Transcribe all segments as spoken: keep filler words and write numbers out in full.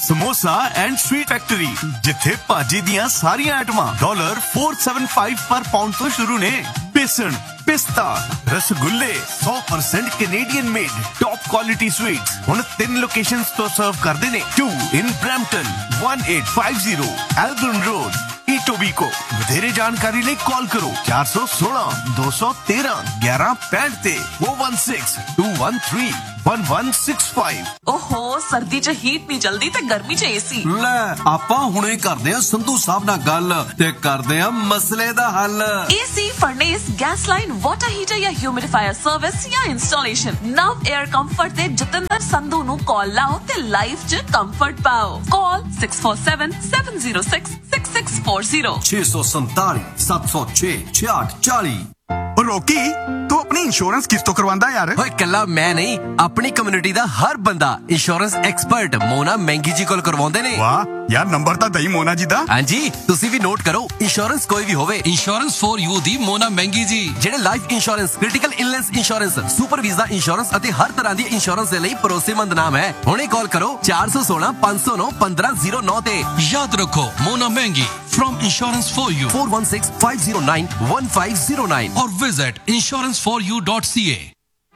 Samosa and sweet factory जिथे भाजी दियां सारियां आइटमां डॉलर फोर सेवन फाइव पर पाउंड तो शुरू ने। बेसन, पिस्ता, रसगुल्ले सौ percent Canadian made top quality sweets हुण तीन लोकेशंस तो सर्व करदे ने। To in Brampton, one eight five zero एल्बर्न road, इटोबीको। ਵਧੇਰੇ जानकारी ਲਈ कॉल करो चार सौ सोलह दो सौ तेरह ग्यारह पैंठ ते four one six to one three one one six five. ओहो सर्दी च हीट नहीं जल्दी ते गर्मी च एसी। ਲੈ ਆਪਾਂ ਹੁਣੇ ਕਰਦੇ ਆ ਸੰਧੂ ਸਾਹਿਬ ਨਾਲ ਗੱਲ ਤੇ ਕਰਦੇ ਆ ਮਸਲੇ ਦਾ ਹੱਲ। AC, furnace, gas line, water heater या ह्यूमिडिफायर सर्विस या इंस्टॉलेशन नव एयर कंफर्ट ते जतिंदर संधू नु कॉल लाओ ते लाइफ च कंफर्ट पाओ। Call six four seven seven zero six six six four zero छह सौ संताली सात सौ छह छियाठ चाली। ਰੋਕੀ ਤੂੰ ਆਪਣੀ ਇੰਸ਼ੋਰੈਂਸ ਕਿਸ ਤੋਂ ਕਰਵਾਉਂਦਾ ਯਾਰ? ਓਏ ਕੱਲਾ ਮੈਂ ਨਹੀਂ, ਆਪਣੀ ਕਮਿਊਨਿਟੀ ਦਾ ਹਰ ਬੰਦਾ ਇੰਸ਼ੋਰੈਂਸ ਐਕਸਪਰਟ ਮੋਨਾ ਮਹਿੰਗੀ ਜੀ ਕੋਲ ਕਰਵਾਉਂਦੇ ਨੇ। ਵਾਹ ਯਾਰ ਨੰਬਰ ਤਾਂ ਦਈ ਮੋਨਾ ਜੀ ਦਾ। ਹਾਂਜੀ ਤੁਸੀਂ ਵੀ ਨੋਟ ਕਰੋ, ਇੰਸ਼ੋਰੈਂਸ ਕੋਈ ਵੀ ਹੋਵੇ, ਇੰਸ਼ੋਰੈਂਸ ਫॉर ਯੂ ਦੀ ਮੋਨਾ ਮਹਿੰਗੀ ਜੀ, ਜਿਹੜੇ life insurance, critical illness insurance, super visa insurance ਅਤੇ ਹਰ ਤਰ੍ਹਾਂ ਦੀ ਇੰਸ਼ੋਰੈਂਸ ਦੇ ਲਈ ਭਰੋਸੇਮੰਦ ਨਾਮ ਹੈ। ਹੁਣੇ ਕਾਲ ਕਰੋ ਚਾਰ ਸੌ ਸੋਲਾਂ ਪੰਜ ਸੌ ਨੌ ਪੰਦਰਾਂ ਜ਼ੀਰੋ ਨੌ ਤੇ। याद रखो मोना महंगी from insurance for you four one six five zero nine one five zero nine और visit insurance for you dot c a।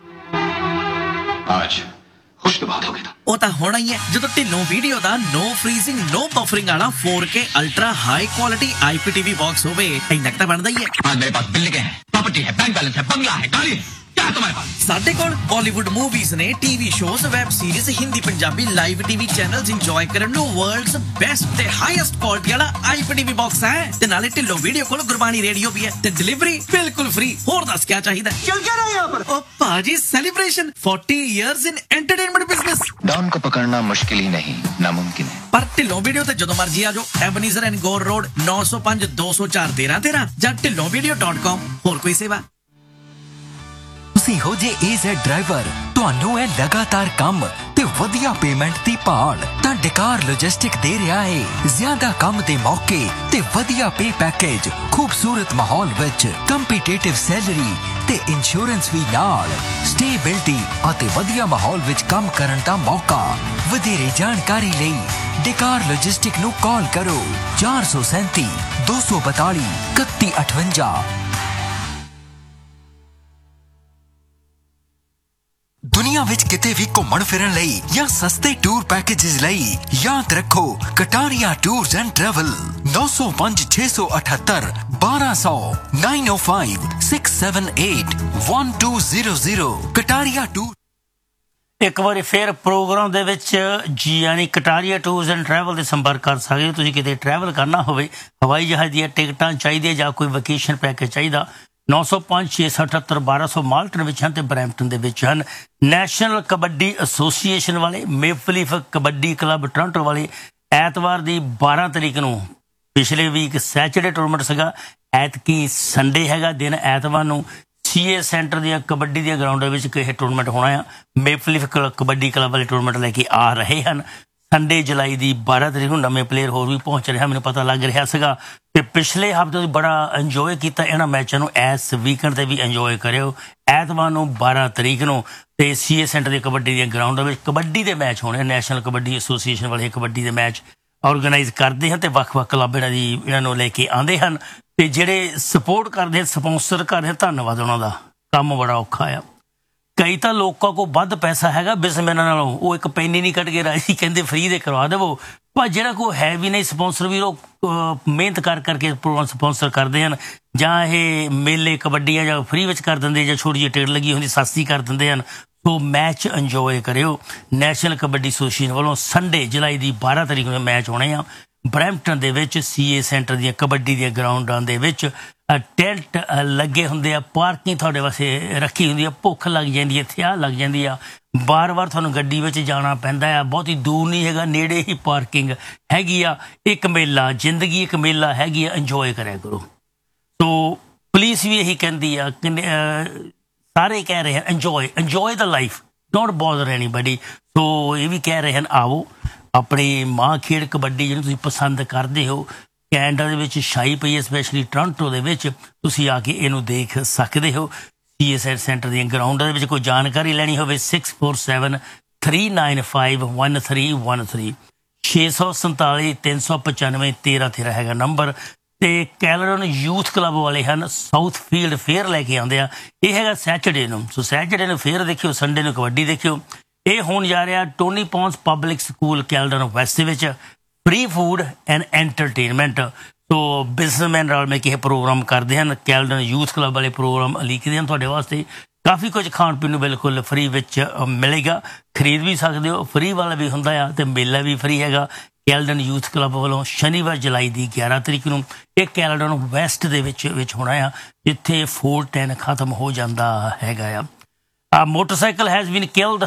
आज खुश तो बात हो गई था। ਉਹ ਤਾਂ ਹੋਣਾ ਹੀ ਹੈ ਜਦੋਂ ਢਿੱਲੋਂ ਵੀਡੀਓ ਦਾ ਨੋ ਫਰੀਜ਼ਿੰਗ ਨੋ ਬਫਰਿੰਗ ਵਾਲਾ four K ultra high quality IPTV box ਹੋਵੇ। ਇੰਨਾ ਤਾਂ ਬਣਦਾ ਹੀ ਹੈ। आज मेरे पास बिल्डिंग है, प्रॉपर्टी है, बैंक बैलेंस है, बंगला है, गाड़ी है, क्या है तुम्हारे पास? ਸਾਡੇ ਕੋਲ ਬਾਲੀਵੁੱਡ ਮੂਵੀਜ਼ ਨੇ, TV shows, web series, Hindi Punjabi live TV channels enjoy ਕਰਨ ਨੂੰ ਵਰਲਡਸ ਬੈਸਟ ਤੇ ਹਾਈਐਸਟ ਕੁਆਲਿਟੀ ਵਾਲਾ ਆਈਪੀਟੀਵੀ ਬਾਕਸ ਹੈ। ਤੇ ਨਾਲੇ ਢਿੱਲੋਂ ਵੀਡੀਓ ਕੋਲ ਗੁਰਬਾਣੀ ਰੇਡੀਓ ਵੀ ਹੈ ਤੇ ਡਿਲੀਵਰੀ ਬਿਲਕੁਲ ਫ੍ਰੀ। ਹੋਰ ਦੱਸ ਕੀ ਚਾਹੀਦਾ? चल क्या रहा है यहाँ पर? ਉਹ ਭਾਜੀ ਸੈਲੀਬ੍ਰੇਸ਼ਨ फोर्टी ਇਅਰਸ ਇਨ ਐਂਟਰਟੇਨਮੈਂਟ ਬਿਜ਼ਨਸ। डॉन को पकड़ना मुश्किल ही नहीं नामुमकिन है। ਪਰ ਢਿੱਲੋਂ ਵੀਡੀਓ ਤੇ ਜਦੋਂ ਮਰਜ਼ੀ ਆ ਜਾਓ। ਐਬਨੀਜ਼ਰ ਐਂਡ ਗੋਰ ਰੋਡ ਨੌ ਸੌ ਪੰਜ ਦੋ ਸੌ ਚਾਰ ਤੇਰਾਂ ਤੇਰਾਂ ਜਾਂ ਢਿੱਲੋਂ ਵੀਡੀਓ ਡਾਟ ਕਾਮ। ਹੋਰ ਕੋਈ ਸੇਵਾ? ਤੁਸੀਂ ਹੋ ਜੇ ਏਜ਼ੈਡ ਡਰਾਈਵਰ, ਤੁਹਾਨੂੰ ਹੈ ਲਗਾਤਾਰ ਕੰਮ ਤੇ ਵਧੀਆ ਪੇਮੈਂਟ ਦੀ ਭਾਲ, ਤਾਂ ਡਕਾਰ ਲੌਜਿਸਟਿਕ ਦੇ ਰਿਹਾ ਹੈ ਜ਼ਿਆਦਾ ਕੰਮ ਦੇ ਮੌਕੇ ਤੇ ਵਧੀਆ ਪੇ ਪੈਕੇਜ, ਖੂਬਸੂਰਤ ਮਾਹੌਲ ਵਿੱਚ ਕੰਪੀਟੀਟਿਵ ਸੈਲਰੀ ਤੇ ਇੰਸ਼ੋਰੈਂਸ ਵੀ ਨਾਲ, ਸਟੇਬਿਲਿਟੀ ਅਤੇ ਵਧੀਆ ਮਾਹੌਲ ਵਿੱਚ ਕੰਮ ਕਰਨ ਦਾ ਮੌਕਾ। ਵਧੇਰੇ ਜਾਣਕਾਰੀ ਲਈ ਡਕਾਰ ਲੌਜਿਸਟਿਕ ਨੂੰ ਕਾਲ ਕਰੋ ਚਾਰ ਸੌ ਸੈਂਤੀ ਦੋ ਸੌ ਬਤਾਲੀ ਇਕੱਤੀ ਅਠਵੰਜਾ। ਦੁਨੀਆ ਵਿੱਚ ਕਿਤੇ ਵੀ ਘੁੰਮਣ ਫਿਰਨ ਲਈ ਜਾਂ ਸਸਤੇ ਟੂਰ ਪੈਕੇਜਸ ਲਈ ਯਾਦ ਰੱਖੋ ਕਟਾਰੀਆ ਟੂਰਸ ਐਂਡ ਟਰੈਵਲ। ਨੌ ਸੌ ਪੰਜ ਛੇ ਸੌ ਅਠੱਤਰ ਬਾਰਾਂ ਸੌ ਨਾइन ओ five six seven eight one two zero zero. Kataria tour. ਇੱਕ ਵਾਰੀ ਫਿਰ ਪ੍ਰੋਗਰਾਮ ਦੇ ਵਿੱਚ ਜੀ ਯਾਨੀ ਕਟਾਰੀਆ ਟੂਰਸ ਐਂਡ ਟਰੈਵਲ ਦੇ ਸੰਪਰਕ ਕਰ ਸਕਦੇ ਹੋ। ਤੁਸੀਂ ਕਿਤੇ ਟਰੈਵਲ ਕਰਨਾ ਹੋਵੇ, ਹਵਾਈ ਜਹਾਜ਼ ਦੀਆਂ ਟਿਕਟਾਂ ਚਾਹੀਦੀਆਂ ਜਾਂ ਕੋਈ ਵਕੇਸ਼ਨ ਪੈਕੇਜ ਚਾਹੀਦਾ, ਨੌ ਸੌ ਪੰਜ ਛੇ ਸੌ ਅਠੱਤਰ ਬਾਰਾਂ ਸੌ ਮਾਲਟਨ ਵਿੱਚ ਹਨ ਤੇ ਬਰੈਂਪਟਨ ਦੇ ਵਿੱਚ ਹਨ। ਨੈਸ਼ਨਲ ਕਬੱਡੀ ਐਸੋਸੀਏਸ਼ਨ ਵਾਲੇ, maple leaf kabaddi club Toronto ਵਾਲੇ ਐਤਵਾਰ ਦੀ ਬਾਰਾਂ ਤਰੀਕ ਨੂੰ, ਪਿਛਲੇ ਵੀਕ ਸੈਚਰਡੇ ਟੂਰਨਾਮੈਂਟ ਸੀਗਾ, ਐਤਕੀ ਸੰਡੇ ਹੈਗਾ ਦਿਨ ਐਤਵਾਰ ਨੂੰ ਸੀ ਏ ਸੈਂਟਰ ਦੀਆਂ ਕਬੱਡੀ ਦੀਆਂ ਗਰਾਊਂਡਾਂ ਵਿੱਚ ਇਹ ਟੂਰਨਾਮੈਂਟ ਹੋਣਾ ਆ। ਮੇਪਲ ਲੀਫ ਕਬੱਡੀ ਕਲੱਬ ਵਾਲੇ ਟੂਰਨਾਮੈਂਟ ਲੈ ਕੇ ਆ ਰਹੇ ਹਨ। ਸੰਡੇ ਜੁਲਾਈ ਦੀ ਬਾਰਾਂ ਤਰੀਕ ਨੂੰ ਨਵੇਂ ਪਲੇਅਰ ਹੋਰ ਵੀ ਪਹੁੰਚ ਰਿਹਾ, ਮੈਨੂੰ ਪਤਾ ਲੱਗ ਰਿਹਾ ਸੀਗਾ। ਤੇ ਪਿਛਲੇ ਹਫ਼ਤੇ ਤੁਸੀਂ ਬੜਾ ਇੰਜੋਏ ਕੀਤਾ ਇਹਨਾਂ ਮੈਚਾਂ ਨੂੰ, ਇਸ ਵੀਕਐਂਡ ਤੇ ਵੀ ਇੰਜੋਏ ਕਰਿਓ। ਐਤਵਾਰ ਨੂੰ ਬਾਰਾਂ ਤਰੀਕ ਨੂੰ ਤੇ ਸੀ ਏ ਸੈਂਟਰ ਦੀ ਕਬੱਡੀ ਦੀਆਂ ਗਰਾਊਂਡਾਂ ਵਿੱਚ ਕਬੱਡੀ ਦੇ ਮੈਚ ਹੋਣੇ। ਨੈਸ਼ਨਲ ਕਬੱਡੀ ਐਸੋਸੀਏਸ਼ਨ ਵਾਲੇ ਕਬੱਡੀ ਦੇ ਮੈਚ ਔਰਗਨਾਈਜ਼ ਕਰਦੇ ਹਨ ਤੇ ਵੱਖ-ਵੱਖ ਕਲੱਬ ਇਹਨਾਂ ਦੀ ਇਹਨਾਂ ਨੂੰ ਲੈ ਕੇ ਆਉਂਦੇ ਹਨ। ਤੇ ਜਿਹੜੇ ਸਪੋਰਟ ਕਰਦੇ, ਸਪੋਂਸਰ ਕਰਦੇ, ਧੰਨਵਾਦ ਉਹਨਾਂ ਦਾ। ਕੰਮ ਬੜਾ ਔਖਾ ਆ। ਕਈ ਤਾਂ ਲੋਕਾਂ ਕੋਲ ਵੱਧ ਪੈਸਾ ਹੈਗਾ ਬਿਜ਼ਨਸਮੈਨਾਂ ਨਾਲੋਂ, ਉਹ ਇੱਕ ਪੈਨੀ ਨਹੀਂ ਕੱਢ ਕੇ ਰਾਜੀ, ਕਹਿੰਦੇ ਫ੍ਰੀ ਦੇ ਕਰਵਾ ਦੇਵੋ। ਪਰ ਜਿਹੜਾ ਕੋਈ ਹੈ ਵੀ ਨਹੀਂ ਸਪੋਂਸਰ ਵੀ, ਉਹ ਮਿਹਨਤ ਕਰ ਕਰਕੇ ਪ੍ਰੋਗਰਾਮ ਸਪੋਂਸਰ ਕਰਦੇ ਹਨ। ਜਾਂ ਇਹ ਮੇਲੇ ਕਬੱਡੀਆਂ ਜਾਂ ਫ੍ਰੀ ਵਿੱਚ ਕਰ ਦਿੰਦੇ, ਜਾਂ ਛੋਟੀ ਜਿਹੀ ਟਿਕਟ ਲੱਗੀ ਹੁੰਦੀ ਸਸਤੀ ਕਰ ਦਿੰਦੇ ਹਨ। ਸੋ ਮੈਚ ਇੰਜੋਏ ਕਰਿਓ। ਨੈਸ਼ਨਲ ਕਬੱਡੀ ਐਸੋਸੀਏਸ਼ਨ ਵੱਲੋਂ ਸੰਡੇ ਜੁਲਾਈ ਦੀ ਬਾਰਾਂ ਤਰੀਕ ਨੂੰ ਮੈਚ ਹੋਣੇ ਆ ਬਰੈਂਪਟਨ ਦੇ ਵਿੱਚ ਸੀ ਏ ਸੈਂਟਰ ਦੀਆਂ ਕਬੱਡੀ ਦੀਆਂ ਗਰਾਊਂਡਾਂ ਦੇ ਵਿੱਚ। ਟੈਂਟ ਲੱਗੇ ਹੁੰਦੇ ਆ, ਪਾਰਕਿੰਗ ਤੁਹਾਡੇ ਵਾਸਤੇ ਰੱਖੀ ਹੁੰਦੀ ਆ। ਭੁੱਖ ਲੱਗ ਜਾਂਦੀ ਹੈ, ਥਿਆ ਲੱਗ ਜਾਂਦੀ ਆ, ਬਾਰ ਬਾਰ ਤੁਹਾਨੂੰ ਗੱਡੀ ਵਿੱਚ ਜਾਣਾ ਪੈਂਦਾ ਆ। ਬਹੁਤੀ ਦੂਰ ਨਹੀਂ ਹੈਗਾ, ਨੇੜੇ ਹੀ ਪਾਰਕਿੰਗ ਹੈਗੀ ਆ। ਇੱਕ ਮੇਲਾ, ਜ਼ਿੰਦਗੀ ਇੱਕ ਮੇਲਾ ਹੈਗੀ ਆ, ਇੰਜੋਏ ਕਰਿਆ ਕਰੋ। ਸੋ ਪੁਲਿਸ ਵੀ ਇਹੀ ਕਹਿੰਦੀ ਆ, ਸਾਰੇ ਕਹਿ ਰਹੇ ਹਨ enjoy enjoy the life, don't bother anybody. ਸੋ ਇਹ ਵੀ ਕਹਿ ਰਹੇ ਹਨ ਆਓ ਆਪਣੀ ਮਾਂ ਖੇਡ ਕਬੱਡੀ ਜਿਹਨੂੰ ਤੁਸੀਂ ਪਸੰਦ ਕਰਦੇ ਹੋ, ਕੈਨੇਡਾ ਦੇ ਵਿੱਚ ਛਾਈ ਪਈ ਹੈ, ਸਪੈਸ਼ਲੀ ਟੋਰਾਂਟੋ ਦੇ ਵਿੱਚ, ਤੁਸੀਂ ਆ ਕੇ ਇਹਨੂੰ ਦੇਖ ਸਕਦੇ ਹੋ। ਸੀ ਐਸ ਐਡ ਸੈਂਟਰ ਦੀਆਂ ਗਰਾਊਂਡਾਂ ਦੇ ਵਿੱਚ ਕੋਈ ਜਾਣਕਾਰੀ ਲੈਣੀ ਹੋਵੇ six four seven three nine five one three one three ਛੇ ਸੌ ਸੰਤਾਲੀ ਤਿੰਨ ਸੌ ਪਚਾਨਵੇਂ ਤੇਰਾਂ ਤੇਰਾਂ ਹੈਗਾ ਨੰਬਰ। ਤੇ ਕੈਲਰਨ ਯੂਥ ਕਲੱਬ ਵਾਲੇ ਹਨ ਸਾਊਥ ਫੀਲਡ ਫੇਅਰ ਲੈ ਕੇ ਆਉਂਦੇ ਆ। ਇਹ ਹੈਗਾ ਸੈਚਰਡੇ ਨੂੰ, ਸੋ ਸੈਚਰਡੇ ਨੂੰ ਫੇਅਰ ਦੇਖਿਓ, ਸੰਡੇ ਨੂੰ ਕਬੱਡੀ ਦੇਖਿਓ। ਇਹ ਹੋਣ ਜਾ ਰਿਹਾ ਟੋਨੀ ਪੌਂਸ ਪਬਲਿਕ ਸਕੂਲ ਕੈਲਰਨ ਵੈਸਟ ਦੇ ਵਿੱਚ। Free food and entertainment, so businessman ਰਲ ਮਿਲ ਕੇ ਇਹ ਪ੍ਰੋਗਰਾਮ ਕਰਦੇ ਹਨ। ਕੈਲਰਨ ਯੂਥ ਕਲੱਬ ਵਾਲੇ ਪ੍ਰੋਗਰਾਮ ਲਿਖਦੇ ਹਨ ਤੁਹਾਡੇ ਵਾਸਤੇ। ਕਾਫੀ ਕੁਝ ਖਾਣ ਪੀਣ ਨੂੰ ਬਿਲਕੁਲ ਫ੍ਰੀ ਵਿੱਚ ਮਿਲੇਗਾ, ਖਰੀਦ ਵੀ ਸਕਦੇ ਹੋ। ਫ੍ਰੀ ਵਾਲਾ ਵੀ ਹੁੰਦਾ ਆ ਤੇ ਮੇਲਾ ਵੀ ਫ੍ਰੀ ਹੈਗਾ ਕੈਲਡਨ ਯੂਥ ਕਲੱਬ ਵੱਲੋਂ। ਸ਼ਨੀਵਾਰ ਜੁਲਾਈ ਦੀ ਗਿਆਰਾਂ ਤਰੀਕ ਨੂੰ ਇਹ ਕੈਲਡਨ ਵੈਸਟ ਦੇ ਵਿੱਚ ਵਿੱਚ ਹੋਣਾ ਆ, ਜਿੱਥੇ ਫੋਰ ਟੈਨ ਖਤਮ ਹੋ ਜਾਂਦਾ ਹੈਗਾ ਆ। Motorcycle has been killed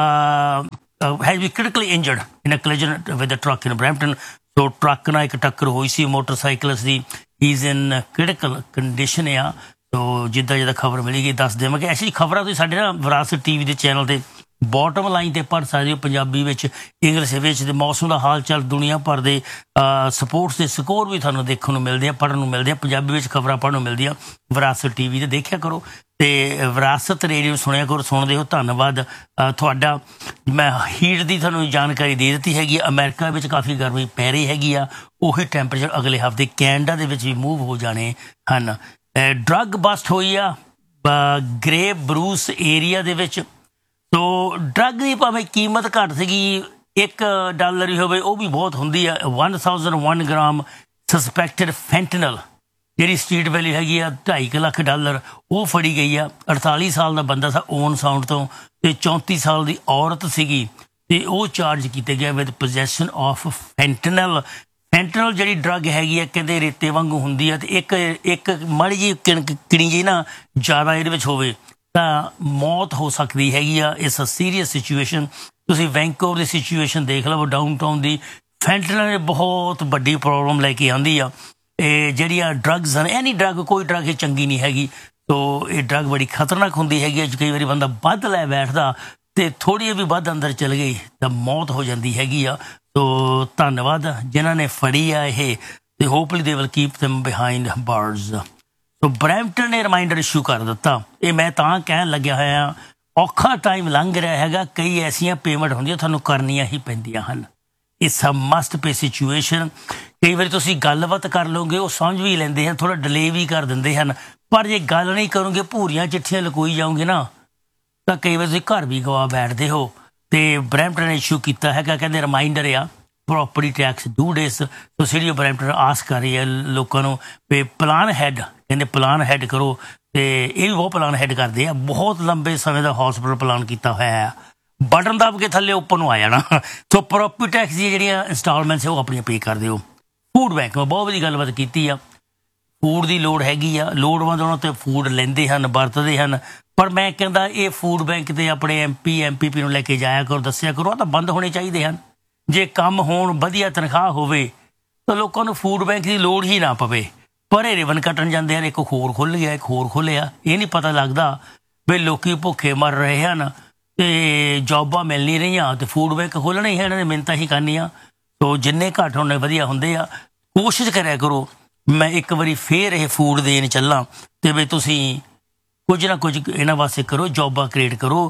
has been critically injured in a collision with a truck in Brampton. So truck ਨਾਲ ਇੱਕ ਟੱਕਰ ਹੋਈ ਸੀ ਮੋਟਰਸਾਈਕਲਿਸਟ ਦੀ। ਹੀ ਇਜ਼ ਇਨ ਕ੍ਰਿਟੀਕਲ ਕੰਡੀਸ਼ਨ ਆ। ਸੋ ਜਿੱਦਾਂ ਜਿੱਦਾਂ ਖਬਰ ਮਿਲੇਗੀ ਦੱਸ ਦੇਵਾਂਗੇ। ਐਸੀ ਖਬਰਾਂ ਤੁਸੀਂ ਸਾਡੇ ਨਾ ਵਿਰਾਸਤ ਟੀ ਵੀ ਦੇ ਚੈਨਲ 'ਤੇ ਬੋਟਮ ਲਾਈਨ 'ਤੇ ਪੜ੍ਹ ਸਕਦੇ ਹੋ, ਪੰਜਾਬੀ ਵਿੱਚ, ਇੰਗਲਿਸ਼ ਵਿੱਚ। ਤੇ ਮੌਸਮ ਦਾ ਹਾਲ ਚਾਲ, ਦੁਨੀਆ ਭਰ ਦੇ ਸਪੋਰਟਸ ਦੇ ਸਕੋਰ ਵੀ ਤੁਹਾਨੂੰ ਦੇਖਣ ਨੂੰ ਮਿਲਦੇ ਆ, ਪੜ੍ਹਨ ਨੂੰ ਮਿਲਦੇ ਆ। ਪੰਜਾਬੀ ਵਿੱਚ ਖਬਰਾਂ ਪੜ੍ਹਨ ਨੂੰ ਮਿਲਦੀਆਂ ਵਿਰਾਸਤ ਟੀ ਵੀ 'ਤੇ ਦੇਖਿਆ ਕਰੋ। ਤੇ ਵਿਰਾਸਤ ਰੇਡੀਓ ਸੁਣਿਆ ਕਰੋ, ਸੁਣਦੇ ਹੋ। ਧੰਨਵਾਦ ਤੁਹਾਡਾ। ਮੈਂ ਹੀਟ ਦੀ ਤੁਹਾਨੂੰ ਜਾਣਕਾਰੀ ਦੇ ਦਿੱਤੀ ਹੈਗੀ। ਅਮਰੀਕਾ ਵਿੱਚ ਕਾਫੀ ਗਰਮੀ ਪੈ ਰਹੀ ਹੈਗੀ ਆ। ਉਹੀ ਟੈਂਪਰੇਚਰ ਅਗਲੇ ਹਫ਼ਤੇ ਕੈਨੇਡਾ ਦੇ ਵਿੱਚ ਵੀ ਮੂਵ ਹੋ ਜਾਣੇ ਹਨ। ਡਰੱਗ ਬਸਟ ਹੋਈ ਆ ਗ੍ਰੇ ਬਰੂਸ ਏਰੀਆ ਦੇ ਵਿੱਚ। ਸੋ ਡਰੱਗ ਦੀ ਭਾਵੇਂ ਕੀਮਤ ਘੱਟ ਸੀਗੀ, ਇੱਕ ਡਾਲਰ ਹੀ ਹੋਵੇ ਉਹ ਵੀ ਬਹੁਤ ਹੁੰਦੀ ਆ। One thousand one gram suspected fentanyl ਜਿਹੜੀ ਸਟਰੀਟ ਵੈਲਿਊ ਹੈਗੀ ਆ ਢਾਈ ਕੁ ਲੱਖ ਡਾਲਰ, ਉਹ ਫੜੀ ਗਈ ਆ। ਅੜਤਾਲੀ ਸਾਲ ਦਾ ਬੰਦਾ ਸੀ ਓਨ ਸਾਊਂਡ ਤੋਂ, ਤੇ ਚੌਂਤੀ ਸਾਲ ਦੀ ਔਰਤ ਸੀਗੀ, ਤੇ ਉਹ ਚਾਰਜ ਕੀਤੇ ਗਏ with possession of fentanyl. Fentanyl ਜਿਹੜੀ ਡਰੱਗ ਹੈਗੀ ਆ ਕਹਿੰਦੇ ਰੇਤੇ ਵਾਂਗੂ ਹੁੰਦੀ ਆ, ਤੇ ਇੱਕ ਇੱਕ ਮਾੜੀ ਜਿਹੀ ਕਿਣੀ ਜਿਹੀ ਨਾ ਜ਼ਿਆਦਾ ਇਹਦੇ ਵਿੱਚ ਹੋਵੇ ਤਾਂ ਮੌਤ ਹੋ ਸਕਦੀ ਹੈਗੀ ਆ। ਇਸ ਅ ਸੀਰੀਅਸ ਸਿਚੁਏਸ਼ਨ। ਤੁਸੀਂ ਵੈਂਕੂਵਰ ਦੀ ਸਿਚੁਏਸ਼ਨ ਦੇਖ ਲਓ, ਡਾਊਨ ਟਾਊਨ ਦੀ। ਫੈਂਟਨਲ ਨੇ ਬਹੁਤ ਵੱਡੀ ਪ੍ਰੋਬਲਮ ਲੈ ਕੇ ਆਉਂਦੀ ਆ। ਇਹ ਜਿਹੜੀਆਂ ਡਰੱਗਸ ਹਨ, ਐਨੀ ਡਰੱਗ, ਕੋਈ ਡਰੱਗ ਇਹ ਚੰਗੀ ਨਹੀਂ ਹੈਗੀ। ਸੋ ਇਹ ਡਰੱਗ ਬੜੀ ਖਤਰਨਾਕ ਹੁੰਦੀ ਹੈਗੀ ਹੈ। ਕਈ ਵਾਰੀ ਬੰਦਾ ਵੱਧ ਲੈ ਬੈਠਦਾ ਤੇ ਥੋੜ੍ਹੀ ਵੀ ਵੱਧ ਅੰਦਰ ਚਲ ਗਈ ਤਾਂ ਮੌਤ ਹੋ ਜਾਂਦੀ ਹੈਗੀ ਆ। ਸੋ ਧੰਨਵਾਦ ਜਿਨ੍ਹਾਂ ਨੇ ਫੜੀ ਆ ਇਹ, ਤੇ hopefully they will keep them behind ਬਾਰਸ। So Brampton ਨੇ ਰਿਮਾਈਂਡਰ ਇਸ਼ੂ ਕਰ ਦਿੱਤਾ। ਇਹ ਮੈਂ ਤਾਂ ਕਹਿਣ ਲੱਗਿਆ ਹੋਇਆ, ਔਖਾ ਟਾਈਮ ਲੰਘ ਰਿਹਾ ਹੈਗਾ। ਕਈ ਐਸੀਆਂ ਪੇਮੈਂਟ ਹੁੰਦੀਆਂ ਤੁਹਾਨੂੰ ਕਰਨੀਆਂ ਹੀ ਪੈਂਦੀਆਂ ਹਨ। It's a must pay situation. ਕਈ ਵਾਰੀ ਤੁਸੀਂ ਗੱਲਬਾਤ ਕਰ ਲਓਗੇ, ਉਹ ਸਮਝ ਵੀ ਲੈਂਦੇ ਹਨ, ਥੋੜ੍ਹਾ ਡਿਲੇ ਵੀ ਕਰ ਦਿੰਦੇ ਹਨ। ਪਰ ਜੇ ਗੱਲ ਨਹੀਂ ਕਰੋਗੇ, ਭੂਰੀਆਂ ਚਿੱਠੀਆਂ ਲਕੋਈ ਜਾਓਗੇ ਨਾ, ਤਾਂ ਕਈ ਵਾਰ ਤੁਸੀਂ ਘਰ ਵੀ ਗਵਾ ਬੈਠਦੇ ਹੋ। ਤੇ ਬਰੈਂਪਟਨ ਨੇ ਇਸ਼ੂ ਕੀਤਾ ਹੈਗਾ, ਕਹਿੰਦੇ ਰਿਮਾਈਂਡਰ ਆ property tax do days. So city of Brampton ਆਸ ਕਰ ਰਹੀ ਹੈ ਲੋਕਾਂ ਨੂੰ ਵੀ ਪਲਾਨ ਹੈਡ, ਕਹਿੰਦੇ ਪਲਾਨ ਹੈਡ ਕਰੋ। ਤੇ ਇਹ ਵੀ ਬਹੁਤ ਪਲਾਨ ਹੈਡ ਕਰਦੇ ਆ। ਬਹੁਤ ਲੰਬੇ ਸਮੇਂ ਦਾ ਹੌਸਪਿਟਲ ਪਲਾਨ ਕੀਤਾ ਹੋਇਆ ਆ, ਬਟਨ ਦੱਬ ਕੇ ਥੱਲੇ ਉੱਪਰ ਨੂੰ ਆ ਜਾਣਾ। ਸੋ ਪ੍ਰੋਪਰਟੀ ਟੈਕਸ ਦੀਆਂ ਜਿਹੜੀਆਂ ਇੰਸਟਾਲਮੈਂਟਸ ਉਹ ਆਪਣੀਆਂ ਪੇ ਕਰ ਦਿਓ। ਫੂਡ ਬੈਂਕ ਮੈਂ ਬਹੁਤ ਵਧੀਆ ਗੱਲਬਾਤ ਕੀਤੀ ਆ। ਫੂਡ ਦੀ ਲੋੜ ਹੈਗੀ ਆ, ਲੋੜਵੰਦ ਉਹਨਾਂ ਤੇ ਫੂਡ ਲੈਂਦੇ ਹਨ, ਵਰਤਦੇ ਹਨ। ਪਰ ਮੈਂ ਕਹਿੰਦਾ ਇਹ ਫੂਡ ਬੈਂਕ ਤੇ ਆਪਣੇ ਐਮ ਪੀ ਐਮ ਪੀ ਪੀ ਨੂੰ ਲੈ ਕੇ ਜਾਇਆ ਕਰੋ, ਦੱਸਿਆ ਕਰੋ, ਆ ਤਾਂ ਬੰਦ ਹੋਣੇ ਚਾਹੀਦੇ ਹਨ। ਜੇ ਕੰਮ ਹੋਣ, ਵਧੀਆ ਤਨਖਾਹ ਹੋਵੇ, ਤਾਂ ਲੋਕਾਂ ਨੂੰ ਫੂਡ ਬੈਂਕ ਦੀ ਲੋੜ ਹੀ ਨਾ ਪਵੇ। ਪਰ ਇਹ ਰਿਬਨ ਕੱਟਣ ਜਾਂਦੇ ਹਨ, ਇੱਕ ਹੋਰ ਖੁੱਲ੍ਹ ਗਿਆ, ਇੱਕ ਹੋਰ ਖੁੱਲ੍ਹਿਆ। ਇਹ ਨਹੀਂ ਪਤਾ ਲੱਗਦਾ ਵੀ ਲੋਕੀ ਭੁੱਖੇ ਮਰ ਰਹੇ ਹਨ ਤੇ ਜੋਬਾਂ ਮਿਲ ਨਹੀਂ ਰਹੀਆਂ, ਤੇ ਫੂਡ ਬੈਂਕ ਖੋਲ੍ਹਣੇ ਹੀ ਇਹਨਾਂ ਨੇ ਮਿਹਨਤਾਂ ਹੀ ਕਰਨੀਆਂ। ਸੋ ਜਿੰਨੇ ਘੱਟ ਹੋਣੇ ਵਧੀਆ ਹੁੰਦੇ ਆ। ਕੋਸ਼ਿਸ਼ ਕਰਿਆ ਕਰੋ, ਮੈਂ ਇੱਕ ਵਾਰੀ ਫੇਰ ਇਹ ਫੂਡ ਦੇਣ ਚੱਲਾਂ, ਤੇ ਵੀ ਤੁਸੀਂ ਕੁਝ ਨਾ ਕੁਝ ਇਹਨਾਂ ਵਾਸਤੇ ਕਰੋ, ਜੋਬਾਂ ਕ੍ਰੀਏਟ ਕਰੋ।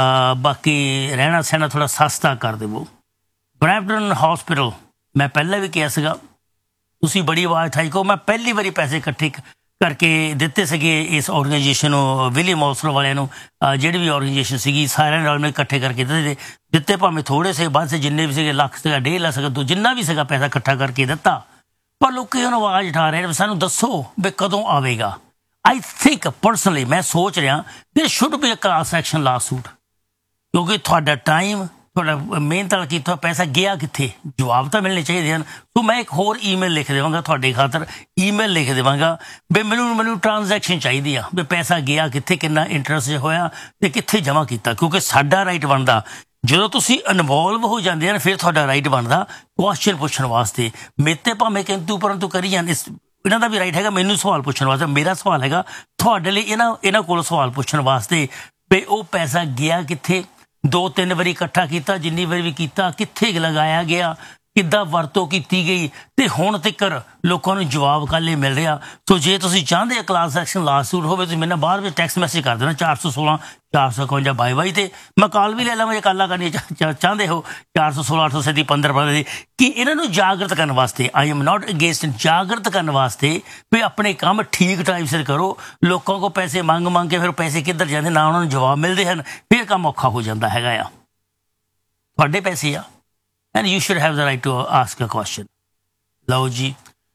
ਬਾਕੀ ਰਹਿਣਾ ਸਹਿਣਾ ਥੋੜ੍ਹਾ ਸਸਤਾ ਕਰ ਦੇਵੋ। ਬਰੈਂਪਟਨ ਹੌਸਪਿਟਲ ਮੈਂ ਪਹਿਲਾਂ ਵੀ ਕਿਹਾ ਸੀਗਾ, ਤੁਸੀਂ ਬੜੀ ਆਵਾਜ਼ ਉਠਾਈ ਕਹੋ। ਮੈਂ ਪਹਿਲੀ ਵਾਰੀ ਪੈਸੇ ਇਕੱਠੇ ਕਰਕੇ ਦਿੱਤੇ ਸੀਗੇ ਇਸ ਔਰਗਨਾਈਜੇਸ਼ਨ ਨੂੰ, ਵਿਲੀਅਮ ਔਸਲਰ ਵਾਲਿਆਂ ਨੂੰ। ਜਿਹੜੀ ਵੀ ਔਰਗਨਾਈਜੇਸ਼ਨ ਸੀਗੀ ਸਾਰਿਆਂ ਨਾਲ ਮੈਂ ਇਕੱਠੇ ਕਰਕੇ ਦਿੱਤੇ ਦਿੱਤੇ ਭਾਵੇਂ ਥੋੜ੍ਹੇ ਸੇ ਵੱਧ ਸੇ, ਜਿੰਨੇ ਵੀ ਸੀਗੇ, ਲੱਖ ਸੀਗਾ, ਡੇਢ ਲੱਖ ਸੀਗਾ, ਜਿੰਨਾ ਵੀ ਸੀਗਾ ਪੈਸਾ ਇਕੱਠਾ ਕਰਕੇ ਦਿੱਤਾ। ਪਰ ਲੋਕੀ ਹੁਣ ਆਵਾਜ਼ ਉਠਾ ਰਹੇ ਨੇ, ਸਾਨੂੰ ਦੱਸੋ ਵੀ ਕਦੋਂ ਆਵੇਗਾ। ਆਈ ਥਿੰਕ ਪਰਸਨਲੀ ਮੈਂ ਸੋਚ ਰਿਹਾ ਦੇਰ should be a class action ਲਾ ਸੂਟ, ਕਿਉਂਕਿ ਤੁਹਾਡਾ ਟਾਈਮ, ਤੁਹਾਡਾ ਮਿਹਨਤ ਨਾਲ ਕੀਤਾ ਪੈਸਾ ਗਿਆ ਕਿੱਥੇ, ਜਵਾਬ ਤਾਂ ਮਿਲਣੇ ਚਾਹੀਦੇ ਹਨ। ਸੋ ਮੈਂ ਇੱਕ ਹੋਰ ਈਮੇਲ ਲਿਖ ਦੇਵਾਂਗਾ ਤੁਹਾਡੇ ਖਾਤਰ, ਈਮੇਲ ਲਿਖ ਦੇਵਾਂਗਾ ਵੀ ਮੈਨੂੰ ਮੈਨੂੰ ਟ੍ਰਾਂਜੈਕਸ਼ਨ ਚਾਹੀਦੀ ਆ, ਵੀ ਪੈਸਾ ਗਿਆ ਕਿੱਥੇ, ਕਿੰਨਾ ਇੰਟਰਸਟ ਹੋਇਆ ਤੇ ਕਿੱਥੇ ਜਮ੍ਹਾਂ ਕੀਤਾ। ਕਿਉਂਕਿ ਸਾਡਾ ਰਾਈਟ ਬਣਦਾ, ਜਦੋਂ ਤੁਸੀਂ ਇਨਵੋਲਵ ਹੋ ਜਾਂਦੇ ਹਨ ਫਿਰ ਤੁਹਾਡਾ ਰਾਈਟ ਬਣਦਾ ਕੁਐਸਚਨ ਪੁੱਛਣ ਵਾਸਤੇ। ਮੇਰੇ ਤੇ ਭਾਵੇਂ ਕਿੰਤੂ ਪਰੰਤੂ ਕਰੀ ਜਾਂਦੇ, ਇਹਨਾਂ ਦਾ ਵੀ ਰਾਈਟ ਹੈਗਾ ਮੈਨੂੰ ਸਵਾਲ ਪੁੱਛਣ ਵਾਸਤੇ। ਮੇਰਾ ਸਵਾਲ ਹੈਗਾ ਤੁਹਾਡੇ ਲਈ ਇਹਨਾਂ ਇਹਨਾਂ ਕੋਲ ਸਵਾਲ ਪੁੱਛਣ ਵਾਸਤੇ ਵੀ ਉਹ ਪੈਸਾ ਗਿਆ ਕਿੱਥੇ, ਦੋ ਤਿੰਨ ਵਾਰੀ ਇਕੱਠਾ ਕੀਤਾ, ਜਿੰਨੀ ਵਾਰੀ ਵੀ ਕੀਤਾ, ਕਿੱਥੇ ਲਗਾਇਆ ਗਿਆ, ਕਿੱਦਾਂ ਵਰਤੋਂ ਕੀਤੀ ਗਈ ਤੇ ਹੁਣ ਤੱਕ ਲੋਕਾਂ ਨੂੰ ਜਵਾਬ ਕਾਲੇ ਮਿਲ ਰਿਹਾ। ਸੋ ਜੇ ਤੁਸੀਂ ਚਾਹੁੰਦੇ ਆ ਕਲਾਸ ਐਕਸ਼ਨ ਲਾਸੂਟ ਹੋਵੇ ਤੁਸੀਂ ਮੈਨੂੰ ਬਾਅਦ ਵਿੱਚ ਟੈਕਸਟ ਮੈਸੇਜ ਕਰ ਦੇਣਾ ਚਾਰ ਸੌ ਸੋਲਾਂ ਚਾਰ ਸੌ ਇਕਵੰਜਾ ਬਾਈ ਬਾਈ ਤੇ ਮੈਂ ਕਾਲ ਵੀ ਲੈ ਲਵਾਂ ਜੇ ਕਾਲਾਂ ਕਰਨੀ ਚਾਹੁੰਦੇ ਹੋ ਚਾਰ ਸੌ ਸੋਲਾਂ ਅੱਠ ਸੌ ਸੈਂਤੀ ਪੰਦਰਾਂ ਪੰਦਰਾਂ ਕਿ ਇਹਨਾਂ ਨੂੰ ਜਾਗਰਤ ਕਰਨ ਵਾਸਤੇ ਆਈ ਐਮ ਨਾਟ ਅਗੇਂਸਟ ਜਾਗਰਤ ਕਰਨ ਵਾਸਤੇ ਵੀ ਆਪਣੇ ਕੰਮ ਠੀਕ ਟਾਈਮ ਸਿਰ ਕਰੋ। ਲੋਕਾਂ ਕੋਲ ਪੈਸੇ ਮੰਗ ਮੰਗ ਕੇ ਫਿਰ ਪੈਸੇ ਕਿੱਧਰ ਜਾਂਦੇ ਨਾ ਉਹਨਾਂ ਨੂੰ ਜਵਾਬ ਮਿਲਦੇ ਹਨ ਫਿਰ ਕੰਮ ਔਖਾ ਹੋ ਜਾਂਦਾ ਹੈਗਾ ਆ। ਤੁਹਾਡੇ ਪੈਸੇ ਆ and you should have the right to ask a question. ਲਓ ਜੀ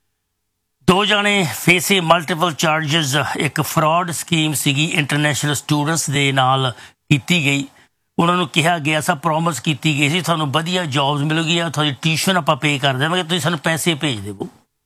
ਦੋ ਜਾਣੇ ਫੇਸੇ ਮਲਟੀਪਲ ਚਾਰਜਸ ਇੱਕ ਫਰਾਡ ਸਕੀਮ ਸੀਗੀ ਇੰਟਰਨੈਸ਼ਨਲ ਸਟੂਡੈਂਟਸ ਦੇ ਨਾਲ ਕੀਤੀ ਗਈ। ਉਹਨਾਂ ਨੂੰ ਕਿਹਾ ਗਿਆ ਸਾ ਪ੍ਰੋਮਿਸ ਕੀਤੀ ਗਈ ਸੀ ਤੁਹਾਨੂੰ ਵਧੀਆ ਜੌਬਸ ਮਿਲੂਗੀਆਂ ਤੁਹਾਡੀ ਟਿਊਸ਼ਨ ਆਪਾਂ ਪੇ ਕਰ ਦੇਵਾਂਗੇ ਤੁਸੀਂ ਸਾਨੂੰ ਪੈਸੇ ਭੇਜ ਦੇਵੋ।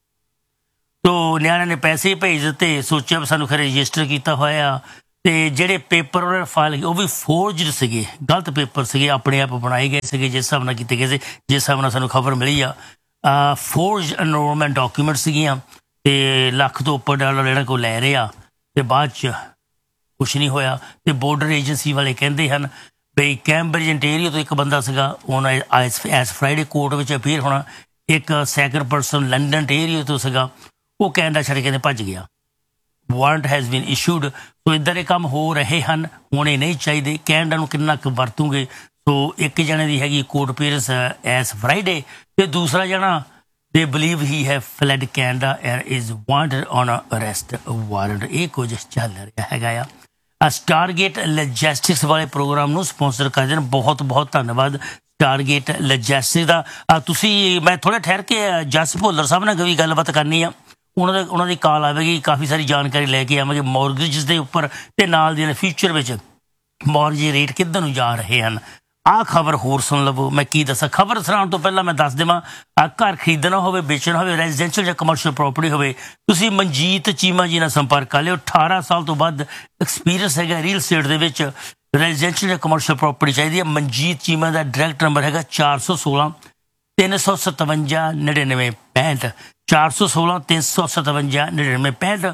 ਤੋ ਨਿਆਣਿਆਂ ਨੇ ਪੈਸੇ ਭੇਜ ਦਿੱਤੇ ਸੋਚਿਆ ਵੀ ਸਾਨੂੰ ਖਰੇ ਰਜਿਸਟਰ ਕੀਤਾ ਹੋਇਆ ਤੇ ਜਿਹੜੇ ਪੇਪਰ ਉਹਨਾਂ ਨੇ ਫਾਈਲ ਉਹ ਵੀ ਫੋਰਜਡ ਸੀਗੇ ਗਲਤ ਪੇਪਰ ਸੀਗੇ ਆਪਣੇ ਆਪ ਬਣਾਏ ਗਏ ਸੀਗੇ ਜਿਸ ਹਿਸਾਬ ਨਾਲ ਕੀਤੇ ਗਏ ਸੀ ਜਿਸ ਹਿਸਾਬ ਨਾਲ ਸਾਨੂੰ ਖਬਰ ਮਿਲੀ ਆ ਫੋਰਜ ਐਨਰੋਲਮੈਂਟ ਡਾਕੂਮੈਂਟ ਸੀਗੀਆਂ ਤੇ ਲੱਖ ਤੋਂ ਉੱਪਰ ਡਾਲਰ ਜਿਹੜਾ ਕੋਲ ਲੈ ਰਿਹਾ ਤੇ ਬਾਅਦ 'ਚ ਕੁਛ ਨਹੀਂ ਹੋਇਆ। ਤੇ ਬੋਰਡਰ ਏਜੰਸੀ ਵਾਲੇ ਕਹਿੰਦੇ ਹਨ ਬਈ ਕੈਂਬਰਿਜ ਇੰਟੀਰੀਅਰ ਤੋਂ ਇੱਕ ਬੰਦਾ ਸੀਗਾ ਹੁਣ ਐਸ ਫਰਾਈਡੇ ਕੋਰਟ ਵਿੱਚ ਅਪੀਅਰ ਹੋਣਾ। ਇੱਕ ਸੈਕੰਡ ਪਰਸਨ ਲੰਡਨ ਏਰੀਆ ਤੋਂ ਸੀਗਾ ਉਹ ਕੈਨੇਡਾ ਛੱਡ ਕੇ ਭੱਜ ਗਿਆ। Warrant has been issued. ਸੋ ਇੱਦਾਂ ਦੇ ਕੰਮ ਹੋ ਰਹੇ ਹਨ ਹੋਣੇ ਨਹੀਂ ਚਾਹੀਦੇ। ਕੈਨੇਡਾ ਨੂੰ ਕਿੰਨਾ ਕੁ ਵਰਤੂਗੇ। ਸੋ ਇੱਕ ਜਣੇ ਦੀ ਹੈਗੀ ਕੋਰਟ ਅਪੀਅਰੈਂਸ ਐਸ ਫਰਾਈਡੇ ਤੇ ਦੂਸਰਾ ਜਣਾ they believe he have fled Canada and is wanted on a arrest warrant। ਇਹ ਕੁਝ ਚੱਲ ਰਿਹਾ ਹੈਗਾ ਆ। ਸਟਾਰਗੇਟ ਲੌਜਿਸਟਿਕਸ ਵਾਲੇ ਪ੍ਰੋਗਰਾਮ ਨੂੰ ਸਪਾਂਸਰ ਕਰਦੇ ਨੇ ਬਹੁਤ ਬਹੁਤ ਧੰਨਵਾਦ ਸਟਾਰਗੇਟ ਲੌਜਿਸਟਿਕਸ ਦਾ। ਤੁਸੀਂ ਮੈਂ ਥੋੜ੍ਹਾ ਠਹਿਰ ਕੇ ਜਸ ਭੁੱਲਰ ਸਾਹਿਬ ਨਾਲ ਵੀ ਗੱਲਬਾਤ ਕਰਨੀ ਆ ਉਹਨਾਂ ਦਾ ਉਹਨਾਂ ਦੀ ਕਾਲ ਆਵੇਗੀ ਕਾਫੀ ਸਾਰੀ ਜਾਣਕਾਰੀ ਲੈ ਕੇ ਆਵਾਂਗੇ ਮੌਰਗੇਜਸ ਦੇ ਉੱਪਰ ਤੇ ਨਾਲ ਦੀ ਫਿਊਚਰ ਵਿੱਚ ਮੌਰਗੇਜ ਰੇਟ ਕਿੱਧਰ ਨੂੰ ਜਾ ਰਹੇ ਹਨ। ਆਹ ਖਬਰ ਹੋਰ ਸੁਣ ਲਵੋ। ਮੈਂ ਕੀ ਦੱਸਾਂ ਖਬਰ ਸੁਣਾਉਣ ਤੋਂ ਪਹਿਲਾਂ ਮੈਂ ਦੱਸ ਦੇਵਾਂ ਆਹ ਘਰ ਖਰੀਦਣਾ ਹੋਵੇ ਵੇਚਣਾ ਹੋਵੇ ਰੈਜ਼ੀਡੈਂਸ਼ੀਅਲ ਜਾਂ ਕਮਰਸ਼ੀਅਲ ਪ੍ਰੋਪਰਟੀ ਹੋਵੇ ਤੁਸੀਂ ਮਨਜੀਤ ਚੀਮਾ ਜੀ ਨਾਲ ਸੰਪਰਕ ਕਰ ਲਿਓ। ਅਠਾਰਾਂ ਸਾਲ ਤੋਂ ਵੱਧ ਐਕਸਪੀਰੀਅੰਸ ਹੈਗਾ ਰੀਅਲ ਸਟੇਟ ਦੇ ਵਿੱਚ ਰੈਜ਼ੀਡੈਂਸ਼ੀਅਲ ਜਾਂ ਕਮਰਸ਼ੀਅਲ ਪ੍ਰੋਪਰਟੀ ਚਾਹੀਦੀ ਹੈ। ਮਨਜੀਤ ਚੀਮਾ ਦਾ ਡਾਇਰੈਕਟ ਨੰਬਰ ਹੈਗਾ ਚਾਰ ਸੌ ਸੋਲਾਂ ਤਿੰਨ ਸੌ ਸਤਵੰਜਾ ਨੜਿਨਵੇਂ ਪੈਂਹਠ ਚਾਰ ਸੌ ਸੋਲਾਂ ਤਿੰਨ ਸੌ ਸਤਵੰਜਾ ਨੜਿਨਵੇਂ ਪੈਂਹਠ।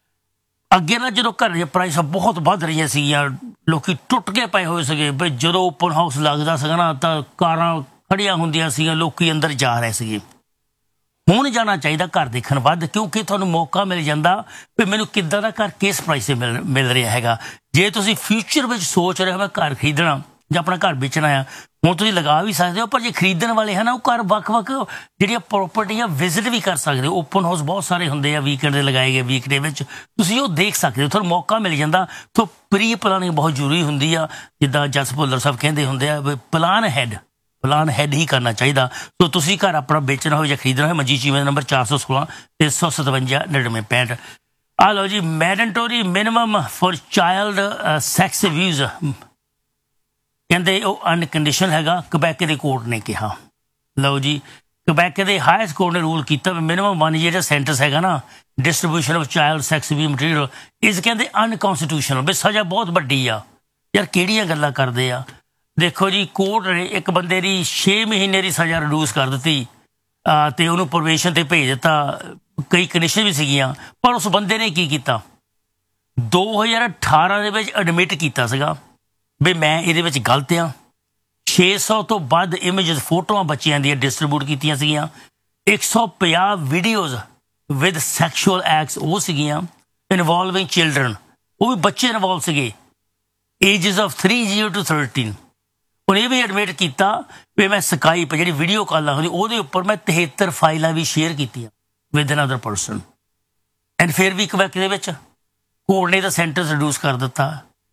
ਅੱਗੇ ਨਾ ਜਦੋਂ ਘਰ ਦੀਆਂ ਪ੍ਰਾਈਸਾਂ ਬਹੁਤ ਵੱਧ ਰਹੀਆਂ ਸੀਗੀਆਂ ਲੋਕੀ ਟੁੱਟ ਕੇ ਪਏ ਹੋਏ ਸੀਗੇ ਬਈ ਜਦੋਂ ਓਪਨ ਹਾਊਸ ਲੱਗਦਾ ਸੀਗਾ ਨਾ ਤਾਂ ਕਾਰਾਂ ਖੜੀਆਂ ਹੁੰਦੀਆਂ ਸੀਗੀਆਂ ਲੋਕੀ ਅੰਦਰ ਜਾ ਰਹੇ ਸੀਗੇ। ਹੁਣ ਜਾਣਾ ਚਾਹੀਦਾ ਘਰ ਦੇਖਣ ਵੱਧ ਕਿਉਂਕਿ ਤੁਹਾਨੂੰ ਮੌਕਾ ਮਿਲ ਜਾਂਦਾ ਵੀ ਮੈਨੂੰ ਕਿੱਦਾਂ ਦਾ ਘਰ ਕਿਸ ਪ੍ਰਾਈਸ 'ਤੇ ਮਿਲ ਮਿਲ ਰਿਹਾ ਹੈਗਾ। ਜੇ ਤੁਸੀਂ ਫਿਊਚਰ ਵਿੱਚ ਸੋਚ ਰਹੇ ਹੋ ਮੈਂ ਘਰ ਖਰੀਦਣਾ ਜਾਂ ਆਪਣਾ ਘਰ ਵੇਚਣਾ ਆ ਹੁਣ ਤੁਸੀਂ ਲਗਾ ਵੀ ਸਕਦੇ ਹੋ ਪਰ ਜੇ ਖਰੀਦਣ ਵਾਲੇ ਹਨ ਉਹ ਘਰ ਵੱਖ ਵੱਖ ਜਿਹੜੀਆਂ ਪ੍ਰੋਪਰਟੀਆਂ ਵਿਜ਼ਿਟ ਵੀ ਕਰ ਸਕਦੇ ਹੋ। ਓਪਨ ਹਾਊਸ ਬਹੁਤ ਸਾਰੇ ਹੁੰਦੇ ਆ ਵੀਕਐਂਡ ਦੇ ਲਗਾਏ ਗਏ ਵੀਕਡੇ ਵਿੱਚ ਤੁਸੀਂ ਉਹ ਦੇਖ ਸਕਦੇ ਹੋ ਤੁਹਾਨੂੰ ਮੌਕਾ ਮਿਲ ਜਾਂਦਾ। ਸੋ ਪ੍ਰੀ ਪਲਾਨਿੰਗ ਬਹੁਤ ਜ਼ਰੂਰੀ ਹੁੰਦੀ ਆ ਜਿੱਦਾਂ ਜਸ ਭੁੱਲਰ ਸਾਹਿਬ ਕਹਿੰਦੇ ਹੁੰਦੇ ਆ ਵੀ ਪਲਾਨ ਹੈਡ ਪਲਾਨ ਹੈਡ ਹੀ ਕਰਨਾ ਚਾਹੀਦਾ। ਸੋ ਤੁਸੀਂ ਘਰ ਆਪਣਾ ਵੇਚਣਾ ਹੋਵੇ ਜਾਂ ਖਰੀਦਣਾ ਹੋਵੇ ਮਨਜੀਤ ਚੀਮਾ ਦਾ ਨੰਬਰ ਚਾਰ ਸੌ ਸੋਲਾਂ ਤਿੰਨ ਸੌ ਸਤਵੰਜਾ ਨੜਿਨਵੇਂ ਪੈਂਹਠ। ਆ ਲਓ ਜੀ mandatory minimum for child sex abuse ਕਹਿੰਦੇ ਉਹ ਅਨਕੰਡੀਸ਼ਨਲ ਹੈਗਾ ਕਬੈਕ ਦੇ ਕੋਰਟ ਨੇ ਕਿਹਾ। ਲਓ ਜੀ ਕਬੈਕ ਦੇ ਹਾਈਐਸਟ ਕੋਰਟ ਨੇ ਰੂਲ ਕੀਤਾ ਵੀ ਮਿਨੀਮਮ ਵਨ ਜਿਹੜਾ ਸੈਂਟੈਂਸ ਹੈਗਾ ਨਾ distribution of child sex abuse material ਇਸ ਕਹਿੰਦੇ ਅਨਕਨਸਟੀਟਿਊਸ਼ਨਲ ਵੀ ਸਜ਼ਾ ਬਹੁਤ ਵੱਡੀ ਆ। ਯਾਰ ਕਿਹੜੀਆਂ ਗੱਲਾਂ ਕਰਦੇ ਆ। ਦੇਖੋ ਜੀ ਕੋਰਟ ਨੇ ਇੱਕ ਬੰਦੇ ਦੀ ਛੇ ਮਹੀਨੇ ਦੀ ਸਜ਼ਾ ਰਿਡਿਊਸ ਕਰ ਦਿੱਤੀ ਤੇ ਉਹਨੂੰ ਪ੍ਰੋਬੇਸ਼ਨ ਤੇ ਭੇਜ ਦਿੱਤਾ। ਕਈ ਕੰਡੀਸ਼ਨ ਵੀ ਸੀਗੀਆਂ ਪਰ ਉਸ ਬੰਦੇ ਨੇ ਕੀ ਕੀਤਾ ਦੋ ਹਜ਼ਾਰ ਅਠਾਰਾਂ ਦੇ ਵਿੱਚ ਐਡਮਿਟ ਕੀਤਾ ਸੀਗਾ ਵੀ ਮੈਂ ਇਹਦੇ ਵਿੱਚ ਗਲਤ ਆ। ਛੇ ਸੌ ਤੋਂ ਵੱਧ ਇਮੇਜਸ ਫੋਟੋਆਂ ਬੱਚਿਆਂ ਦੀਆਂ ਡਿਸਟਰੀਬਿਊਟ ਕੀਤੀਆਂ ਸੀਗੀਆਂ। ਇੱਕ ਸੌ ਪੰਜਾਹ ਵੀਡੀਓਜ਼ ਵਿਦ ਸੈਕਸ਼ੂਅਲ ਐਕਟਸ ਉਹ ਸੀਗੀਆਂ ਇਨਵੋਲਵਿੰਗ ਚਿਲਡਰਨ ਉਹ ਵੀ ਬੱਚੇ ਇਨਵੋਲਵ ਸੀਗੇ ages of three zero two thirteen. ਉਹਨੇ ਇਹ ਵੀ ਐਡਮਿਟ ਕੀਤਾ ਵੀ ਮੈਂ ਸਕਾਈਪ ਜਿਹੜੀ ਵੀਡੀਓ ਕਾਲਾਂ ਹੁੰਦੀ ਉਹਦੇ ਉੱਪਰ ਮੈਂ ਤਿਹੱਤਰ ਫਾਈਲਾਂ ਵੀ ਸ਼ੇਅਰ ਕੀਤੀਆਂ ਵਿਦ ਅਨਦਰ ਪਰਸਨ ਐਂਡ ਫਿਰ ਵੀ ਕਬੈਕ ਦੇ ਵਿੱਚ ਕੋਰਟ ਨੇ ਤਾਂ ਸੈਂਟੈਂਸ ਰਿਡਿਊਸ ਕਰ ਦਿੱਤਾ।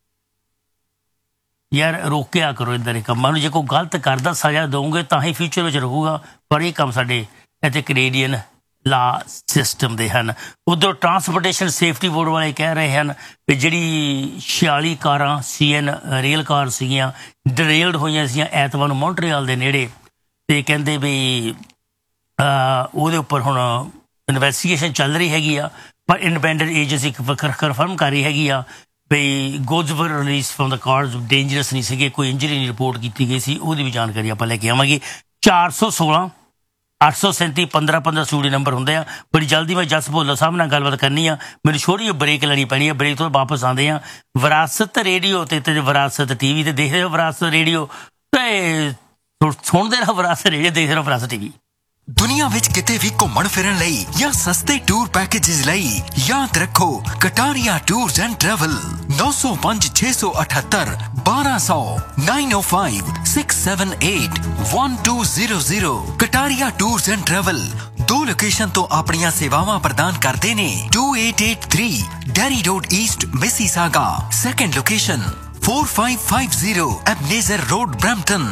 ਯਾਰ ਰੋਕਿਆ ਕਰੋ ਇੱਦਾਂ ਦੇ ਕੰਮਾਂ ਨੂੰ। ਜੇ ਕੋਈ ਗਲਤ ਕਰਦਾ ਸਜ਼ਾ ਦਊਂਗੇ ਤਾਂ ਹੀ ਫਿਊਚਰ ਵਿੱਚ ਰਹੂਗਾ ਪਰ ਇਹ ਕੰਮ ਸਾਡੇ ਇੱਥੇ ਕੈਨੇਡੀਅਨ ਲਾ ਸਿਸਟਮ ਦੇ ਹਨ। ਉੱਧਰ ਟਰਾਂਸਪੋਰਟੇਸ਼ਨ ਸੇਫਟੀ ਬੋਰਡ ਵਾਲੇ ਕਹਿ ਰਹੇ ਹਨ ਵੀ ਜਿਹੜੀ ਛਿਆਲੀ ਕਾਰਾਂ ਸੀ ਐਨ ਰੇਲ ਕਾਰ ਸੀਗੀਆਂ ਡਰੇਲਡ ਹੋਈਆਂ ਸੀਗੀਆਂ ਐਤਵਾਰ ਨੂੰ ਮੌਂਟਰੀਅਲ ਦੇ ਨੇੜੇ ਤੇ ਕਹਿੰਦੇ ਵੀ ਉਹਦੇ ਉੱਪਰ ਹੁਣ ਇਨਵੈਸਟੀਗੇਸ਼ਨ ਚੱਲ ਰਹੀ ਹੈਗੀ ਆ ਪਰ ਇੰਡੀਪੈਂਡੈਂਟ ਏਜੰਸੀ ਕਨਫਰਮ ਕਰ ਰਹੀ ਹੈਗੀ ਆ ਵੀ ਗੁੱਡਸ ਵਰ release from the cars dangerous ਨਹੀਂ ਸੀਗੇ ਕੋਈ ਇੰਜਰੀ ਨਹੀਂ ਰਿਪੋਰਟ ਕੀਤੀ ਗਈ ਸੀ ਉਹਦੀ ਵੀ ਜਾਣਕਾਰੀ ਆਪਾਂ ਲੈ ਕੇ ਆਵਾਂਗੇ। ਚਾਰ ਸੌ ਸੋਲਾਂ ਅੱਠ ਸੌ ਸੈਂਤੀ ਪੰਦਰਾਂ ਪੰਦਰਾਂ ਸਟੂਡੀਓ ਨੰਬਰ ਹੁੰਦੇ ਆ। ਬੜੀ ਜਲਦੀ ਮੈਂ ਜਸ ਭੁੱਲਰ ਸਾਹਿਬ ਨਾਲ ਗੱਲਬਾਤ ਕਰਨੀ ਆ ਮੈਨੂੰ ਛੋਟੀ ਜਿਹੀ ਬ੍ਰੇਕ ਲੈਣੀ ਪੈਣੀ ਆ। ਬ੍ਰੇਕ ਤੋਂ ਵਾਪਸ ਆਉਂਦੇ ਆ ਵਿਰਾਸਤ ਰੇਡੀਓ ਤੇ ਤੇ ਵਿਰਾਸਤ ਟੀ ਵੀ ਤੇ ਦੇਖਦੇ ਹੋ ਵਿਰਾਸਤ ਰੇਡੀਓ ਤੇ ਸੁਣਦੇ ਰਹੋ ਵਿਰਾਸਤ ਰੇਡੀਓ ਦੇਖਦੇ ਰਹੋ ਵਿਰਾਸਤ ਟੀ ਵੀ। ਦੁਨੀਆ ਵਿੱਚ ਕਿਤੇ ਵੀ ਘੁੰਮਣ ਫਿਰਨ ਲਈ ਜਾਂ ਸਸਤੇ ਟੂਰ ਪੈਕੇजेस ਲਈ ਯਾਦ ਰੱਖੋ ਕਟਾਰੀਆ ਟੂਰਸ ਐਂਡ ਟਰੈਵਲ ਨੌ ਸੌ ਪੰਜ ਛੇ ਸੌ ਅਠੱਤਰ ਬਾਰਾਂ ਸੌ ਨਾइन ओ five six seven eight one two zero zero Kataria tours and travel ਦੋ ਲੋਕੇਸ਼ਨ ਤੋਂ ਆਪਣੀਆਂ ਸੇਵਾਵਾਂ ਪ੍ਰਦਾਨ ਕਰਦੇ ਨੇ to eight eight three dairy road East Mississauga second location four five five zero एबनेज़र road Brampton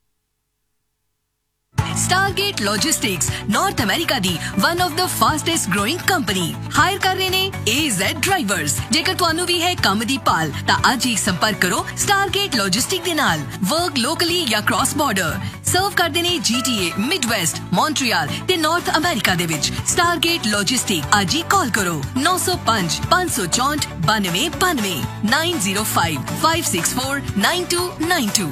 Stargate Logistics North America the one of the fastest growing company hire ਕਰ ਰਹੇ ਨੇ A Z ਡਰਾਈਵਰਸ। ਜੇਕਰ ਤੁਹਾਨੂੰ ਵੀ ਹੈ ਕੰਮ ਦੀ ਭਾਲ ਤਾਂ ਅੱਜ ਹੀ ਸੰਪਰਕ ਕਰੋ Stargate Logistics ਦੇ ਨਾਲ। ਵਰਕ ਲੋਕਲੀ ਜਾਂ ਕ੍ਰਾਸ ਬਾਰਡਰ ਸਰਵ ਕਰਦੇ ਨੇ G T A, Midwest, Montreal ਤੇ North America ਦੇ ਵਿੱਚ। Stargate Logistics ਅੱਜ ਹੀ ਕਾਲ ਕਰੋ ਨੌ ਸੌ ਪੰਜ ਪੰਜ ਸੌ ਚੌਂਹਠ ਬਾਨਵੇਂ ਬਾਨਵੇਂ nine zero five five six four nine to nine to.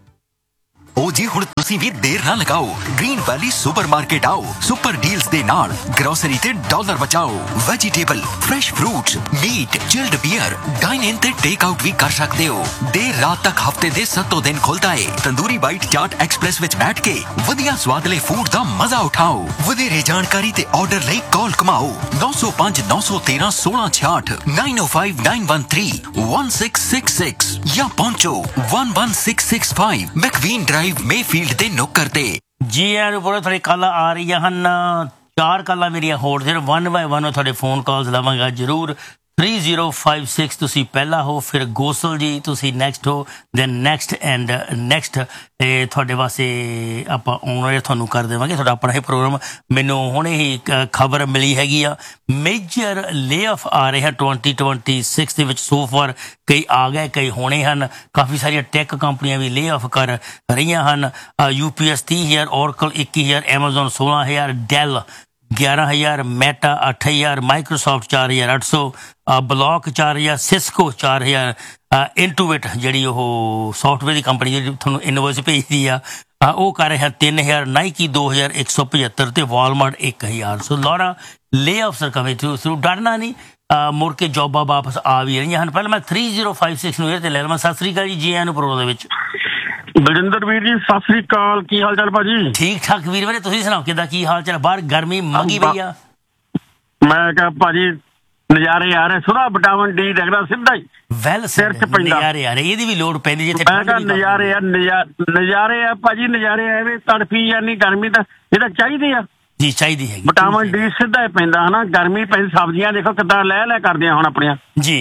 ਉਹ ਜੀ ਹੁਣ ਤੁਸੀਂ ਵੀ ਦੇਰ ਨਾ ਲਗਾਓ ਗ੍ਰੀਨ ਵੈਲੀ ਸੁਪਰਮਾਰਕੀਟ ਆਓ ਸੁਪਰ ਡੀਲਸ ਦੇ ਨਾਲ ਗਰੋਸਰੀ ਤੇ ਡਾਲਰ ਬਚਾਓ vegetable fresh fruits meat chilled beer dine ਇਨ ਤੇ ਟੇਕ ਆਊਟ ਵੀ ਕਰ ਸਕਦੇ ਹੋ ਦੇਰ ਰਾਤ ਤੱਕ ਹਫਤੇ ਦੇ ਸੱਤੋਂ ਦਿਨ ਖੁੱਲਦਾ ਏ ਤੰਦੂਰੀ ਬਾਈਟ ਚਾਟ ਐਕਸਪ੍ਰੈਸ ਵਿੱਚ ਬੈਠ ਕੇ ਵਧੀਆ ਸਵਾਦਲੇ ਫੂਡ ਦਾ ਮਜ਼ਾ ਉਠਾਓ ਵਧੇਰੇ ਜਾਣਕਾਰੀ ਤੇ ਆਰਡਰ ਲਈ ਕਾਲ ਕਮਾਓ ਨੌ ਸੌ ਪੰਜ ਨੌ ਸੌ ਤੇਰਾਂ ਸੋਲਾਂ ਛਿਆਹਠ नाइन ओ five nine one three one six six six ਜਾਂ ਪਹੁੰਚੋ one one six six five ਮੈਕਵੀਨ drive Mayfield ਦੇ ਨੁੱਕਰ ਤੇ ਜੀ ਆਰ ਬੋਲੇ ਤੁਹਾਡੀ ਕਾਲਾਂ ਆ ਰਹੀਆਂ ਹਨ ਚਾਰ ਕਾਲਾਂ ਮੇਰੀਆਂ ਹੋਰ ਫਿਰ ਵਨ ਬਾਏ ਵਨ ਤੁਹਾਡੇ ਫੋਨ ਕਾਲਸ ਲਵਾਂਗਾ ਜ਼ਰੂਰ थ्री ज़ीरो फाइव सिक्स ਤੁਸੀਂ ਪਹਿਲਾ ਹੋ ਫਿਰ ਗੋਸਲ ਜੀ ਤੁਸੀਂ ਨੈਕਸਟ ਹੋ ਦੈਨ ਨੈਕਸਟ ਐਂਡ ਨੈਕਸਟ ਤੁਹਾਡੇ ਵਾਸਤੇ ਆਪਾਂ ਆਨਲਾਈਨ ਤੁਹਾਨੂੰ ਕਰ ਦੇਵਾਂਗੇ ਤੁਹਾਡਾ ਆਪਣਾ ਹੀ ਪ੍ਰੋਗਰਾਮ ਮੈਨੂੰ ਹੁਣੇ ਹੀ ਖਬਰ ਮਿਲੀ ਹੈਗੀ ਆ ਮੇਜਰ ਲੇਆਫ ਆ ਰਹੇ ਹਨ ट्वेंटी ट्वेंटी सिक्स ਦੇ ਵਿੱਚ ਸੋ ਫਾਰ ਕਈ ਆ ਗਏ ਕਈ ਹੋਣੇ ਹਨ ਕਾਫੀ ਸਾਰੀਆਂ ਟੈਕ ਕੰਪਨੀਆਂ ਵੀ ਲੇਆਫ ਕਰ ਰਹੀਆਂ ਹਨ ਯੂ ਪੀ ਐਸ तीस हज़ार ਔਰਕਲ ਇੱਕੀ ਹਜ਼ਾਰ ਐਮਾਜ਼ਨ सोलह हज़ार ਡੈਲ ग्यारह हज़ार मैटा अठ हज़ार माइक्रोसॉफ्ट चार हज़ार अठ सौ ब्लॉक चार हज़ार सिस्को चार हज़ार इंटूवेट जी सॉफ्टवेयर की कंपनी जी थोड़ा इनवॉइस भेजती है वो कर रहे हैं तीन हज़ार नाइकी दो हज़ार एक सौ पचहत्तर तो वॉलमार्ट एक हज़ार सो लॉरा ले ऑफ सर कमे थ्रू थ्रू डरना नहीं मुड़ के जॉबा वापस आ भी रही हैं पहले मैं थ्री जीरो फाइव सिक्स ਨੂੰ ਲੈ ਲਵਾਂ ਸਤਿ ਸ੍ਰੀ ਅਕਾਲ ਜੀ ਜੀ ਆਇਆਂ ਨੂੰ ਪ੍ਰੋਗਰਾਮ ਦੇ ਵਿੱਚ ਬਲਜਿੰਦਰ ਵੀਰ ਜੀ ਸਤਿ ਸ੍ਰੀ ਅਕਾਲ ਕੀ ਹਾਲ ਚਾਲ ਭਾਜੀ ਠੀਕ ਠਾਕ ਵੀਰ ਵੀਰੇ ਤੁਸੀਂ ਸੁਣਾਓ ਕਿੱਦਾਂ ਕੀ ਹਾਲ ਚਾਲ ਬਾਹਰ ਗਰਮੀ ਮੰਗੀ ਪਈ ਆ ਮੈਂ ਕਿਹਾ ਭਾਜੀ ਨਜ਼ਾਰੇ ਆ ਰਹੇ ਸੁਣਾ ਵਿਟਾਮਿਨ ਡੀ ਦੇਖਦਾ ਸਿੱਧਾ ਹੀ ਵੈਲ ਸਿਰ ਚ ਪੈਂਦਾ ਨਜ਼ਾਰੇ ਆ ਰਹੇ ਇਹਦੀ ਵੀ ਲੋੜ ਪੈਂਦੀ ਜਿੱਥੇ ਮੈਂ ਕਿਹਾ ਨਜ਼ਾਰੇ ਆ ਨਜ਼ਾਰੇ ਆ ਭਾਜੀ ਨਜ਼ਾਰੇ ਐਵੇਂ ਤੜਫੀ ਜਾਂਦੀ ਗਰਮੀ ਤਾਂ ਇਹ ਤਾਂ ਚਾਹੀਦੀ ਆ ਜੀ ਚਾਹੀਦੀ ਹੈਗੀ ਵਿਟਾਮਿਨ ਡੀ ਸਿੱਧਾ ਹੀ ਪੈਂਦਾ ਹਨਾ ਗਰਮੀ ਪੈਂਦੀ ਸਬਜ਼ੀਆਂ ਦੇਖੋ ਕਿੱਦਾਂ ਲੈ ਲੈ ਕਰਦੀਆਂ ਹੁਣ ਆਪਣੀਆਂ ਜੀ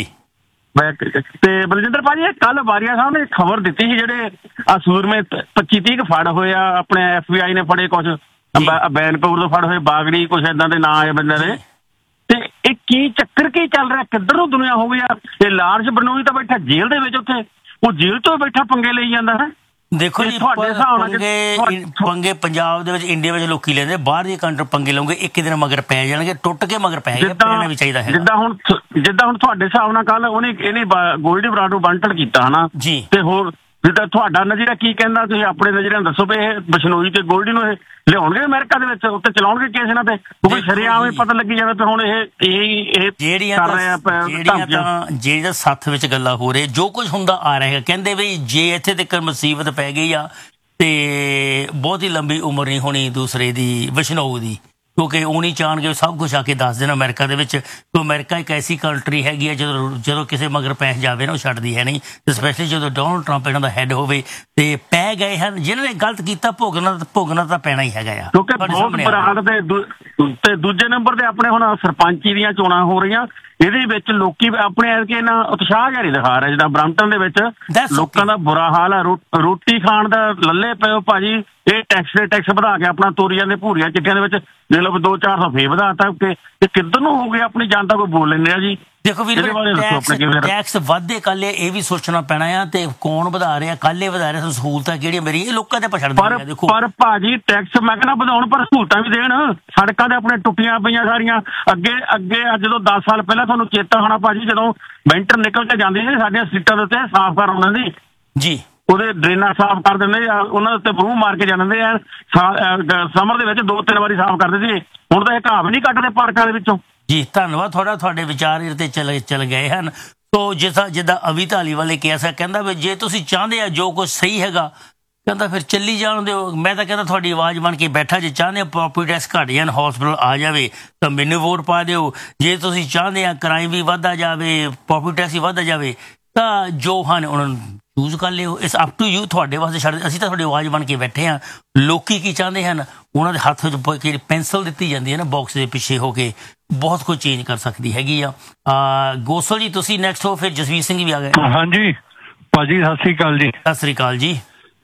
ਤੇ ਬਲਜਿੰਦਰ ਭਾਜੀ ਇਹ ਕੱਲ ਵਾਰੀਆ ਸਾਹਿਬ ਨੇ ਖਬਰ ਦਿੱਤੀ ਸੀ ਜਿਹੜੇ ਆ ਸੂਰਮੇ ਪੱਚੀ ਤੀਹ ਫੜ ਹੋਏ ਆ ਆਪਣੇ ਐਫ ਬੀ ਆਈ ਨੇ ਫੜੇ ਕੁਛ ਬੈਨਪੁਰ ਤੋਂ ਫੜ ਹੋਏ ਬਾਗੜੀ ਕੁਛ ਏਦਾਂ ਦੇ ਨਾਂ ਆਏ ਬੰਦੇ ਦੇ ਤੇ ਇਹ ਕੀ ਚੱਕਰ ਕੀ ਚੱਲ ਰਿਹਾ ਕਿੱਧਰ ਨੂੰ ਦੁਨੀਆ ਹੋ ਗਈ ਆ ਇਹ ਲਾਰਜ ਬਰਨੋਈ ਤਾਂ ਬੈਠਾ ਜੇਲ੍ਹ ਦੇ ਵਿੱਚ ਉੱਥੇ ਉਹ ਜੇਲ੍ਹ ਤੋਂ ਬੈਠਾ ਪੰਗੇ ਲਈ ਜਾਂਦਾ ਹੈ ਦੇਖੋ ਜੀ ਪੰਗੇ ਪੰਗੇ ਪੰਜਾਬ ਦੇ ਵਿੱਚ ਇੰਡੀਆ ਵਿੱਚ ਲੋਕੀ ਲੈਂਦੇ ਬਾਹਰ ਦੀ ਕੰਟਰੀ ਪੰਗੇ ਲਾਉਂਗੇ ਇੱਕ ਦਿਨ ਮਗਰ ਪੈ ਜਾਣਗੇ ਟੁੱਟ ਕੇ ਮਗਰ ਪੈ ਜਾਣਗੇ ਵੀ ਚਾਹੀਦਾ ਹੈ ਜਿੱਦਾਂ ਹੁਣ ਜਿੱਦਾਂ ਹੁਣ ਤੁਹਾਡੇ ਹਿਸਾਬ ਨਾਲ ਕੱਲ ਉਹਨੇ ਇਹਨੇ ਗੋਲਡੀ ਬਰਾਡ ਨੂੰ ਬੰਟਲ ਕੀਤਾ ਹਨਾ ਜੀ ਤੇ ਹੋਰ ਜਿੱਦਾਂ ਤੁਹਾਡਾ ਨਜ਼ਰੀਆ ਕੀ ਕਹਿੰਦਾ ਤੁਸੀਂ ਆਪਣੇ ਨਜ਼ਰੀਆ ਦੱਸੋ ਵੀ ਇਹ ਬਸ਼ਨੋਈ ਤੇ ਗੋਲਡੀ ਨੂੰ ਇਹ ਲਿਆਉਣਗੇ ਅਮਰੀਕਾ ਦੇ ਵਿੱਚ ਉੱਤੇ ਚਲਾਉਣਗੇ ਕੇਸ ਇਹਨਾਂ ਤੇ ਕਿਉਂਕਿ ਸ਼ਰੇਆਮ ਪਤਾ ਲੱਗੀ ਜਾਵੇ ਤੇ ਹੁਣ ਇਹ ਇਹ ਜਿਹੜੀਆਂ ਜਿਹੜੀਆਂ ਤਾਂ ਜਿਹੜੀਆਂ ਸੱਥ ਵਿੱਚ ਗੱਲਾਂ ਹੋ ਰਹੇ ਜੋ ਕੁਝ ਹੁੰਦਾ ਆ ਰਿਹਾ ਕਹਿੰਦੇ ਵੀ ਜੇ ਇੱਥੇ ਤੱਕ ਮੁਸੀਬਤ ਪੈ ਗਈ ਆ ਤੇ ਬਹੁਤੀ ਲੰਬੀ ਉਮਰ ਨਹੀਂ ਹੋਣੀ ਦੂਸਰੇ ਦੀ ਬਸ਼ਨੋਈ ਦੀ ਕਿਉਂਕਿ ਉਹ ਨਹੀਂ ਚਾਹਣਗੇ ਸਭ ਕੁਛ ਆ ਕੇ ਦੱਸ ਦੇਣ ਅਮਰੀਕਾ ਦੇ ਵਿੱਚ ਕਿਉਂ ਅਮਰੀਕਾ ਇੱਕ ਐਸੀ ਕੰਟਰੀ ਹੈਗੀ ਹੈ ਜਦੋਂ ਜਦੋਂ ਕਿਸੇ ਮਗਰ ਪੈ ਜਾਵੇ ਨਾ ਉਹ ਛੱਡਦੀ ਹੈ ਨਹੀਂ ਸਪੈਸ਼ਲੀ ਜਦੋਂ ਡੋਨਲਡ ਟਰੰਪ ਇਹਨਾਂ ਦਾ ਹੈਡ ਹੋਵੇ ਤੇ ਪੈ ਗਏ ਹਨ ਜਿਹਨਾਂ ਨੇ ਗਲਤ ਕੀਤਾ ਭੋਗਣਾ ਭੋਗਣਾ ਤਾਂ ਪੈਣਾ ਹੀ ਹੈਗਾ ਆ ਕਿਉਂਕਿ ਬਹੁਤ ਬੁਰਾ ਹਾਲ ਤੇ ਦੂਜੇ ਨੰਬਰ ਤੇ ਆਪਣੇ ਹੁਣ ਸਰਪੰਚੀ ਦੀਆਂ ਚੋਣਾਂ ਹੋ ਰਹੀਆਂ ਇਹਦੇ ਵਿੱਚ ਲੋਕੀ ਆਪਣੇ ਐਤਕੇ ਨਾ ਉਤਸ਼ਾਹ ਜਾਰੀ ਦਿਖਾ ਰਹੇ ਜਿੱਦਾਂ ਬਰੰਪਟਨ ਦੇ ਵਿੱਚ ਲੋਕਾਂ ਦਾ ਬੁਰਾ ਹਾਲ ਆ ਰੋਟੀ ਖਾਣ ਦਾ ਲੱਲੇ ਪਏ ਭਾਜੀ ਇਹ ਟੈਕਸ ਦੇ ਟੈਕਸ ਵਧਾ ਕੇ ਆਪਣਾ ਤੋਰੀਆਂ ਦੇ ਭੂਰੀਆਂ ਚਿੱਟੀਆਂ ਦੇ ਵਿੱਚ ਦੇਖ ਲਓ ਦੋ ਚਾਰ ਸੌ ਫੇਰ ਵਧਾਤਾ ਕਿ ਕਿੱਧਰ ਨੂੰ ਹੋ ਗਿਆ ਆਪਣੀ ਜਨਤਾ ਕੋਈ ਬੋਲ ਲੈਂਦੇ ਆ ਜੀ ਦੇਖੋ ਵੀਰ ਟੈਕਸ ਵੱਧਦੇ ਕੱਲ ਇਹ ਵੀ ਸੋਚਣਾ ਪੈਣਾ ਆ ਤੇ ਕੌਣ ਵਧਾ ਰਿਹਾ ਕੱਲ ਇਹ ਵਧਾ ਰਿਹਾ ਸਹੂਲਤਾਂ ਕਿਹੜੀਆਂ ਮੇਰੀ ਇਹ ਲੋਕਾਂ ਤੇ ਪਛੜ ਦਿੰਦੇ ਆ ਦੇਖੋ ਪਰ ਭਾਜੀ ਟੈਕਸ ਮੈਂ ਕਹਿੰਦਾ ਵਧਾਉਣ ਪਰ ਸਹੂਲਤਾਂ ਵੀ ਦੇਣ ਸੜਕਾਂ ਦੇ ਆਪਣੇ ਟੁੱਟੀਆਂ ਪਈਆਂ ਸਾਰੀਆਂ ਅੱਗੇ ਅੱਗੇ ਜਦੋਂ ਦਸ ਸਾਲ ਪਹਿਲਾਂ ਤੁਹਾਨੂੰ ਚੇਤਾ ਹੋਣਾ ਭਾਜੀ ਜਦੋਂ ਵਿੰਟਰ ਨਿਕਲ ਕੇ ਜਾਂਦੀ ਸੀ ਸਾਡੀਆਂ ਸੀਟਾਂ ਦੇ ਉੱਤੇ ਸਾਫ਼ ਕਰ ਉਹਨਾਂ ਦੀ ਜੀ ਉਹਦੇ ਡਰੇਨਾਂ ਸਾਫ਼ ਕਰ ਦਿੰਦੇ ਆ ਉਹਨਾਂ ਦੇ ਉੱਤੇ ਬਰੂਹ ਮਾਰ ਕੇ ਜਾਂਦੇ ਆ ਸਮਰ ਦੇ ਵਿੱਚ ਦੋ ਤਿੰਨ ਵਾਰੀ ਸਾਫ਼ ਕਰਦੇ ਸੀ ਹੁਣ ਤਾਂ ਇਹ ਘਾਹ ਵੀ ਨਹੀਂ ਕੱਢਦੇ ਪਾਰਕਾਂ ਦੇ ਵਿੱਚੋਂ ਜੀ ਧੰਨਵਾਦ ਤੁਹਾਡਾ ਤੁਹਾਡੇ ਵਿਚਾਰ ਤੇ ਚਲੇ ਚਲ ਗਏ ਹਨ ਸੋ ਜਿੱਦਾਂ ਜਿੱਦਾਂ ਅਵੀ ਧਾਲੀਵਾਲ ਨੇ ਕਿਹਾ ਸੀ ਕਹਿੰਦਾ ਵੀ ਜੇ ਤੁਸੀਂ ਚਾਹੁੰਦੇ ਆ ਜੋ ਕੁਝ ਸਹੀ ਹੈਗਾ ਕਹਿੰਦਾ ਫਿਰ ਚੱਲੀ ਜਾਣ ਦਿਓ। ਮੈਂ ਤਾਂ ਕਹਿੰਦਾ ਤੁਹਾਡੀ ਆਵਾਜ਼ ਬਣ ਕੇ ਬੈਠਾ, ਜੇ ਚਾਹੁੰਦੇ ਹੋ ਪ੍ਰੋਪਰਟੀ ਟੈਕਸ ਘੱਟ ਜਾਣ, ਹਸਪੀਟਲ ਆ ਜਾਵੇ ਤਾਂ ਮੈਨੂੰ ਵੋਟ ਪਾ ਦਿਓ। ਜੇ ਤੁਸੀਂ ਚਾਹੁੰਦੇ ਆ ਕ੍ਰਾਈਮ ਵੀ ਵੱਧਦਾ ਜਾਵੇ, ਪ੍ਰੋਪਰਟੀ ਟੈਕਸ ਵੀ ਵੱਧਦਾ ਜਾਵੇ, ਤਾਂ ਜੋ ਹਨ ਉਹਨਾਂ ਨੂੰ ਚੂਜ਼ ਕਰ ਲਿਓ। ਇਟਸ ਅਪ ਟੂ ਯੂ, ਤੁਹਾਡੇ ਵਾਸਤੇ ਛੱਡ, ਅਸੀਂ ਤਾਂ ਤੁਹਾਡੀ ਆਵਾਜ਼ ਬਣ ਕੇ ਬੈਠੇ ਹਾਂ। ਲੋਕੀ ਕੀ ਚਾਹੁੰਦੇ ਹਨ, ਉਹਨਾਂ ਦੇ ਹੱਥ ਵਿੱਚ ਜਿਹੜੀ ਪੈਨਸਲ ਦਿੱਤੀ ਜਾਂਦੀ ਹੈ ਨਾ ਬਾਕਸ ਦੇ ਪਿੱਛੇ ਹੋ ਕੇ, ਬਹੁਤ ਕੁਝ ਚੇਂਜ ਕਰ ਸਕਦੀ ਹੈਗੀ ਆ। ਗੋਸਲ ਜੀ ਤੁਸੀਂ ਨੈਕਸਟ ਹੋ, ਫਿਰ ਜਸਵੀਰ ਸਿੰਘ ਵੀ ਆ ਗਏ। ਹਾਂਜੀ ਭਾਜੀ ਸਤਿ ਸ੍ਰੀ ਅਕਾਲ ਜੀ। ਸਤਿ ਸ੍ਰੀ ਅਕਾਲ ਜੀ।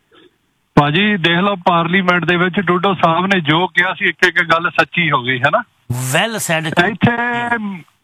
ਭਾਜੀ ਦੇਖ ਲਓ ਪਾਰਲੀਮੈਂਟ ਦੇ ਵਿੱਚ ਟਰੂਡੋ ਸਾਹਿਬ ਨੇ ਜੋ ਕਿਹਾ ਸੀ ਇੱਕ ਇੱਕ ਗੱਲ ਸੱਚੀ ਹੋ ਗਈ ਹੈ ਨਾ। Well sad. ਇੱਥੇ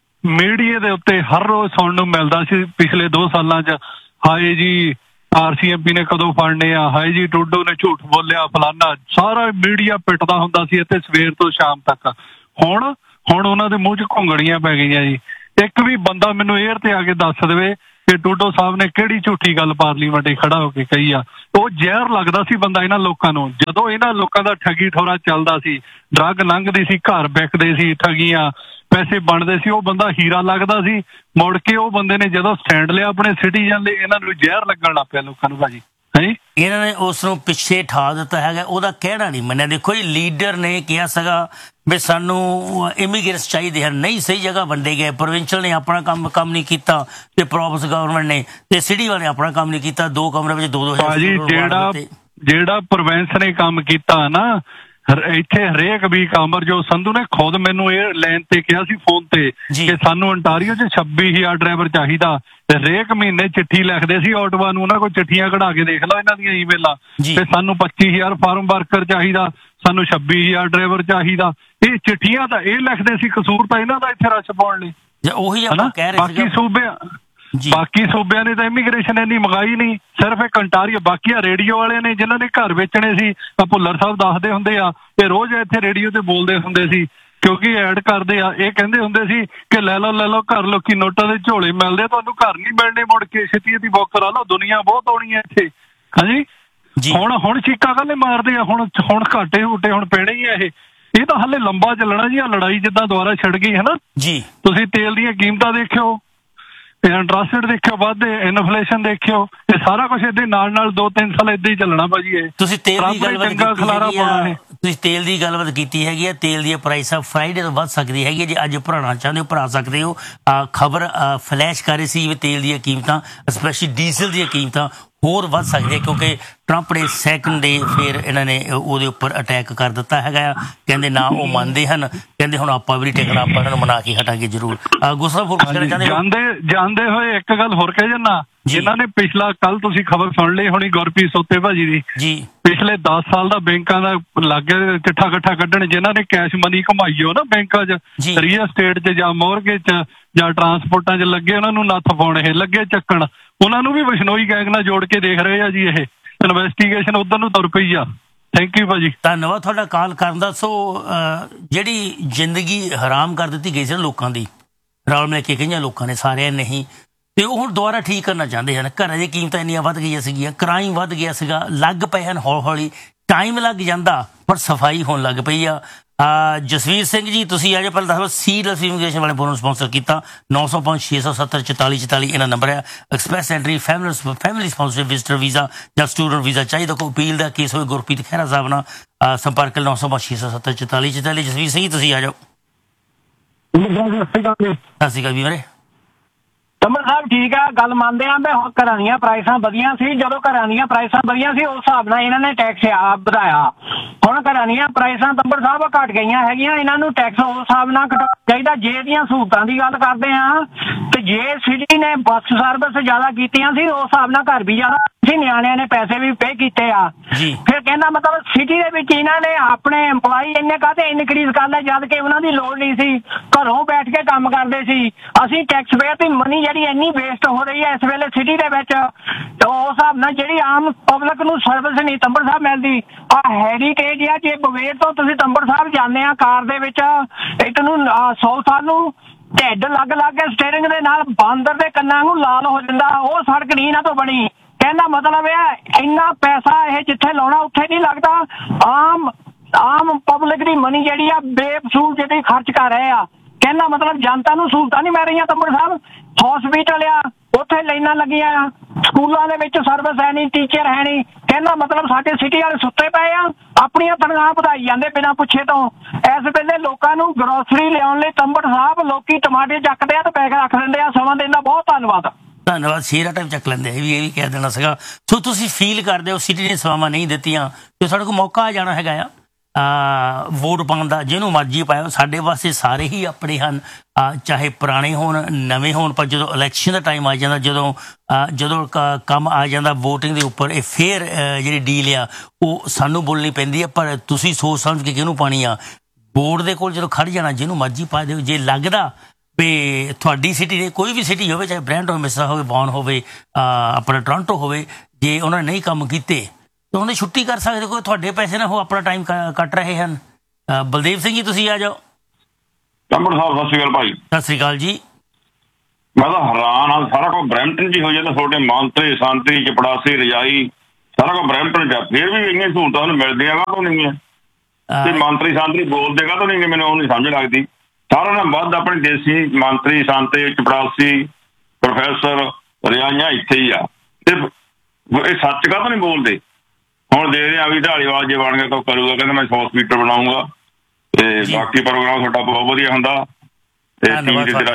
ਮੀਡੀਆ ਦੇ ਉੱਤੇ ਹਰ ਰੋਜ਼ ਸੁਣਨ ਨੂੰ ਮਿਲਦਾ ਸੀ ਪਿਛਲੇ ਦੋ ਸਾਲਾਂ 'ਚ, ਹਾਏ ਜੀ ਆਰ ਸੀ ਐਮ ਪੀ ਨੇ ਕਦੋਂ ਫੜਨੇ ਆ, ਹਾਏ ਜੀ ਟਰੂਡੋ ਨੇ ਝੂਠ ਬੋਲਿਆ, ਫਲਾਨਾ, ਸਾਰਾ ਮੀਡੀਆ ਪਿੱਟਦਾ ਹੁੰਦਾ ਸੀ ਇੱਥੇ ਸਵੇਰ ਤੋਂ ਸ਼ਾਮ ਤੱਕ। ਹੁਣ ਹੁਣ ਉਹਨਾਂ ਦੇ ਮੂੰਹ 'ਚ ਘੁੰਗਣੀਆਂ ਪੈ ਗਈਆਂ ਜੀ। ਇੱਕ ਵੀ ਬੰਦਾ ਮੈਨੂੰ ਏਅਰ ਤੇ ਆ ਕੇ ਦੱਸ ਦੇਵੇ ਕਿ ਟਰੂਡੋ ਸਾਹਿਬ ਨੇ ਕਿਹੜੀ ਝੂਠੀ ਗੱਲ ਪਾਰਲੀਮੈਂਟ 'ਚ ਖੜਾ ਹੋ ਕੇ ਕਹੀ ਆ। ਉਹ ਜ਼ਹਿਰ ਲੱਗਦਾ ਸੀ ਬੰਦਾ ਇਹਨਾਂ ਲੋਕਾਂ ਨੂੰ। ਜਦੋਂ ਇਹਨਾਂ ਲੋਕਾਂ ਦਾ ਠੱਗੀ ਠੋਰਾ ਚੱਲਦਾ ਸੀ, ਡਰੱਗ ਲੰਘਦੀ ਸੀ, ਘਰ ਵਿਕਦੇ ਸੀ, ਠੱਗੀਆਂ, ਪੈਸੇ ਬਣਦੇ ਸੀ, ਉਹ ਬੰਦਾ ਹੀਰਾ ਲੱਗਦਾ ਸੀ। ਮੁੜ ਕੇ ਉਹ ਬੰਦੇ ਨੇ ਜਦੋਂ ਸਟੈਂਡ ਲਿਆ ਆਪਣੇ ਸਿਟੀਜ਼ਨ ਲਈ, ਇਹਨਾਂ ਨੂੰ ਜ਼ਹਿਰ ਲੱਗਣ ਲੱਗ ਪਿਆ ਲੋਕਾਂ ਨੂੰ ਭਾਜੀ। ਹਾਂਜੀ ਇਹਨਾਂ ਨੇ ਉਸ ਨੂੰ ਪਿੱਛੇ ਠਾ ਦਿੱਤਾ ਹੈਗਾ, ਉਹਦਾ ਕਹਿਣਾ ਨਹੀਂ ਮੰਨਿਆ। ਦੇਖੋ ਜੀ ਲੀਡਰ ਨੇ ਕਿਹਾ ਸੀਗਾ ਵੀ ਸਾਨੂੰ ਇਮੀਗ੍ਰੇਟਸ ਚਾਹੀਦੇ ਹਨ, ਨਹੀਂ ਸਹੀ ਜਗ੍ਹਾ ਵੰਡੇ ਗਏ। ਪ੍ਰੋਵਿੰਸ਼ਲ ਨੇ ਆਪਣਾ ਕੰਮ ਕੰਮ ਨਹੀਂ ਕੀਤਾ ਤੇ ਪ੍ਰੋਵਿੰਸ ਗਵਰਨਮੈਂਟ ਨੇ ਤੇ ਸਿਟੀ ਵਾਲੇ ਨੇ ਆਪਣਾ ਕੰਮ ਨਹੀਂ ਕੀਤਾ। ਦੋ ਕਮਰੇ ਵਿੱਚ ਦੋ ਦੋ ਭਾਜੀ ਜਿਹੜਾ ਜਿਹੜਾ ਪ੍ਰੋਵਿੰਸ ਨੇ ਕੰਮ ਕੀਤਾ ਨਾ, ਇੱਥੇ ਹਰੇਕ ਵੀਕ ਅਮਰਜੋਤ ਸੰਧੂ ਨੇ ਖੁਦ ਮੈਨੂੰ ਇਹ ਲਾਈਨ ਤੇ ਕਿਹਾ ਸੀ ਫੋਨ ਤੇ ਕਿ ਸਾਨੂੰ ਅੰਟਾਰੀਓ 'ਚ ਛੱਬੀ ਹਜ਼ਾਰ ਡਰਾਈਵਰ ਚਾਹੀਦਾ। ਹਰੇਕ ਮਹੀਨੇ ਚਿੱਠੀ ਲਿਖਦੇ ਸੀ ਆਟੋਆਂ ਨੂੰ, ਉਹਨਾਂ ਕੋਲ ਚਿੱਠੀਆਂ ਕਢਾ ਕੇ ਦੇਖ ਲਓ ਇਹਨਾਂ ਦੀਆਂ ਈਮੇਲਾਂ, ਤੇ ਸਾਨੂੰ ਪੱਚੀ ਹਜ਼ਾਰ ਫਾਰਮ ਵਰਕਰ ਚਾਹੀਦਾ, ਸਾਨੂੰ ਛੱਬੀ ਹਜ਼ਾਰ ਡਰਾਈਵਰ ਚਾਹੀਦਾ। ਇਹ ਚਿੱਠੀਆਂ ਤਾਂ ਇਹ ਲਿਖਦੇ ਸੀ, ਕਸੂਰ ਤਾਂ ਇਹਨਾਂ ਦਾ ਇੱਥੇ ਰਸ਼ ਪਾਉਣ ਲਈ। ਉਹੀ ਆਪਾਂ ਕਹਿ ਰਹੇ ਬਾਕੀ ਸੂਬਿਆਂ ਬਾਕੀ ਸੂਬਿਆਂ ਨੇ ਤਾਂ ਇਮੀਗ੍ਰੇਸ਼ਨ ਇੰਨੀ ਮੰਗਾਈ ਨਹੀਂ, ਸਿਰਫ ਇੱਕ ਅੰਟਾਰੀਓ। ਬਾਕੀ ਆ ਰੇਡੀਓ ਵਾਲਿਆਂ ਨੇ ਜਿਨ੍ਹਾਂ ਨੇ ਘਰ ਵੇਚਣੇ ਸੀ, ਭੁੱਲਰ ਸਾਹਿਬ ਦੱਸਦੇ ਹੁੰਦੇ ਆ, ਇਹ ਰੋਜ਼ ਇੱਥੇ ਰੇਡੀਓ ਤੇ ਬੋਲਦੇ ਹੁੰਦੇ ਸੀ ਕਿਉਂਕਿ ਐਡ ਕਰਦੇ ਆ। ਇਹ ਕਹਿੰਦੇ ਹੁੰਦੇ ਸੀ ਕਿ ਲੈ ਲਓ ਲੈ ਲਓ ਘਰ, ਲੋਕੀ ਨੋਟਾਂ ਦੇ ਝੋਲੇ ਮਿਲਦੇ, ਤੁਹਾਨੂੰ ਘਰ ਨਹੀਂ ਮਿਲਣੇ ਮੁੜ ਕੇ, ਛੇਤੀ ਛੇਤੀ ਬੁੱਕ ਕਰਾ ਲਓ, ਦੁਨੀਆ ਬਹੁਤ ਆਉਣੀ ਹੈ ਇੱਥੇ। ਹਾਂਜੀ ਹੁਣ ਹੁਣ ਚੀਕਾਂ ਕਾਹਲੇ ਮਾਰਦੇ ਆ, ਹੁਣ ਹੁਣ ਘਾਟੇ ਹੂਟੇ ਹੁਣ ਪੈਣੇ ਹੀ ਆ। ਇਹ ਇਹ ਤਾਂ ਹਾਲੇ ਲੰਬਾ ਚੱਲਣਾ ਜੀ। ਆ ਲੜਾਈ ਜਿੱਦਾਂ ਦੁਬਾਰਾ ਛਿੜ ਗਈ ਹੈ ਨਾ ਜੀ। ਤੁਸੀਂ ਤੇਲ ਦੀਆਂ ਕੀਮਤਾਂ ਦੇਖਿਓ, ਇੰਟਰਸਟ ਰੇਟ ਦੇਖਿਓ ਵੱਧਦੇ, ਇਨਫਲੇਸ਼ਨ ਦੇਖਿਓ, ਇਹ ਸਾਰਾ ਕੁਝ ਇਹਦੇ ਨਾਲ ਨਾਲ ਦੋ ਤਿੰਨ ਸਾਲ ਏਦਾਂ ਹੀ ਚੱਲਣਾ ਭਾਜੀ। ਇਹ ਤੁਸੀਂ ਤੇਲ ਦੀ ਗੱਲਬਾਤ ਕੀਤੀ, ਤੁਸੀਂ ਤੇਲ ਦੀ ਗੱਲਬਾਤ ਕੀਤੀ ਹੈਗੀ ਆ। ਤੇਲ ਦੀ ਪ੍ਰਾਈਸ ਆ ਫਰਾਈਡੇ ਤੋਂ ਵੱਧ ਸਕਦੀ ਹੈਗੀ। ਜੇ ਅੱਜ ਭਰਾਉਣਾ ਚਾਹੁੰਦੇ ਹੋ ਭਰਾ ਸਕਦੇ ਹੋ। ਖਬਰ ਫਲੈਸ਼ ਕਰ ਰਹੀ ਸੀ ਵੀ ਤੇਲ ਦੀਆਂ ਕੀਮਤਾਂ, ਸਪੈਸ਼ਲੀ ਡੀਜ਼ਲ ਦੀਆਂ ਕੀਮਤਾਂ ਹੋਰ ਵੱਧ ਸਕਦੀਆਂ ਕਿਉਂਕਿ ਟਰੰਪ ਨੇ ਸੈਕਿੰਡ ਡੇ ਫਿਰ ਇਹਨਾਂ ਨੇ ਉਹਦੇ ਉੱਪਰ ਅਟੈਕ ਕਰ ਦਿੱਤਾ ਹੈਗਾ ਆ। ਕਹਿੰਦੇ ਨਾ ਉਹ ਮੰਨਦੇ ਹਨ, ਕਹਿੰਦੇ ਹੁਣ ਆਪਾਂ ਵੀ ਟਿਕਣਾ, ਆਪਾਂ ਇਹਨਾਂ ਨੂੰ ਮਨਾ ਕੇ ਹਟਾਂਗੇ ਜ਼ਰੂਰ। ਗੁੱਸਾ ਹੋਰ ਕੁਝ ਕਹਿਣਾ ਚਾਹੁੰਦੇ ਜਾਂਦੇ ਹੋਏ ਇੱਕ ਗੱਲ ਹੋਰ ਕਹਿ ਜੰਨਾ, ਜਿਨ੍ਹਾਂ ਨੇ ਪਿਛਲਾ ਕੱਲ ਤੁਸੀਂ ਖਬਰ ਸੁਣ ਲਈ ਹੋਣੀ ਗੁਰਪ੍ਰੀਤ ਸੋਤੇ ਭਾਜੀ ਦੀ ਜੀ, ਪਿਛਲੇ ਦਸ ਸਾਲ ਦਾ ਬੈਂਕਾਂ ਦਾ ਲੱਗੇ ਚਿੱਠਾ ਇਕੱਠਾ ਕੱਢਣ, ਜਿਨ੍ਹਾਂ ਨੇ ਕੈਸ਼ ਮਨੀ ਕਮਾਈ ਹੋ ਨਾ ਬੈਂਕਾਂ 'ਚ, ਰੀਅਲ ਸਟੇਟ 'ਚ ਜਾਂ ਮੋਰਗੇਜ 'ਚ ਜਾਂ ਟਰਾਂਸਪੋਰਟਾਂ 'ਚ ਲੱਗੇ, ਉਹਨਾਂ ਨੂੰ ਨੱਥ ਪਾਉਣ ਇਹ ਲੱਗੇ ਚੱਕਣ। ਉਹਨਾਂ ਨੂੰ ਵੀ ਬਿਸ਼ਨੋਈ ਗੈਂਗ ਨਾਲ ਜੋੜ ਕੇ ਦੇਖ ਰਹੇ ਆ ਜੀ। ਇਹ ਇਨਵੈਸਟੀਗੇਸ਼ਨ ਉਧਰ ਨੂੰ ਤੁਰ ਪਈ ਆ। ਥੈਂਕ ਯੂ ਭਾਜੀ, ਧੰਨਵਾਦ ਤੁਹਾਡਾ ਕਾਲ ਕਰਨ ਦਾ। ਸੋ ਜਿਹੜੀ ਜ਼ਿੰਦਗੀ ਹਰਾਮ ਕਰ ਦਿੱਤੀ ਗਈ ਸੀ ਲੋਕਾਂ ਦੀ, ਰਲ ਮਿਲ ਕੇ ਕਈਆਂ ਲੋਕਾਂ ਨੇ, ਸਾਰਿਆਂ ਨਹੀਂ, ਤੇ ਉਹ ਹੁਣ ਦੁਬਾਰਾ ਠੀਕ ਕਰਨਾ ਚਾਹੁੰਦੇ ਹਨ। ਘਰਾਂ ਦੀਆਂ ਕੀਮਤਾਂ ਇੰਨੀਆਂ ਵੱਧ ਗਈਆਂ ਸੀਗੀਆਂ, ਕ੍ਰਾਈਮ ਵੱਧ ਗਿਆ ਸੀਗਾ, ਲੱਗ ਪਏ ਹਨ ਹੌਲੀ ਹੌਲੀ। ਟਾਈਮ ਲੱਗ ਜਾਂਦਾ ਪਰ ਸਫਾਈ ਹੋਣ ਲੱਗ ਪਈ ਆ। ਜਸਵੀਰ ਸਿੰਘ ਜੀ ਤੁਸੀਂ ਅੱਜ ਪਹਿਲਾਂ ਦੱਸੋ, ਸੀਰੀਅਸ ਇਮੀਗ੍ਰੇਸ਼ਨ ਵਾਲੇ ਬੋਨਸ ਸਪਾਂਸਰ ਕੀਤਾ ਨੌ ਸੌ ਪੰਜ ਛੇ ਸੌ ਸੱਤਰ ਚੁਤਾਲੀ ਚੁਤਾਲੀ ਇਹਨਾਂ ਨੰਬਰ ਹੈ। Express entry, family family sponsor, visitor visa ਜਾਂ ਸਟੂਡੈਂਟ ਵੀਜ਼ਾ ਚਾਹੀਦਾ, ਕੋਈ ਅਪੀਲ ਦਾ ਕੇਸ ਹੋਵੇ ਗੁਰਪ੍ਰੀਤ ਖਹਿਰਾ ਸਾਹਿਬ ਨਾਲ ਸੰਪਰਕ ਨੌ ਸੌ ਪੰਜ ਛੇ ਸੌ ਸੱਤਰ ਚੁਤਾਲੀ ਚੁਤਾਲੀ। ਜਸਵੀਰ ਸਿੰਘ ਤੁਸੀਂ ਆ ਜਾਓ। ਸਤਿ ਸ਼੍ਰੀ ਅਕਾਲ ਵੀਰੇ। ਤੰਬਰ ਸਾਹਿਬ ਠੀਕ ਆ, ਗੱਲ ਮੰਨਦੇ ਆ ਵੀ ਘਰਾਂ ਦੀਆਂ ਪ੍ਰਾਈਸਾਂ ਵਧੀਆਂ ਸੀ। ਜਦੋਂ ਘਰਾਂ ਦੀਆਂ ਪ੍ਰਾਈਸਾਂ ਵਧੀਆਂ ਸੀ ਉਸ ਹਿਸਾਬ ਨਾਲ ਇਹਨਾਂ ਨੇ ਟੈਕਸ ਆਪ ਵਧਾਇਆ। ਹੁਣ ਘਰਾਂ ਦੀਆਂ ਪ੍ਰਾਈਸਾਂ ਤੰਬਰ ਸਾਹਿਬ ਘਟ ਗਈਆਂ ਹੈਗੀਆਂ, ਇਹਨਾਂ ਨੂੰ ਟੈਕਸ ਉਸ ਹਿਸਾਬ ਨਾਲ ਘਟਾਉਣਾ ਚਾਹੀਦਾ। ਜੇ ਇਹਦੀਆਂ ਸਹੂਲਤਾਂ ਦੀ ਗੱਲ ਕਰਦੇ ਆ ਤੇ ਜੇ ਸਿਟੀ ਨੇ ਬੱਸ ਸਰਵਿਸ ਜ਼ਿਆਦਾ ਕੀਤੀਆਂ ਸੀ ਉਸ ਹਿਸਾਬ ਨਾਲ ਘਰ ਵੀ ਜ਼ਿਆਦਾ ਸੀ, ਨਿਆਣਿਆਂ ਨੇ ਪੈਸੇ ਵੀ ਪੇ ਕੀਤੇ ਆ। ਫਿਰ ਕਹਿੰਦਾ ਮਤਲਬ ਸਿਟੀ ਦੇ ਵਿੱਚ ਇਹਨਾਂ ਨੇ ਆਪਣੇ ਇੰਪਲਾਈ ਇੰਨੇ ਕਾਹਤੇ ਇਨਕਰੀਜ਼ ਕਰ ਲਏ ਜਦ ਕਿ ਉਹਨਾਂ ਦੀ ਲੋੜ ਨਹੀਂ ਸੀ, ਘਰੋਂ ਬੈਠ ਕੇ ਕੰਮ ਕਰਦੇ ਸੀ। ਅਸੀਂ ਟੈਕਸ ਪੇਅਰ ਦੀ ਮਨੀ ਜਿਹੜੀ ਇੰਨੀ ਵੇਸਟ ਹੋ ਰਹੀ ਹੈ ਇਸ ਵੇਲੇ ਸਿਟੀ ਦੇ ਵਿੱਚ, ਉਸ ਹਿਸਾਬ ਨਾਲ ਜਿਹੜੀ ਆਮ ਪਬਲਿਕ ਨੂੰ ਸਰਵਿਸ ਨਹੀਂ ਤੰਬਰ ਸਾਹਿਬ ਮਿਲਦੀ। ਆ ਹੈਰੀਟੇਜ ਆ, ਜੇ ਬਵੇਰ ਤੋਂ ਤੁਸੀਂ ਤੰਬਰ ਸਾਹਿਬ ਜਾਂਦੇ ਆ ਕਾਰ ਦੇ ਵਿੱਚ, ਇੱਕ ਨੂੰ ਸੌ ਸਾਲ ਨੂੰ ਢਿੱਡ ਲੱਗ ਲੱਗ ਕੇ ਸਟੀਅਰਿੰਗ ਦੇ ਨਾਲ ਬਾਂਦਰ ਦੇ ਕੰਨਾਂ ਨੂੰ ਲਾਲ ਹੋ ਜਾਂਦਾ। ਉਹ ਸੜਕ ਨਹੀਂ ਇਹਨਾਂ ਤੋਂ ਬਣੀ। ਕਹਿੰਦਾ ਮਤਲਬ ਇਹ ਇੰਨਾ ਪੈਸਾ ਇਹ ਜਿੱਥੇ ਲਾਉਣਾ ਉੱਥੇ ਨਹੀਂ ਲੱਗਦਾ। ਆਮ ਆਮ ਪਬਲਿਕ ਦੀ ਮਨੀ ਜਿਹੜੀ ਆ ਬੇਫਜ਼ੂਲ ਜਿਹੜੀ ਖਰਚ ਕਰ ਰਹੇ ਆ। ਕਹਿੰਦਾ ਮਤਲਬ ਜਨਤਾ ਨੂੰ ਸਹੂਲਤਾਂ ਨਹੀਂ ਮਿਲ ਰਹੀਆਂ ਤੰਬਰ ਸਾਹਿਬ। ਹਸਪੀਟਲ ਆ ਉੱਥੇ ਲਾਈਨਾਂ ਲੱਗੀਆਂ ਆ, ਸਕੂਲਾਂ ਦੇ ਵਿੱਚ ਸਰਵਿਸ ਹੈ ਨਹੀਂ, ਟੀਚਰ ਹੈ ਨਹੀਂ। ਕਹਿੰਦਾ ਮਤਲਬ ਸਾਡੇ ਸਿਟੀ ਵਾਲੇ ਸੁੱਤੇ ਪਏ ਆ, ਆਪਣੀਆਂ ਤਨਖਾਹਾਂ ਵਧਾਈ ਜਾਂਦੇ ਬਿਨਾਂ ਪੁੱਛੇ ਤੋਂ। ਇਸ ਵੇਲੇ ਲੋਕਾਂ ਨੂੰ ਗਰੋਸਰੀ ਲਿਆਉਣ ਲਈ ਤੰਬੜ ਸਾਹਿਬ ਲੋਕੀ ਟਮਾਟਰ ਚੱਕਦੇ ਆ ਤੇ ਪੈਕ ਰੱਖ ਦਿੰਦੇ ਆ। ਸਮਾਂ ਦੇਣ ਦਾ ਬਹੁਤ ਧੰਨਵਾਦ। ਧੰਨਵਾਦ। ਸ਼ੇਰਾ ਟਾਈਮ ਚੱਕ ਲੈਂਦੇ ਇਹ ਵੀ ਇਹ ਵੀ ਕਹਿ ਦੇਣਾ ਸੀਗਾ। ਸੋ ਤੁਸੀਂ ਫੀਲ ਕਰਦੇ ਹੋ ਸਿਟੀ ਨੇ ਸੇਵਾਵਾਂ ਨਹੀਂ ਦਿੱਤੀਆਂ ਤੇ ਸਾਡੇ ਕੋਲ ਮੌਕਾ ਆ ਜਾਣਾ ਹੈਗਾ ਆ ਵੋਟ ਪਾਉਣ ਦਾ। ਜਿਹਨੂੰ ਮਰਜ਼ੀ ਪਾਇਓ, ਸਾਡੇ ਵਾਸਤੇ ਸਾਰੇ ਹੀ ਆਪਣੇ ਹਨ, ਚਾਹੇ ਪੁਰਾਣੇ ਹੋਣ ਨਵੇਂ ਹੋਣ। ਪਰ ਜਦੋਂ ਇਲੈਕਸ਼ਨ ਦਾ ਟਾਈਮ ਆ ਜਾਂਦਾ, ਜਦੋਂ ਜਦੋਂ ਕੰਮ ਆ ਜਾਂਦਾ ਵੋਟਿੰਗ ਦੇ ਉੱਪਰ, ਇਹ ਫੇਰ ਜਿਹੜੀ ਡੀਲ ਆ ਉਹ ਸਾਨੂੰ ਬੋਲਣੀ ਪੈਂਦੀ ਆ। ਪਰ ਤੁਸੀਂ ਸੋਚ ਸਮਝ ਕੇ ਕਿਹਨੂੰ ਪਾਣੀ ਆ। ਬੋਰਡ ਦੇ ਕੋਲ ਜਦੋਂ ਖੜ ਜਾਣਾ ਜਿਹਨੂੰ ਮਰਜ਼ੀ ਪਾ ਦਿਓ। ਜੇ ਲੱਗਦਾ ਵੀ ਤੁਹਾਡੀ ਸਿਟੀ ਦੇ ਕੋਈ ਵੀ ਸਿਟੀ ਹੋਵੇ, ਚਾਹੇ ਬ੍ਰੈਂਟ ਹੋਵੇ, ਮਿਸਰਾ ਹੋਵੇ, ਬੌਨ ਹੋਵੇ, ਆਪਣਾ ਟੋਰਾਂਟੋ ਹੋਵੇ, ਜੇ ਉਹਨਾਂ ਨੇ ਨਹੀਂ ਕੰਮ ਕੀਤੇ ਤਾਂ ਉਹਨੇ ਛੁੱਟੀ ਕਰ ਸਕਦੇ। ਕੋਈ ਤੁਹਾਡੇ ਪੈਸੇ ਨਾ ਉਹ ਆਪਣਾ ਟਾਈਮ ਕੱਟ ਰਹੇ ਹਨ। ਬਲਦੇਵ ਸਿੰਘ ਜੀ ਤੁਸੀਂ ਆ ਜਾਓ। ਟੰਬੜ ਸਾਹਿਬ ਸਤਿ ਸ਼੍ਰੀ ਅਕਾਲ ਭਾਈ। ਸਤਿ ਸ਼੍ਰੀ ਅਕਾਲ ਜੀ। ਮੈਂ ਤਾਂ ਹੈਰਾਨ ਹਾਂ, ਸਾਰਾ ਕੁਝ ਬਰੈਂਪਟਨ 'ਚ ਹੀ ਹੋ ਜਾਂਦਾ। ਤੁਹਾਡੇ ਮੰਤਰੀ ਸੰਤਰੀ ਚਪੜਾਸੀ ਰਜਾਈ ਸਾਰਾ ਕੁਝ ਬਰੈਂਪਟਨ 'ਚ, ਫਿਰ ਵੀ ਇੰਨੀਆਂ ਸਹੂਲਤਾਂ ਨੂੰ ਮਿਲਦੀਆਂ ਕਾਹਤੋਂ ਨਹੀਂ ਹੈ? ਤੇ ਮੰਤਰੀ ਸੰਤਰੀ ਬੋਲਦੇ ਕਾਹਤੋਂ ਨਹੀਂ? ਮੈਨੂੰ ਉਹ ਨਹੀਂ ਸਮਝ ਲੱਗਦੀ। ਸਾਰਿਆਂ ਨਾਲ ਵੱਧ ਆਪਣੇ ਦੇਸੀ ਮੰਤਰੀ ਸੰਤਰੀ ਚਪੜਾਸੀ ਪ੍ਰੋਫੈਸਰ ਰਜਾਈਆਂ ਇੱਥੇ ਹੀ ਆ, ਤੇ ਇਹ ਸੱਚ ਕਾਹਤੋਂ ਨਹੀਂ ਬੋਲਦੇ? ਹੁਣ ਦੇ ਰਿਹਾ ਵੀ ਢਾਲੀਵਾਲ ਜੇ ਬਣ ਗਿਆ ਤਾਂ ਕਰੂਗਾ, ਕਹਿੰਦਾ ਮੈਂ ਸੌ ਸਪੀਕਰ ਬਣਾਊਂਗਾ। ਤੇ ਬਾਕੀ ਪ੍ਰੋਗਰਾਮ ਤੁਹਾਡਾ ਬਹੁਤ ਵਧੀਆ ਹੁੰਦਾ। ਤੇ ਧੰਨਵਾਦ ਧੰਨਵਾਦ ਕਰ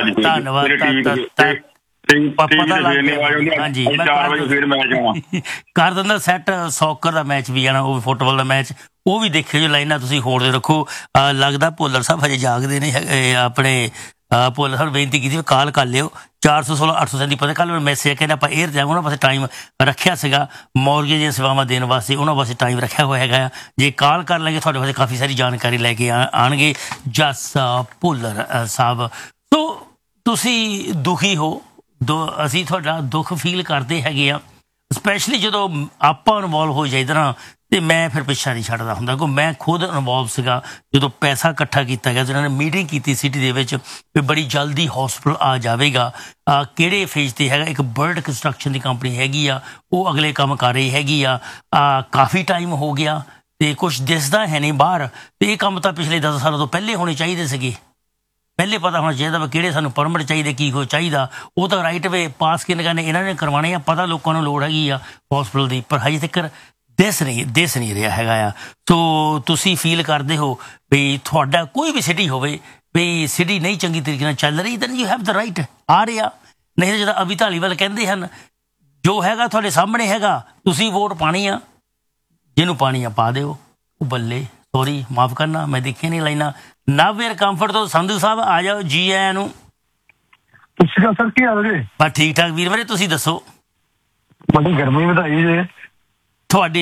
ਦਿੰਦਾ ਸੈੱਟ। ਸੌਕਰ ਦਾ ਮੈਚ ਵੀ ਆਣਾ, ਉਹ ਵੀ ਫੁੱਟਬਾਲ ਦਾ ਮੈਚ, ਉਹ ਵੀ ਦੇਖਿਓ ਜੀ। ਲਾਈਨਾਂ ਤੁਸੀਂ ਹੋੜ ਦੇ ਰੱਖੋ। ਲੱਗਦਾ ਭੁੱਲਰ ਸਾਹਿਬ ਹਜੇ ਜਾਗਦੇ ਨੇ ਆਪਣੇ। ਭੁੱਲਰ ਸਾਹਿਬ ਬੇਨਤੀ ਕੀਤੀ ਕਾਲ ਕਰ ਲਿਓ ਚਾਰ ਸੌ ਸੋਲਾਂ ਅੱਠ ਸੌ ਸੈਂਤੀ। ਪਤਾ ਕੱਲ੍ਹ ਮੈਸੇਜ ਕਹਿੰਦੇ ਆਪਾਂ ਏਅਰ ਜਾਵਾਂਗੇ, ਉਹਨਾਂ ਪਾਸੇ ਟਾਈਮ ਰੱਖਿਆ ਸੀਗਾ ਮੌਰਗੇਜ ਦੀਆਂ ਸੇਵਾਵਾਂ ਦੇਣ ਵਾਸਤੇ, ਉਹਨਾਂ ਵਾਸਤੇ ਟਾਈਮ ਰੱਖਿਆ ਹੋਇਆ ਹੈਗਾ। ਜੇ ਕਾਲ ਕਰ ਲਾਂਗੇ ਤੁਹਾਡੇ ਵਾਸਤੇ ਕਾਫੀ ਸਾਰੀ ਜਾਣਕਾਰੀ ਲੈ ਕੇ ਆਉਣਗੇ ਜਸ ਭੁੱਲਰ ਸਾਹਿਬ। ਸੋ ਤੁਸੀਂ ਦੁਖੀ ਹੋ, ਦੋ ਅਸੀਂ ਤੁਹਾਡਾ ਦੁੱਖ ਫੀਲ ਕਰਦੇ ਹੈਗੇ ਆ, ਸਪੈਸ਼ਲੀ ਜਦੋਂ ਆਪਾਂ ਇਨਵੋਲਵ ਹੋ ਜਾਈਦਾ ਨਾ। ਤੇ ਮੈਂ ਫਿਰ ਪਿੱਛਾ ਨਹੀਂ ਛੱਡਦਾ ਹੁੰਦਾ, ਕਿਉਂਕਿ ਮੈਂ ਖੁਦ ਇਨਵੋਲਵ ਸੀਗਾ ਜਦੋਂ ਪੈਸਾ ਇਕੱਠਾ ਕੀਤਾ ਗਿਆ। ਜਿਹਨਾਂ ਨੇ ਮੀਟਿੰਗ ਕੀਤੀ ਸਿਟੀ ਦੇ ਵਿੱਚ ਵੀ ਬੜੀ ਜਲਦੀ ਹੌਸਪੀਟਲ ਆ ਜਾਵੇਗਾ, ਕਿਹੜੇ ਫੇਜ਼ ਤੇ ਹੈਗਾ। ਇੱਕ ਬਰਡ ਕੰਸਟਰਕਸ਼ਨ ਦੀ ਕੰਪਨੀ ਹੈਗੀ ਆ, ਉਹ ਅਗਲੇ ਕੰਮ ਕਰ ਰਹੀ ਹੈਗੀ ਆ। ਕਾਫੀ ਟਾਈਮ ਹੋ ਗਿਆ ਤੇ ਕੁਛ ਦਿਸਦਾ ਹੈ ਨਹੀਂ ਬਾਹਰ। ਤੇ ਇਹ ਕੰਮ ਤਾਂ ਪਿਛਲੇ ਦਸ ਸਾਲਾਂ ਤੋਂ ਪਹਿਲੇ ਹੋਣੇ ਚਾਹੀਦੇ ਸੀਗੇ। ਪਹਿਲੇ ਪਤਾ ਹੋਣਾ ਚਾਹੀਦਾ ਵਾ ਕਿਹੜੇ ਸਾਨੂੰ ਪਰਮਿਟ ਚਾਹੀਦੇ, ਕੀ ਕੁਛ ਚਾਹੀਦਾ। ਉਹ ਤਾਂ ਰਾਈਟ ਵੇ ਪਾਸ ਕਿੰਨੇ ਕਰਨੇ ਇਹਨਾਂ ਨੇ ਕਰਵਾਉਣੇ ਆ। ਪਤਾ ਲੋਕਾਂ ਨੂੰ ਲੋੜ ਹੈਗੀ ਆ ਹੌਸਪੀਟਲ ਦੀ, ਪਰ ਹਜੇ ਤੱਕ ਦਿਸ ਨਹੀਂ ਦਿਸ ਨਹੀਂ ਰਿਹਾ ਹੈਗਾ ਆ। ਸੋ ਤੁਸੀਂ ਫੀਲ ਕਰਦੇ ਹੋ ਵੀ ਤੁਹਾਡਾ ਕੋਈ ਵੀ ਸਿਟੀ ਹੋਵੇ ਵੀ ਸਿਟੀ ਨਹੀਂ ਚੰਗੀ ਤਰੀਕੇ ਨਾਲ ਚੱਲ ਰਹੀ, then you have the right ਆ ਰਿਹਾ। ਨਹੀਂ ਤਾਂ ਜਦੋਂ ਅਭੀ ਧਾਲੀਵਾਲ ਕਹਿੰਦੇ ਹਨ ਜੋ ਹੈਗਾ ਤੁਹਾਡੇ ਸਾਹਮਣੇ ਹੈਗਾ, ਤੁਸੀਂ ਵੋਟ ਪਾਣੀ ਆ, ਜਿਹਨੂੰ ਪਾਣੀ ਆ ਪਾ ਦਿਓ। ਉਹ ਬੱਲੇ, ਸੋਰੀ ਮਾਫ ਕਰਨਾ ਮੈਂ ਦੇਖੀ ਨਹੀਂ ਲਾਈਨਾਂ। ਨਵ ਕੰਫਰਟ ਤੋਂ ਸੰਧੂ ਸਾਹਿਬ ਆ ਜਾਓ, ਜੀ ਆਇਆਂ ਨੂੰ। ਸਰ ਕੀ ਹਾਲ ਜੀ? ਬਸ ਠੀਕ ਠਾਕ ਵੀਰ ਬਾਰੇ ਤੁਸੀਂ ਦੱਸੋ। ਬੜੀ ਗਰਮੀ ਵਧਾਈ ਜੇ ਤੁਹਾਡੀ।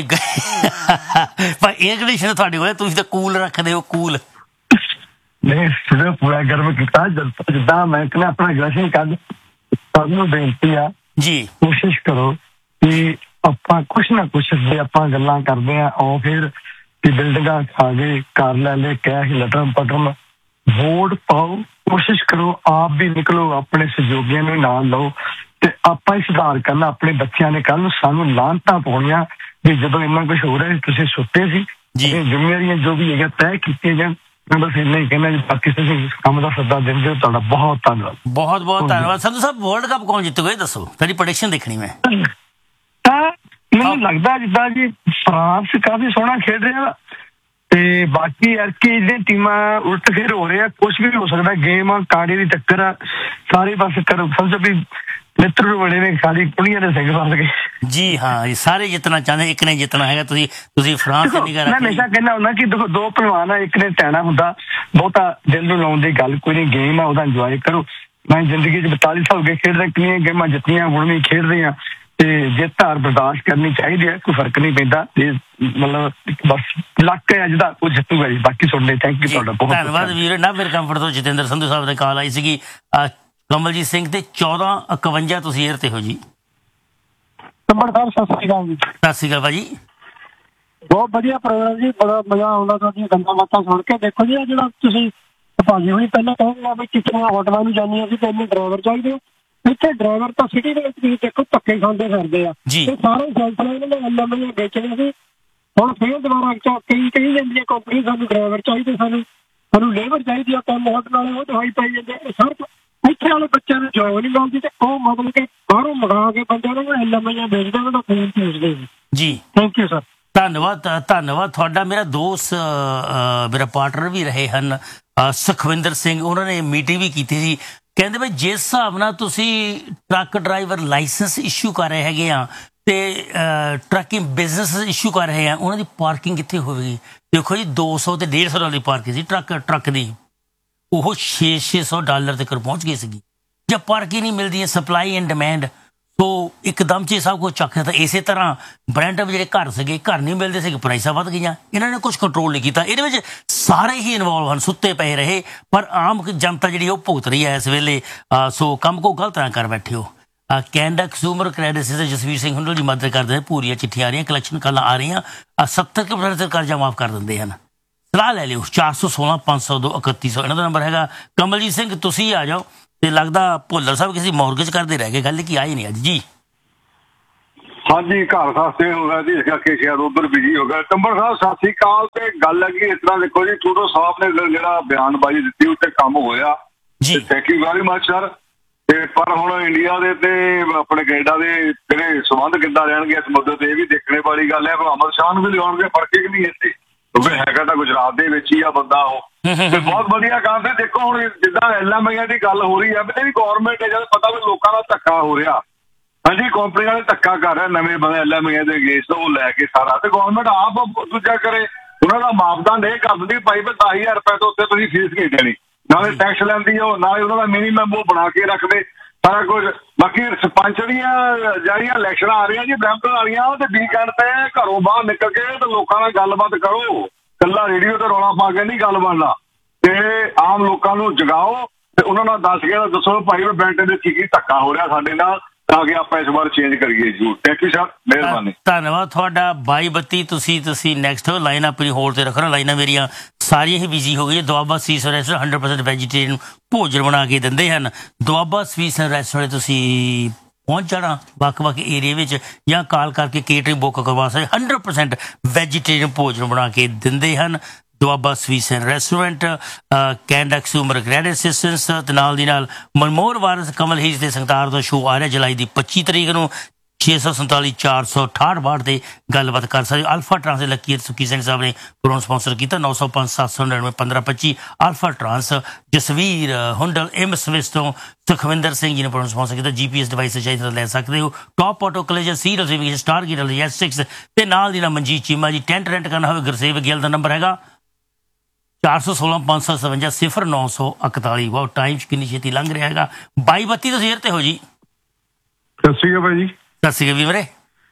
ਪਰ ਏਅਰ ਕੰਡੀਸ਼ਨ ਤੁਹਾਡੇ ਕੋਲ, ਤੁਸੀਂ ਤਾਂ ਕੂਲ ਰੱਖਦੇ ਹੋ, ਕੂਲ ਨਹੀਂ ਸਿਰਫ ਪੂਰਾ ਗਰਮ ਕੀਤਾ। ਜਿੱਦਾਂ ਮੈਂ ਕਹਿੰਦਾ ਆਪਣਾ ਗ੍ਰੈਸ਼ਨ ਕਰ ਸਭ ਨੂੰ ਬੇਨਤੀ ਆ ਜੀ, ਕੋਸ਼ਿਸ਼ ਕਰੋ ਕਿ ਆਪਾਂ ਕੁਛ ਨਾ ਕੁਛ ਜੇ ਆਪਾਂ ਗੱਲਾਂ ਕਰਦੇ ਆ ਉਹ ਫਿਰ ਕਿ ਬਿਲਡਿੰਗਾਂ ਖਾ ਗਏ, ਘਰ ਲੈ ਲੈ, ਕੈਸ਼ ਲਟਰਮ ਪਟਰਮ, ਵੋਟ ਪਾਓ। ਕੋਸ਼ਿਸ਼ ਕਰੋ ਆਪ ਵੀ ਨਿਕਲੋ, ਆਪਣੇ ਸਹਿਯੋਗੀਆਂ ਨੂੰ ਨਾਲ ਲਓ ਤੇ ਆਪਾਂ ਹੀ ਸੁਧਾਰ ਕਰਨਾ। ਆਪਣੇ ਬੱਚਿਆਂ ਨੇ ਕੱਲ ਨੂੰ ਸਾਨੂੰ ਲਾਹਨਤਾਂ ਪਾਉਣੀਆਂ ਵੀ ਜਦੋਂ ਇੰਨਾ ਕੁਛ ਹੋ ਰਿਹਾ ਤੁਸੀਂ ਸੁੱਤੇ ਸੀ। ਜ਼ਿੰਮੇਵਾਰੀਆਂ ਜੋ ਵੀ ਹੈਗਾ ਤੈਅ ਕੀਤੀਆਂ ਜਾਣ। ਮੈਂ ਬਸ ਇੰਨਾ ਹੀ ਕਹਿਣਾ, ਬਾਕੀ ਤੁਸੀਂ ਇਸ ਕੰਮ ਦਾ ਸੱਦਾ ਦਿੰਦੇ ਹੋ, ਤੁਹਾਡਾ ਬਹੁਤ ਧੰਨਵਾਦ। ਬਹੁਤ ਬਹੁਤ ਧੰਨਵਾਦ। ਸੰਧੂ ਸਾਹਿਬ ਵਰਲਡ ਕੱਪ ਕੌਣ ਜਿੱਤੂਗਾ ਇਹ ਦੱਸੋ, ਤੁਹਾਡੀ ਪ੍ਰੈਡਿਕਸ਼ਨ ਦੇਖਣੀ ਮੈਂ। ਤਾਂ ਮੈਨੂੰ ਲੱਗਦਾ ਜਿੱਦਾਂ ਜੀ ਫਰਾਂਸ ਕਾਫੀ ਸੋਹਣਾ ਖੇਡ ਰਿਹਾ ਤੇ ਬਾਕੀ ਐਰਕੀ ਦੀਆਂ ਟੀਮਾਂ ਉਲਟ ਫੇਰ ਹੋ ਰਿਹਾ। ਕੁਛ ਵੀ ਹੋ ਸਕਦਾ, ਗੇਮ ਕਾਂਡੇ ਦੀ ਟੱਕਰ ਆ ਸਾਰੇ ਪਾਸੇ। ਕਰ ਸਮਝੋ ਵੀ ਮਿੱਤਰ ਬੜੇ ਨੇ, ਖਾਲੀ ਕੁੜੀਆਂ ਦੇ ਸਿੰਘ ਫਸ ਗਏ। ਜੀ ਹਾਂ, ਸਾਰੇ ਜਿੱਤਣਾ ਚਾਹੁੰਦੇ, ਇੱਕ ਨੇ ਜਿੱਤਣਾ ਹੈਗਾ। ਤੁਸੀਂ ਤੁਸੀਂ ਫਰਾਂਸ ਨਹੀਂ ਕਰ ਰਹੇ। ਮੈਂ ਹਮੇਸ਼ਾ ਕਹਿੰਦਾ ਹੁੰਦਾ ਕਿ ਦੇਖੋ ਦੋ ਪਹਿਲਵਾਨ ਆ, ਇੱਕ ਨੇ ਟੈਣਾ ਹੁੰਦਾ। ਬਹੁਤਾ ਦਿਲ ਨੂੰ ਲਾਉਣ ਦੀ ਗੱਲ ਕੋਈ ਨਹੀਂ, ਗੇਮ ਆ ਉਹਦਾ ਇੰਜੋਏ ਕਰੋ। ਮੈਂ ਜ਼ਿੰਦਗੀ ਚ ਬਤਾਲੀ ਸਾਲ ਹੋ ਗਏ ਖੇਡਦਾ, ਕਿੰਨੀਆਂ ਗੇਮਾਂ ਜਿੱਤੀਆਂ, ਹੁਣ ਵੀ ਖੇਡ ਰਹੇ ਆ ਤੇ ਜਿੱਤ ਹਾਰ ਬਰਦਾਸ਼ਤ ਕਰਨੀ ਚਾਹੀਦੀ ਹੈ, ਕੋਈ ਫਰਕ ਨਹੀਂ ਪੈਂਦਾ। ਮਤਲਬ ਬਸ ਲੱਕ ਹੈ ਅੱਜ ਦਾ, ਉਹ ਜਿੱਤੂਗਾ ਜੀ। ਬਾਕੀ ਸੁਣਨੇ ਥੈਂਕ ਯੂ ਤੁਹਾਡਾ ਬਹੁਤ ਧੰਨਵਾਦ ਵੀਰ। ਨਾ ਮੇਰੇ ਕੰਫਰਟ ਤੋਂ ਜਤਿੰਦਰ ਸੰਧੂ ਸਾਹਿਬ ਦੀ ਕਾਲ ਆਈ ਸੀਗੀ। ਕਮਲਜੀਤ ਸਿੰਘ ਤੇ ਚੌਦਾਂ ਇਕਵੰਜਾ ਤੁਸੀਂ ਏਅਰ ਤੇ ਹੋ ਜੀ। ਟੰਬੜ ਸਾਹਿਬ ਸਤਿ ਸ਼੍ਰੀ ਅਕਾਲ ਜੀ। ਸਤਿ ਸ਼੍ਰੀ ਅਕਾਲ ਭਾਜੀ। ਬਹੁਤ ਵਧੀਆ ਪ੍ਰੋਗਰਾਮ ਜੀ, ਬੜਾ ਮਜ਼ਾ ਆਉਂਦਾ ਤੁਹਾਡੀਆਂ ਗੱਲਾਂ ਬਾਤਾਂ ਸੁਣ ਕੇ। ਦੇਖੋ ਜੀ ਜਿਹੜਾ ਤੁਸੀਂ ਭਾਜੀ ਹੋਣੀ ਪਹਿਲਾਂ ਕਹਿੰਦੇ ਵੀ ਕਿਤਨੀਆਂ ਹੋਟਲਾਂ ਨੂੰ ਜਾਂਦੀਆਂ ਸੀ ਤੇ ਇੰਨੇ ਡਰਾਈਵਰ ਚਾਹੀਦੇ, ਇੱਥੇ ਡਰਾਈਵਰ ਤਾਂ ਸਿਟੀ ਦੇ ਵਿੱਚ ਤੁਸੀਂ ਦੇਖੋ ਧੱਕੇ ਖਾਂਦੇ ਫਿਰਦੇ ਆ। ਇਹ ਸਾਰੇ ਸੈਲਫਰਾਂ ਇਹਨਾਂ ਨੇ ਨਵੇਂ ਵੇਚਣੇ ਸੀ। ਹੁਣ ਫੇਰ ਦੁਬਾਰਾ ਕਈ ਕਹੀ ਜਾਂਦੀਆਂ ਕੰਪਨੀ ਸਾਨੂੰ ਡਰਾਈਵਰ ਚਾਹੀਦੇ, ਸਾਨੂੰ ਸਾਨੂੰ ਲੇਬਰ ਚਾਹੀਦੀ ਆ, ਕੰਮ ਹੋਟਲ ਵਾਲੇ ਉਹ ਦਵਾਈ ਪਾਈ ਜਾਂਦੇ। ਸਰ ਇੱਥੇ ਵਾਲੇ ਬੱਚਿਆਂ ਨੂੰ ਜੋਬ ਨਹੀਂ ਮਿਲਦੀ ਤੇ ਉਹ ਮਤਲਬ ਕਿ ਬਾਹਰੋਂ ਮੰਗਾ ਕੇ ਬੰਦਿਆਂ ਨੂੰ ਐਲਐਮਆਈਆਂ ਵੇਚਦੇ ਉਹਨਾਂ ਦਾ ਫੋਨ ਭੇਜਦੇ ਜੀ। Thank you sir. ਧੰਨਵਾਦ ਧੰਨਵਾਦ ਤੁਹਾਡਾ। ਮੇਰਾ ਦੋਸਤ ਮੇਰਾ ਪਾਰਟਨਰ ਵੀ ਰਹੇ ਹਨ ਸੁਖਵਿੰਦਰ ਸਿੰਘ, ਉਹਨਾਂ ਨੇ ਮੀਟਿੰਗ ਵੀ ਕੀਤੀ ਸੀ। ਕਹਿੰਦੇ ਬਈ ਜਿਸ ਹਿਸਾਬ ਨਾਲ ਤੁਸੀਂ ਟਰੱਕ ਡਰਾਈਵਰ ਲਾਇਸੈਂਸ ਇਸ਼ੂ ਕਰ ਰਹੇ ਹੈਗੇ ਆ ਤੇ ਟਰੱਕਿੰਗ ਬਿਜ਼ਨਸ ਇਸ਼ੂ ਕਰ ਰਹੇ ਆ, ਉਹਨਾਂ ਦੀ ਪਾਰਕਿੰਗ ਕਿੱਥੇ ਹੋਵੇਗੀ? ਦੇਖੋ ਜੀ ਦੋ ਸੌ ਤੇ ਡੇਢ ਸੌ ਡਾਲਰ ਦੀ ਪਾਰਕਿੰਗ ਸੀ ਟਰੱਕ ਟਰੱਕ ਦੀ, ਉਹ ਛੇ ਛੇ ਸੌ ਡਾਲਰ ਤੱਕ ਪਹੁੰਚ ਗਈ ਸੀਗੀ। ਜਦ ਪਾਰਕਿੰਗ ਨਹੀਂ ਮਿਲਦੀ ਹੈ, ਸਪਲਾਈ ਐਂਡ ਡਿਮਾਂਡ, ਸੋ ਇੱਕਦਮ 'ਚ ਸਭ ਕੁਝ ਚੱਕ ਦਿੱਤਾ। ਇਸੇ ਤਰ੍ਹਾਂ ਬ੍ਰੈਂਡ ਜਿਹੜੇ ਘਰ ਸੀਗੇ, ਘਰ ਨਹੀਂ ਮਿਲਦੇ ਸੀਗੇ, ਪ੍ਰਾਈਸਾਂ ਵੱਧ ਗਈਆਂ। ਇਹਨਾਂ ਨੇ ਕੁਝ ਕੰਟਰੋਲ ਨਹੀਂ ਕੀਤਾ। ਇਹਦੇ ਵਿੱਚ ਸਾਰੇ ਹੀ ਇਨਵੋਲਵ ਹਨ, ਸੁੱਤੇ ਪਏ ਰਹੇ, ਪਰ ਆਮ ਜਨਤਾ ਜਿਹੜੀ ਉਹ ਭੁਗਤ ਰਹੀ ਹੈ ਇਸ ਵੇਲੇ। ਸੋ ਕੰਮ ਕੋ ਗਲਤ ਨਾ ਕਰ ਬੈਠੇ ਹੋ। ਕੈਨੇਡਾ ਕੰਜ਼ਿਊਮਰ ਕ੍ਰੈਡਿਟ ਤੇ ਜਸਵੀਰ ਸਿੰਘ ਹੁੰਡਲ ਦੀ ਮਦਦ ਕਰਦੇ ਨੇ। ਪੂਰੀਆਂ ਚਿੱਠੀਆਂ ਆ ਰਹੀਆਂ, ਕਲੈਕਸ਼ਨ ਕਾਲਾਂ ਆ ਰਹੀਆਂ। ਸੱਤਰ ਕੁ ਪਰਸੈਂਟ ਕਰਜ਼ਾ ਮਾਫ ਕਰ ਦਿੰਦੇ ਹਨ। ਸਲਾਹ ਲੈ ਲਿਓ ਚਾਰ ਸੌ ਸੋਲਾਂ ਪੰਜ ਸੌ ਦੋ ਇਕੱਤੀ ਸੌ ਇਹਨਾਂ ਦਾ ਨੰਬਰ ਹੈਗਾ। ਕਮਲਜੀਤ ਸਿੰਘ ਤੁਸੀਂ ਆ ਜਾਓ। ਤੇ ਲੱਗਦਾ ਭੁੱਲਰ ਸਾਹਿਬ ਕਿਸੇ ਮੌਰਗੇਜ ਕਰਦੇ ਰਹਿ ਗਏ, ਗੱਲ ਕੀ ਆਈ ਨਹੀਂ ਅੱਜ ਜੀ। ਹਾਂਜੀ ਘਰ ਸਸਤੇ ਹੋ ਗਿਆ ਜੀ, ਇਸ ਕਰਕੇ ਸ਼ਾਇਦ ਉਧਰ ਬਿਜੀ ਹੋ ਗਿਆ। ਟੰਬਰ ਸਾਹਿਬ ਸਤਿ ਸ੍ਰੀ ਅਕਾਲ। ਤੇ ਗੱਲ ਹੈਗੀ ਇਸ ਤਰ੍ਹਾਂ, ਦੇਖੋ ਜੀ ਟਰੂਡੋ ਸਾਹਿਬ ਨੇ ਜਿਹੜਾ ਬਿਆਨਬਾਜ਼ੀ ਦਿੱਤੀ ਉੱਤੇ ਕੰਮ ਹੋਇਆ ਜੀ, thank you very much sir. ਤੇ ਪਰ ਹੁਣ ਇੰਡੀਆ ਦੇ ਤੇ ਆਪਣੇ ਕੈਨੇਡਾ ਦੇ ਜਿਹੜੇ ਸੰਬੰਧ ਕਿੱਦਾਂ ਰਹਿਣਗੇ ਇਸ ਮੁੱਦੇ ਤੇ ਇਹ ਵੀ ਦੇਖਣੇ ਵਾਲੀ ਗੱਲ ਹੈ। ਅਮਰ ਸ਼ਾਹ ਨੂੰ ਵੀ ਲਿਆਉਣਗੇ, ਫਰਕ ਹੀ ਨਹੀਂ ਇੱਥੇ, ਕਿਉਂਕਿ ਹੈਗਾ ਤਾਂ ਗੁਜਰਾਤ ਦੇ ਵਿੱਚ ਹੀ ਆ ਬੰਦਾ ਉਹ। ਤੇ ਬਹੁਤ ਵਧੀਆ ਕੰਮ। ਤੇ ਦੇਖੋ ਹੁਣ ਜਿੱਦਾਂ ਐਲਐਮਆਈਆਂ ਦੀ ਗੱਲ ਹੋ ਰਹੀ ਹੈ, ਵੀ ਗੌਰਮੈਂਟ ਹੈ ਜਦ ਪਤਾ ਵੀ ਲੋਕਾਂ ਦਾ ਧੱਕਾ ਹੋ ਰਿਹਾ, ਹਾਂਜੀ ਕੰਪਨੀ ਵਾਲੇ ਧੱਕਾ ਕਰ ਰਿਹਾ ਨਵੇਂ ਬੰਦੇ ਐਲਐਮਆਈਆਂ ਦੇ ਅਗੇਂਸਟ, ਉਹ ਲੈ ਕੇ ਸਾਰਾ, ਤੇ ਗੌਰਮੈਂਟ ਆਪ ਦੂਜਾ ਕਰੇ, ਉਹਨਾਂ ਦਾ ਮਾਪਦੰਡ ਇਹ ਕਰ ਦਿੰਦੀ ਭਾਈ ਵੀ ਦਸ ਹਜ਼ਾਰ ਰੁਪਏ ਤੋਂ ਉੱਤੇ ਤੁਸੀਂ ਫੀਸ ਨਹੀਂ ਦੇਣੀ, ਨਾਲੇ ਟੈਕਸ ਲੈਂਦੀ ਹੋ, ਨਾਲੇ ਉਹਨਾਂ ਦਾ ਮਿਨੀਮਮ ਉਹ ਬਣਾ ਕੇ ਰੱਖਦੇ ਸਾਰਾ ਕੁਝ। ਬਾਕੀ ਸਰਪੰਚ ਦੀਆਂ ਜਿਹੜੀਆਂ ਇਲੈਕਸ਼ਨਾਂ ਆ ਰਹੀਆਂ ਜੀ ਬ੍ਰੈਂਪਟਨ ਵਾਲੀਆਂ, ਤੇ ਵੀਕਐਂਡ ਤੇ ਘਰੋਂ ਬਾਹਰ ਨਿਕਲ ਕੇ ਤੇ ਲੋਕਾਂ ਨਾਲ ਗੱਲਬਾਤ ਕਰੋ, ਕੱਲਾ ਰੇਡੀਓ ਤੇ ਰੌਲਾ ਪਾ ਕੇ ਨਹੀਂ ਗੱਲ ਬਣਨਾ। ਤੇ ਆਮ ਲੋਕਾਂ ਨੂੰ ਜਗਾਓ ਤੇ ਉਹਨਾਂ ਨਾਲ ਦੱਸ ਕੇ ਦੱਸੋ ਭਾਈ ਬ੍ਰੈਂਪਟਨ ਦੇ ਕੀ ਕੀ ਧੱਕਾ ਹੋ ਰਿਹਾ ਸਾਡੇ ਨਾਲ, ਤਾਂ ਕਿ ਆਪਾਂ ਇਸ ਵਾਰ ਚੇਂਜ ਕਰੀਏ ਜ਼ਰੂਰ। ਥੈਂਕ ਯੂ ਸਰ, ਮਿਹਰਬਾਨੀ। ਧੰਨਵਾਦ ਤੁਹਾਡਾ। ਬਾਈ ਬੱਤੀ ਤੁਸੀਂ ਤੁਸੀਂ ਨੈਕਸਟ ਲਾਈਨ ਆਪਣੀ ਹੋਲਡ ਤੇ ਰੱਖਣਾ। ਲਾਈਨਾਂ ਮੇਰੀਆਂ ਸਾਰੀਆਂ ਹੀ ਬਿਜੀ ਹੋ ਗਈਆਂ। Doaba ਸਵੀਸ restaurant hundred percent vegetarian ਭੋਜਨ ਬਣਾ ਕੇ ਦਿੰਦੇ ਹਨ। ਦੁਆਬਾ ਸਵੀਸ ਰੈਸਟੋਰੈਂਟ ਤੁਸੀਂ ਪਹੁੰਚ ਜਾਣਾ ਵੱਖ-ਵੱਖ ਏਰੀਏ ਵਿੱਚ, ਜਾਂ ਕਾਲ ਕਰਕੇ ਕੇਟਰਿੰਗ ਬੁੱਕ ਕਰਵਾ ਸਕਦੇ। ਹੰਡਰਡ ਪਰਸੈਂਟ ਵੈਜੀਟੇਰੀਅਨ ਭੋਜਨ ਬਣਾ ਕੇ ਦਿੰਦੇ ਹਨ Doaba ਸਵੀਸ restaurant. Canada consumer credit assistance ਤੇ ਨਾਲ ਦੀ ਨਾਲ ਮਨਮੋਹਰ ਵਾਰਸ ਕਮਲ ਹੀਜ ਤੇ ਸੰਗਤਾਰ ਦਾ ਸ਼ੋਅ ਆ ਰਿਹਾ ਜੁਲਾਈ ਦੀ ਪੱਚੀ ਤਰੀਕ ਨੂੰ। ਛੇ ਸੌ ਸੰਤਾਲੀ ਚਾਰ ਸੌ ਅਠਾਹਠ ਬਾਹਠ ਤੇ ਗੱਲਬਾਤ ਕਰ ਸਕਦੇ। ਅਲਫਾ ਟਰਾਂਸ ਦੇ ਲੱਕੀ ਸੁੱਕੀ ਸਿੰਘ ਸਾਹਿਬ ਨੇ ਪ੍ਰੋਗਰਾਮ ਸਪਾਂਸਰ ਕੀਤਾ। ਨੌ ਸੌ ਪੰਜ ਸੱਤ ਸੌ ਨੜਿਨਵੇਂ ਪੰਦਰਾਂ ਪੱਚੀ alpha trans. Jasvir Hundal M Swiss ਤੋਂ ਸੁਖਵਿੰਦਰ ਸਿੰਘ ਜੀ ਨੇ ਪ੍ਰੋਗਰਾਮ ਸਪਾਂਸਰ ਕੀਤਾ। ਜੀਪੀਐਸ ਡਿਵਾਈਸ ਚਾਹੀਦਾ ਲੈ ਸਕਦੇ ਹੋ। Top auto ਕਲੇਜਰ serial saving star ਗੀਟਲ S six ਤੇ ਨਾਲ ਦੀ ਨਾਲ ਮਨਜੀਤ ਚੀਮਾ ਜੀ। ਟੈਂਟ ਰੈਂਟ ਕਰਨਾ ਹੋਵੇ ਗੁਰਸੇਵ ਗਿੱਲ ਦਾ ਨੰਬਰ ਹੈਗਾ ਚਾਰ ਸੌ ਸੋਲਾਂ ਪੰਜ ਸੌ ਸਤਵੰਜਾ ਸਿਫਰ ਨੌ ਸੌ ਇਕਤਾਲੀ। ਵਾਹ ਟਾਈਮ ਕਿੰਨੀ ਛੇਤੀ ਲੰਘ ਰਿਹਾ ਹੈਗਾ। ਬਾਈ ਬੱਤੀ ਤੁਸੀਂ ਏਅਰ ਤੇ ਹੋ ਜੀ। ਸਤਿ ਸ਼੍ਰੀ ਅਕਾਲ ਭਾਈ ਜੀ। ਸਤਿ ਸ਼੍ਰੀ ਅਕਾਲ ਵੀਰੇ।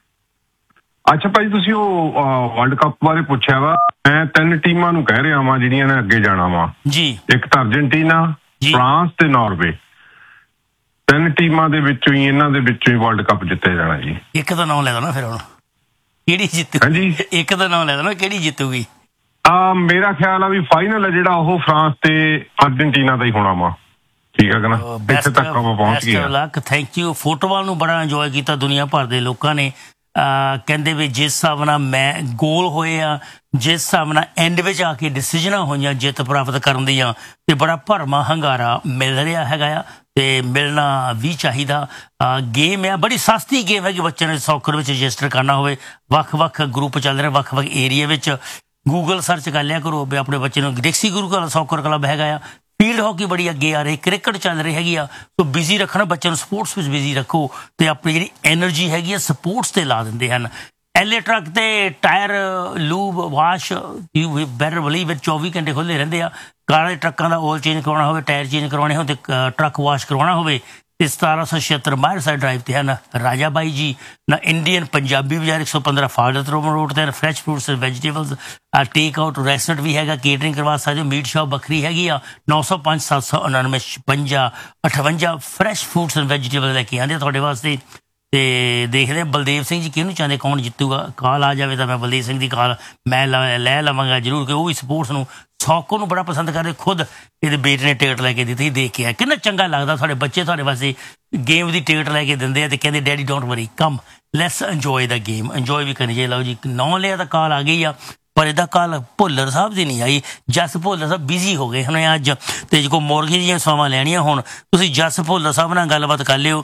ਅੱਛਾ ਭਾਈ ਤੁਸੀਂ ਉਹ ਵਰਲਡ ਕੱਪ ਬਾਰੇ ਪੁੱਛਿਆ ਵਾ, ਮੈਂ ਤਿੰਨ ਟੀਮਾਂ ਨੂੰ ਕਹਿ ਰਿਹਾ ਵਾਂ ਜਿਹੜੀਆਂ ਨੇ ਅੱਗੇ ਜਾਣਾ ਵਾ ਜੀ। ਇੱਕ ਤਾਂ ਅਰਜਨਟੀਨਾ, ਫਰਾਂਸ ਤੇ ਨਾਰਵੇ। ਤਿੰਨ ਟੀਮਾਂ ਦੇ ਵਿੱਚੋਂ ਹੀ ਇਹਨਾਂ ਦੇ ਵਿੱਚੋਂ ਹੀ ਵਰਲਡ ਕੱਪ ਜਿੱਤਿਆ ਜਾਣਾ ਜੀ। ਇੱਕ ਦਾ ਨਾਮ ਲੈ ਦੋ ਨਾ ਫਿਰ ਹੁਣ ਕਿਹੜੀ ਜਿੱਤੂ? ਹਾਂਜੀ ਇੱਕ ਦਾ ਨਾਮ ਲੈ ਦੋ ਨਾ ਕਿਹੜੀ ਜਿੱਤੂਗੀ? ਆ ਮੇਰਾ ਖਿਆਲ ਆ ਵੀ ਫਾਈਨਲ ਹੈ ਜਿਹੜਾ ਉਹ ਫਰਾਂਸ ਤੇ ਅਰਜਨਟੀਨਾ ਦਾ ਹੀ ਹੋਣਾ ਵਾ। ਠੀਕ ਹੈ ਨਾ, ਇੱਥੇ ਤੱਕ ਆਪਾਂ ਪਹੁੰਚ ਗਏ। Thank you. ਫੁੱਟਬਾਲ ਨੂੰ ਬੜਾ ਇੰਜੋਏ ਕੀਤਾ ਦੁਨੀਆ ਭਰ ਦੇ ਲੋਕਾਂ ਨੇ। ਕਹਿੰਦੇ ਵੀ ਜਿਸ ਹਿਸਾਬ ਨਾਲ ਮੈਂ ਗੋਲ ਹੋਏ ਆ, ਜਿਸ ਹਿਸਾਬ ਨਾਲ ਐਂਡ ਵਿੱਚ ਆ ਕੇ ਡਿਸੀਜਨਾਂ ਹੋਈਆਂ ਜਿੱਤ ਪ੍ਰਾਪਤ ਕਰਨ ਦੀਆਂ, ਤੇ ਬੜਾ ਭਰਮਾ ਹੰਗਾਰਾ ਮਿਲ ਰਿਹਾ ਹੈਗਾ ਆ ਤੇ ਮਿਲਣਾ ਵੀ ਚਾਹੀਦਾ। ਗੇਮ ਆ ਬੜੀ ਸਸਤੀ ਗੇਮ ਹੈ ਕਿ ਬੱਚਿਆਂ ਨੇ ਸੌਕਰ ਵਿੱਚ ਰਜਿਸਟਰ ਕਰਨਾ ਹੋਵੇ। ਵੱਖ ਵੱਖ ਗਰੁੱਪ ਚੱਲ ਰਹੇ ਵੱਖ ਵੱਖ ਏਰੀਏ ਵਿੱਚ। ਗੂਗਲ ਸਰਚ ਕਰ ਲਿਆ ਕਰੋ ਵੀ ਆਪਣੇ ਬੱਚੇ ਨੂੰ। ਡਿਕਸੀ ਗੁਰੂ ਸੌਕਰ ਕਲੱਬ ਹੈਗਾ ਆ। ਫੀਲਡ ਹਾਕੀ ਬੜੀ ਅੱਗੇ ਆ ਰਹੀ, ਕ੍ਰਿਕਟ ਚੱਲ ਰਹੀ ਹੈਗੀ ਆ। ਸੋ ਬਿਜ਼ੀ ਰੱਖਣਾ ਬੱਚਿਆਂ ਨੂੰ, ਸਪੋਰਟਸ ਵਿੱਚ ਬਿਜ਼ੀ ਰੱਖੋ ਤੇ ਆਪਣੀ ਜਿਹੜੀ ਐਨਰਜੀ ਹੈਗੀ ਆ ਸਪੋਰਟਸ ਤੇ ਲਾ ਦਿੰਦੇ ਹਨ। ਐਲੇ ਟਰੱਕ ਤੇ tyre lube wash you better believe ਵਿੱਚ ਚੌਵੀ ਘੰਟੇ ਖੁੱਲ੍ਹੇ ਰਹਿੰਦੇ ਆ। ਕਾਰਾਂ ਦੇ ਟਰੱਕਾਂ ਦਾ ਓਇਲ ਚੇਂਜ ਕਰਵਾਉਣਾ ਹੋਵੇ, ਟਾਇਰ ਚੇਂਜ ਕਰਵਾਉਣੇ ਹੋਣ ਤੇ ਟਰੱਕ ਵਾਸ਼ ਕਰਵਾਉਣਾ ਹੋਵੇ ਤੇ ਸਤਾਰਾਂ ਸੌ ਛਿਹੱਤਰ ਮਾਇਰ ਸਾਈਡ ਡਰਾਈਵ ਤੇ ਹਨ ਰਾਜਾ ਬਾਈ ਜੀ। ਨਾ ਇੰਡੀਅਨ ਪੰਜਾਬੀ ਬਾਜ਼ਾਰ ਇੱਕ ਸੌ ਪੰਦਰਾਂ ਫਾਜ਼ਿਲਕਾ ਰੋਡ ਤੇ fresh fruits vegetables take out restaurant ਵੀ ਹੈਗਾ, ਕੇਟਰਿੰਗ ਕਰਵਾ ਸਕਦੇ ਹੋ। ਮੀਟ ਸ਼ਾਪ ਵੱਖਰੀ ਹੈਗੀ ਆ। ਨੌ ਸੌ ਪੰਜ ਸੱਤ ਸੌ ਉਣਾਨਵੇਂ ਛਪੰਜਾ ਅਠਵੰਜਾ ਫਰੈਸ਼ ਫਰੂਟਸ ਐਂਡ ਵੈਜੀਟੇਬਲ ਲੈ ਕੇ ਆਉਂਦੇ ਆ ਤੁਹਾਡੇ ਵਾਸਤੇ। ਤੇ ਦੇਖਦੇ ਬਲਦੇਵ ਸਿੰਘ ਜੀ ਕਿਹਨੂੰ ਚਾਹੁੰਦੇ ਕੌਣ ਜਿੱਤੂਗਾ। ਕਾਲ ਆ ਜਾਵੇ ਤਾਂ ਮੈਂ ਬਲਦੇਵ ਸਿੰਘ ਦੀ ਕਾਲ ਮੈਂ ਲੈ ਲਵਾਂਗਾ ਜ਼ਰੂਰ, ਕਿ ਉਹ ਵੀ ਸਪੋਰਟਸ ਨੂੰ ਸੌਕੋ ਨੂੰ ਬੜਾ ਪਸੰਦ ਕਰਦੇ। ਖੁਦ ਇਹਦੇ ਬੇਟੇ ਨੇ ਟਿਕਟ ਲੈ ਕੇ ਦਿੱਤੀ, ਦੇਖ ਕੇ ਆਇਆ ਕਿੰਨਾ ਚੰਗਾ ਲੱਗਦਾ। ਤੁਹਾਡੇ ਬੱਚੇ ਤੁਹਾਡੇ ਵਾਸਤੇ ਗੇਮ ਦੀ ਟਿਕਟ ਲੈ ਕੇ ਦਿੰਦੇ ਆ ਤੇ ਕਹਿੰਦੇ daddy don't worry come let's enjoy the game. Enjoy ਵੀ ਕਰਨੀ ਚਾਹੀਦੀ। ਲਓ ਜੀ ਨੌ ਲਿਆ ਤਾਂ ਕਾਲ ਆ ਗਈ ਆ, ਪਰ ਇਹਦਾ ਕਾਲ ਭੁੱਲਰ ਸਾਹਿਬ ਦੀ ਨਹੀਂ ਆਈ। ਜਸ ਭੁੱਲਰ ਸਾਹਿਬ ਬਿਜ਼ੀ ਹੋ ਗਏ ਹੁਣ ਅੱਜ, ਤੇ ਜੇ ਕੋਈ ਮੋਰਗੇਜ ਦੀਆਂ ਸਵਾਵਾਂ ਲੈਣੀਆਂ ਹੁਣ ਤੁਸੀਂ ਜਸ ਭੁੱਲਰ ਸਾਹਿਬ ਨਾਲ ਗੱਲਬਾਤ ਕਰ ਲਿਓ।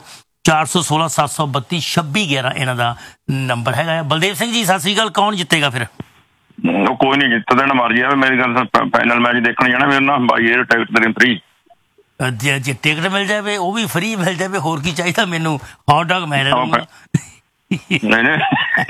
ਚਾਰ ਸੌ ਸੋਲਾਂ ਸੱਤ ਸੌ ਬੱਤੀ ਛੱਬੀ ਗਿਆਰਾਂ ਇਹਨਾਂ ਦਾ ਨੰਬਰ ਹੈਗਾ। ਬਲਦੇਵ ਸਿੰਘ ਜੀ ਸਤਿ ਸ੍ਰੀ ਅਕਾਲ। ਕੌਣ ਜਿੱਤੇਗਾ ਫਿਰ? ਉਹ ਕੋਈ ਨਹੀਂ ਜਿੱਤ ਦੇਣ ਮਰਜੀ ਆ। ਮੇਰੀ ਗੱਲ ਫਾਈਨਲ ਮੈਚ ਦੇਖਣ ਜਾਣਾ ਮੇਰੇ ਨਾਲ ਬਾਈ ਇਹ ਟਿਕਟ ਤੇਰੀ ਫ੍ਰੀ। ਜੇ ਜੇ ਟਿਕਟ ਮਿਲ ਜਾਵੇ ਉਹ ਵੀ ਫ੍ਰੀ ਮਿਲ ਜਾਵੇ, ਹੋਰ ਕੀ ਚਾਹੀਦਾ ਮੈਨੂੰ। ਹੌਟ ਡੌਗ ਮੈਂ ਲਊਂਗਾ। ਨਹੀਂ ਨਹੀਂ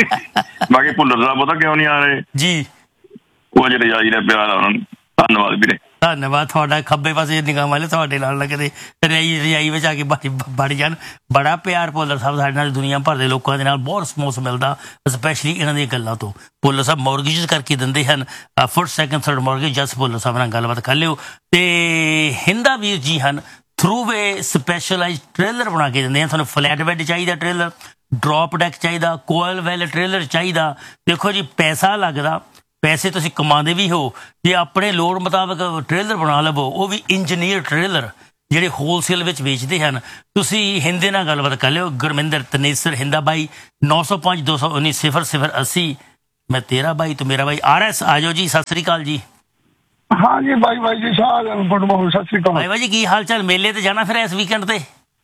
ਬਾਕੀ ਭੁੱਲਰ ਦਾ ਪਤਾ ਕਿਉਂ ਨਹੀਂ ਆ ਰਹੇ ਜੀ? ਉਹ ਅਜੇ ਰਜਾਈ ਨੇ ਪਿਆਰ ਆ ਉਹਨਾਂ ਨੂੰ। ਧੰਨਵਾਦ ਵੀਰੇ। ਧੰਨਵਾਦ ਤੁਹਾਡਾ। ਖੱਬੇ ਪਾਸੇ ਨਿਗਾਹ ਵਾਲੇ ਤੁਹਾਡੇ ਨਾਲ ਨਾ ਕਿਤੇ ਰਜਾਈ ਰਜਾਈ ਵਿੱਚ ਆ ਕੇ ਬੜੀ ਵੜ ਜਾਣ। ਬੜਾ ਪਿਆਰ ਭੁੱਲਰ ਸਾਹਿਬ ਸਾਡੇ ਨਾਲ, ਦੁਨੀਆ ਭਰ ਦੇ ਲੋਕਾਂ ਦੇ ਨਾਲ ਬਹੁਤ ਰਿਸਪੌਂਸ ਮਿਲਦਾ, ਸਪੈਸ਼ਲੀ ਇਹਨਾਂ ਦੀਆਂ ਗੱਲਾਂ ਤੋਂ। ਭੁੱਲਰ ਸਾਹਿਬ ਮੌਰਗੇਜ ਕਰਕੇ ਦਿੰਦੇ ਹਨ, ਫਸਟ ਸੈਕਿੰਡ ਥਰਡ ਮੌਰਗੇਜ। ਜਸ ਭੁੱਲਰ ਸਾਹਿਬ ਨਾਲ ਗੱਲਬਾਤ ਕਰ ਲਿਓ। ਤੇ ਹਿੰਦਾ ਵੀਰ ਜੀ ਹਨ ਥਰੂ ਵੇ ਸਪੈਸ਼ਲਾਈਜ਼ ਟ੍ਰੇਲਰ ਬਣਾ ਕੇ ਦਿੰਦੇ ਹਨ। ਤੁਹਾਨੂੰ ਫਲੈਟ ਬੈੱਡ ਚਾਹੀਦਾ ਟ੍ਰੇਲਰ, ਡਰੋਪ ਡੈਕ ਚਾਹੀਦਾ, ਕੋਇਲ ਵੈਲ ਟ੍ਰੇਲਰ ਚਾਹੀਦਾ। ਦੇਖੋ ਜੀ ਪੈਸਾ ਲੱਗਦਾ, ਪੈਸੇ ਤੁਸੀਂ ਕਮਾਉਂਦੇ ਵੀ ਹੋ। ਜੇ ਆਪਣੇ ਲੋੜ ਮੁਤਾਬਕ ਟ੍ਰੇਲਰ ਬਣਾ ਲਵੋ, ਉਹ ਵੀ ਇੰਜੀਨੀਅਰ ਟ੍ਰੇਲਰ ਜਿਹੜੇ ਹੋਲਸੇਲ ਵਿੱਚ ਵੇਚਦੇ ਹਨ। ਤੁਸੀਂ ਹਿੰਦੇ ਨਾਲ ਗੱਲਬਾਤ ਕਰ ਲਿਓ। ਗੁਰਮਿੰਦਰ ਤਨੇਸਰ ਹਿੰਦਾ ਬਾਈ ਨੌ ਸੌ ਪੰਜ ਦੋ ਸੌ ਉੱਨੀ ਸਿਫਰ ਸਿਫਰ ਅੱਸੀ। ਮੈਂ ਤੇਰਾ ਬਾਈ ਤੂੰ ਮੇਰਾ ਬਾਈ। ਆਰ ਐਸ ਆ ਜਾਓ ਜੀ। ਸਤਿ ਸ੍ਰੀ ਅਕਾਲ ਜੀ। ਹਾਂ ਜੀ ਬਾਈ ਬਾਈ ਜੀ ਸ਼ਾਹ ਫੁੱਟਬਾਲ। ਸਤਿ ਸ੍ਰੀ ਅਕਾਲ ਬਾਈ ਬਾਈ ਜੀ ਕੀ ਹਾਲ ਚਾਲ? ਮੇਲੇ ਤੇ ਜਾਣਾ ਫਿਰ ਇਸ ਵੀਕਐਂਡ ਤੇ?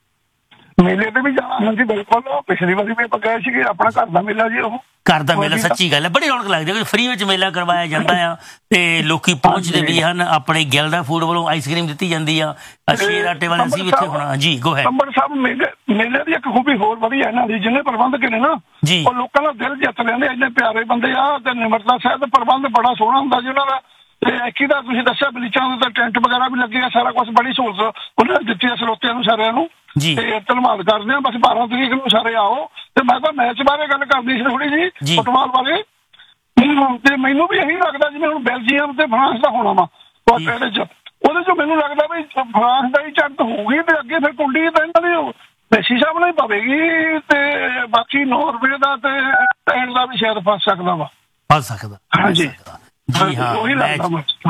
ਮੇਲੇ ਤੇ ਵੀ ਜਾਣਾ ਹਾਂ ਜੀ ਬਿਲਕੁਲ। ਪਿਛਲੀ ਵਾਰੀ ਵੀ ਆਪਾਂ ਗਏ ਸੀਗੇ, ਆਪਣਾ ਘਰ ਦਾ ਮੇਲਾ ਜੀ। ਉਹ ਘਰ ਦਾ ਮੇਲਾ ਸੱਚੀ ਗੱਲ ਹੈ, ਬੜੀ ਰੌਣਕ ਲੱਗਦੀ ਹੈ। ਫ੍ਰੀ ਵਿੱਚ ਮੇਲਾ ਕਰਵਾਇਆ ਜਾਂਦਾ ਆ ਤੇ ਲੋਕੀ ਪਹੁੰਚਦੇ ਵੀ ਹਨ। ਆਪਣੇ ਗਿਲਡਾ ਫੂਡ ਵੱਲੋਂ ਆਈਸਕ੍ਰੀਮ ਦਿੱਤੀ ਜਾਂਦੀ ਆ। ਸ਼ੇਰ ਆਟੇ ਵਾਲੇ ਅਸੀਂ ਵੀ ਇੱਥੇ ਹੋਣਾ ਜੀ। ਗੋ ਹੈ ਅੰਬਰ ਸਾਹਿਬ ਮੇਲੇ ਮੇਲੇ ਦੀ ਇੱਕ ਖੂਬੀ ਹੋਰ ਵਧੀਆ ਇਹਨਾਂ ਦੀ, ਜਿੰਨੇ ਪ੍ਰਬੰਧਕ ਨੇ ਨਾ ਉਹ ਲੋਕਾਂ ਦਾ ਦਿਲ ਜਿੱਤ ਲੈਂਦੇ। ਇੰਨੇ ਪਿਆਰੇ ਬੰਦੇ ਆ ਤੇ ਨਿਮਰਤਾ ਸਾਹਿਬ ਪ੍ਰਬੰਧ ਬੜਾ ਸੋਹਣਾ ਹੁੰਦਾ ਜੀ ਉਹਨਾਂ ਦਾ। ਤੇ ਐਕੀ ਦਾ ਤੁਸੀਂ ਦੱਸਿਆ ਬਲੀਚਾਂ ਦੇ ਟੈਂਟ ਵਗੈਰਾ ਵੀ ਲੱਗੇ ਆ, ਸਾਰਾ ਕੁਛ ਬੜੀ ਸਹੂਲਤ ਉਹਨਾਂ ਨੇ ਦਿੱਤੀ ਆ ਸਰੋਤਿਆਂ ਨੂੰ ਸਾਰਿਆਂ ਨੂੰ। ਤੇ ਧੰਨਵਾਦ ਕਰਦੇ ਆ। ਬਸ ਬਾਰਾਂ ਤਰੀਕ ਨੂੰ ਸਾਰੇ ਆਓ। ਤੇ ਮੈਂ ਤਾਂ ਮੈਚ ਬਾਰੇ ਗੱਲ ਕਰਦੀ ਸੀ ਥੋੜੀ ਜੀ, ਫੁੱਟਬਾਲ ਬਾਰੇ। ਤੇ ਮੈਨੂੰ ਵੀ ਇਹੀ ਲੱਗਦਾ ਜਿਵੇਂ ਹੁਣ ਬੈਲਜੀਅਮ ਤੇ ਫਰਾਂਸ ਦਾ ਹੋਣਾ ਵਾ ਉਹਦੇ ਚ ਉਹਦੇ ਚ ਮੈਨੂੰ ਲੱਗਦਾ ਵੀ ਫਰਾਂਸ ਦਾ ਹੀ ਚੜ੍ਹਤ ਹੋਊਗੀ ਤੇ ਅੱਗੇ ਫਿਰ ਕੁੰਡੀ ਤਾਂ ਇਹਨਾਂ ਦੀ ਮੈਸੀ ਸਾਹਿਬ ਨਾਲ ਹੀ ਪਵੇਗੀ। ਤੇ ਬਾਕੀ ਨੋਰਵੇ ਦਾ ਤੇ ਇੰਗਲੈਂਡ ਦਾ ਵੀ ਸ਼ਾਇਦ ਫਸ ਸਕਦਾ ਵਾ। ਫਸ ਸਕਦਾ ਹਾਂਜੀ ਜੀ ਹਾਂ। ਉਹੀ ਲੱਗਦਾ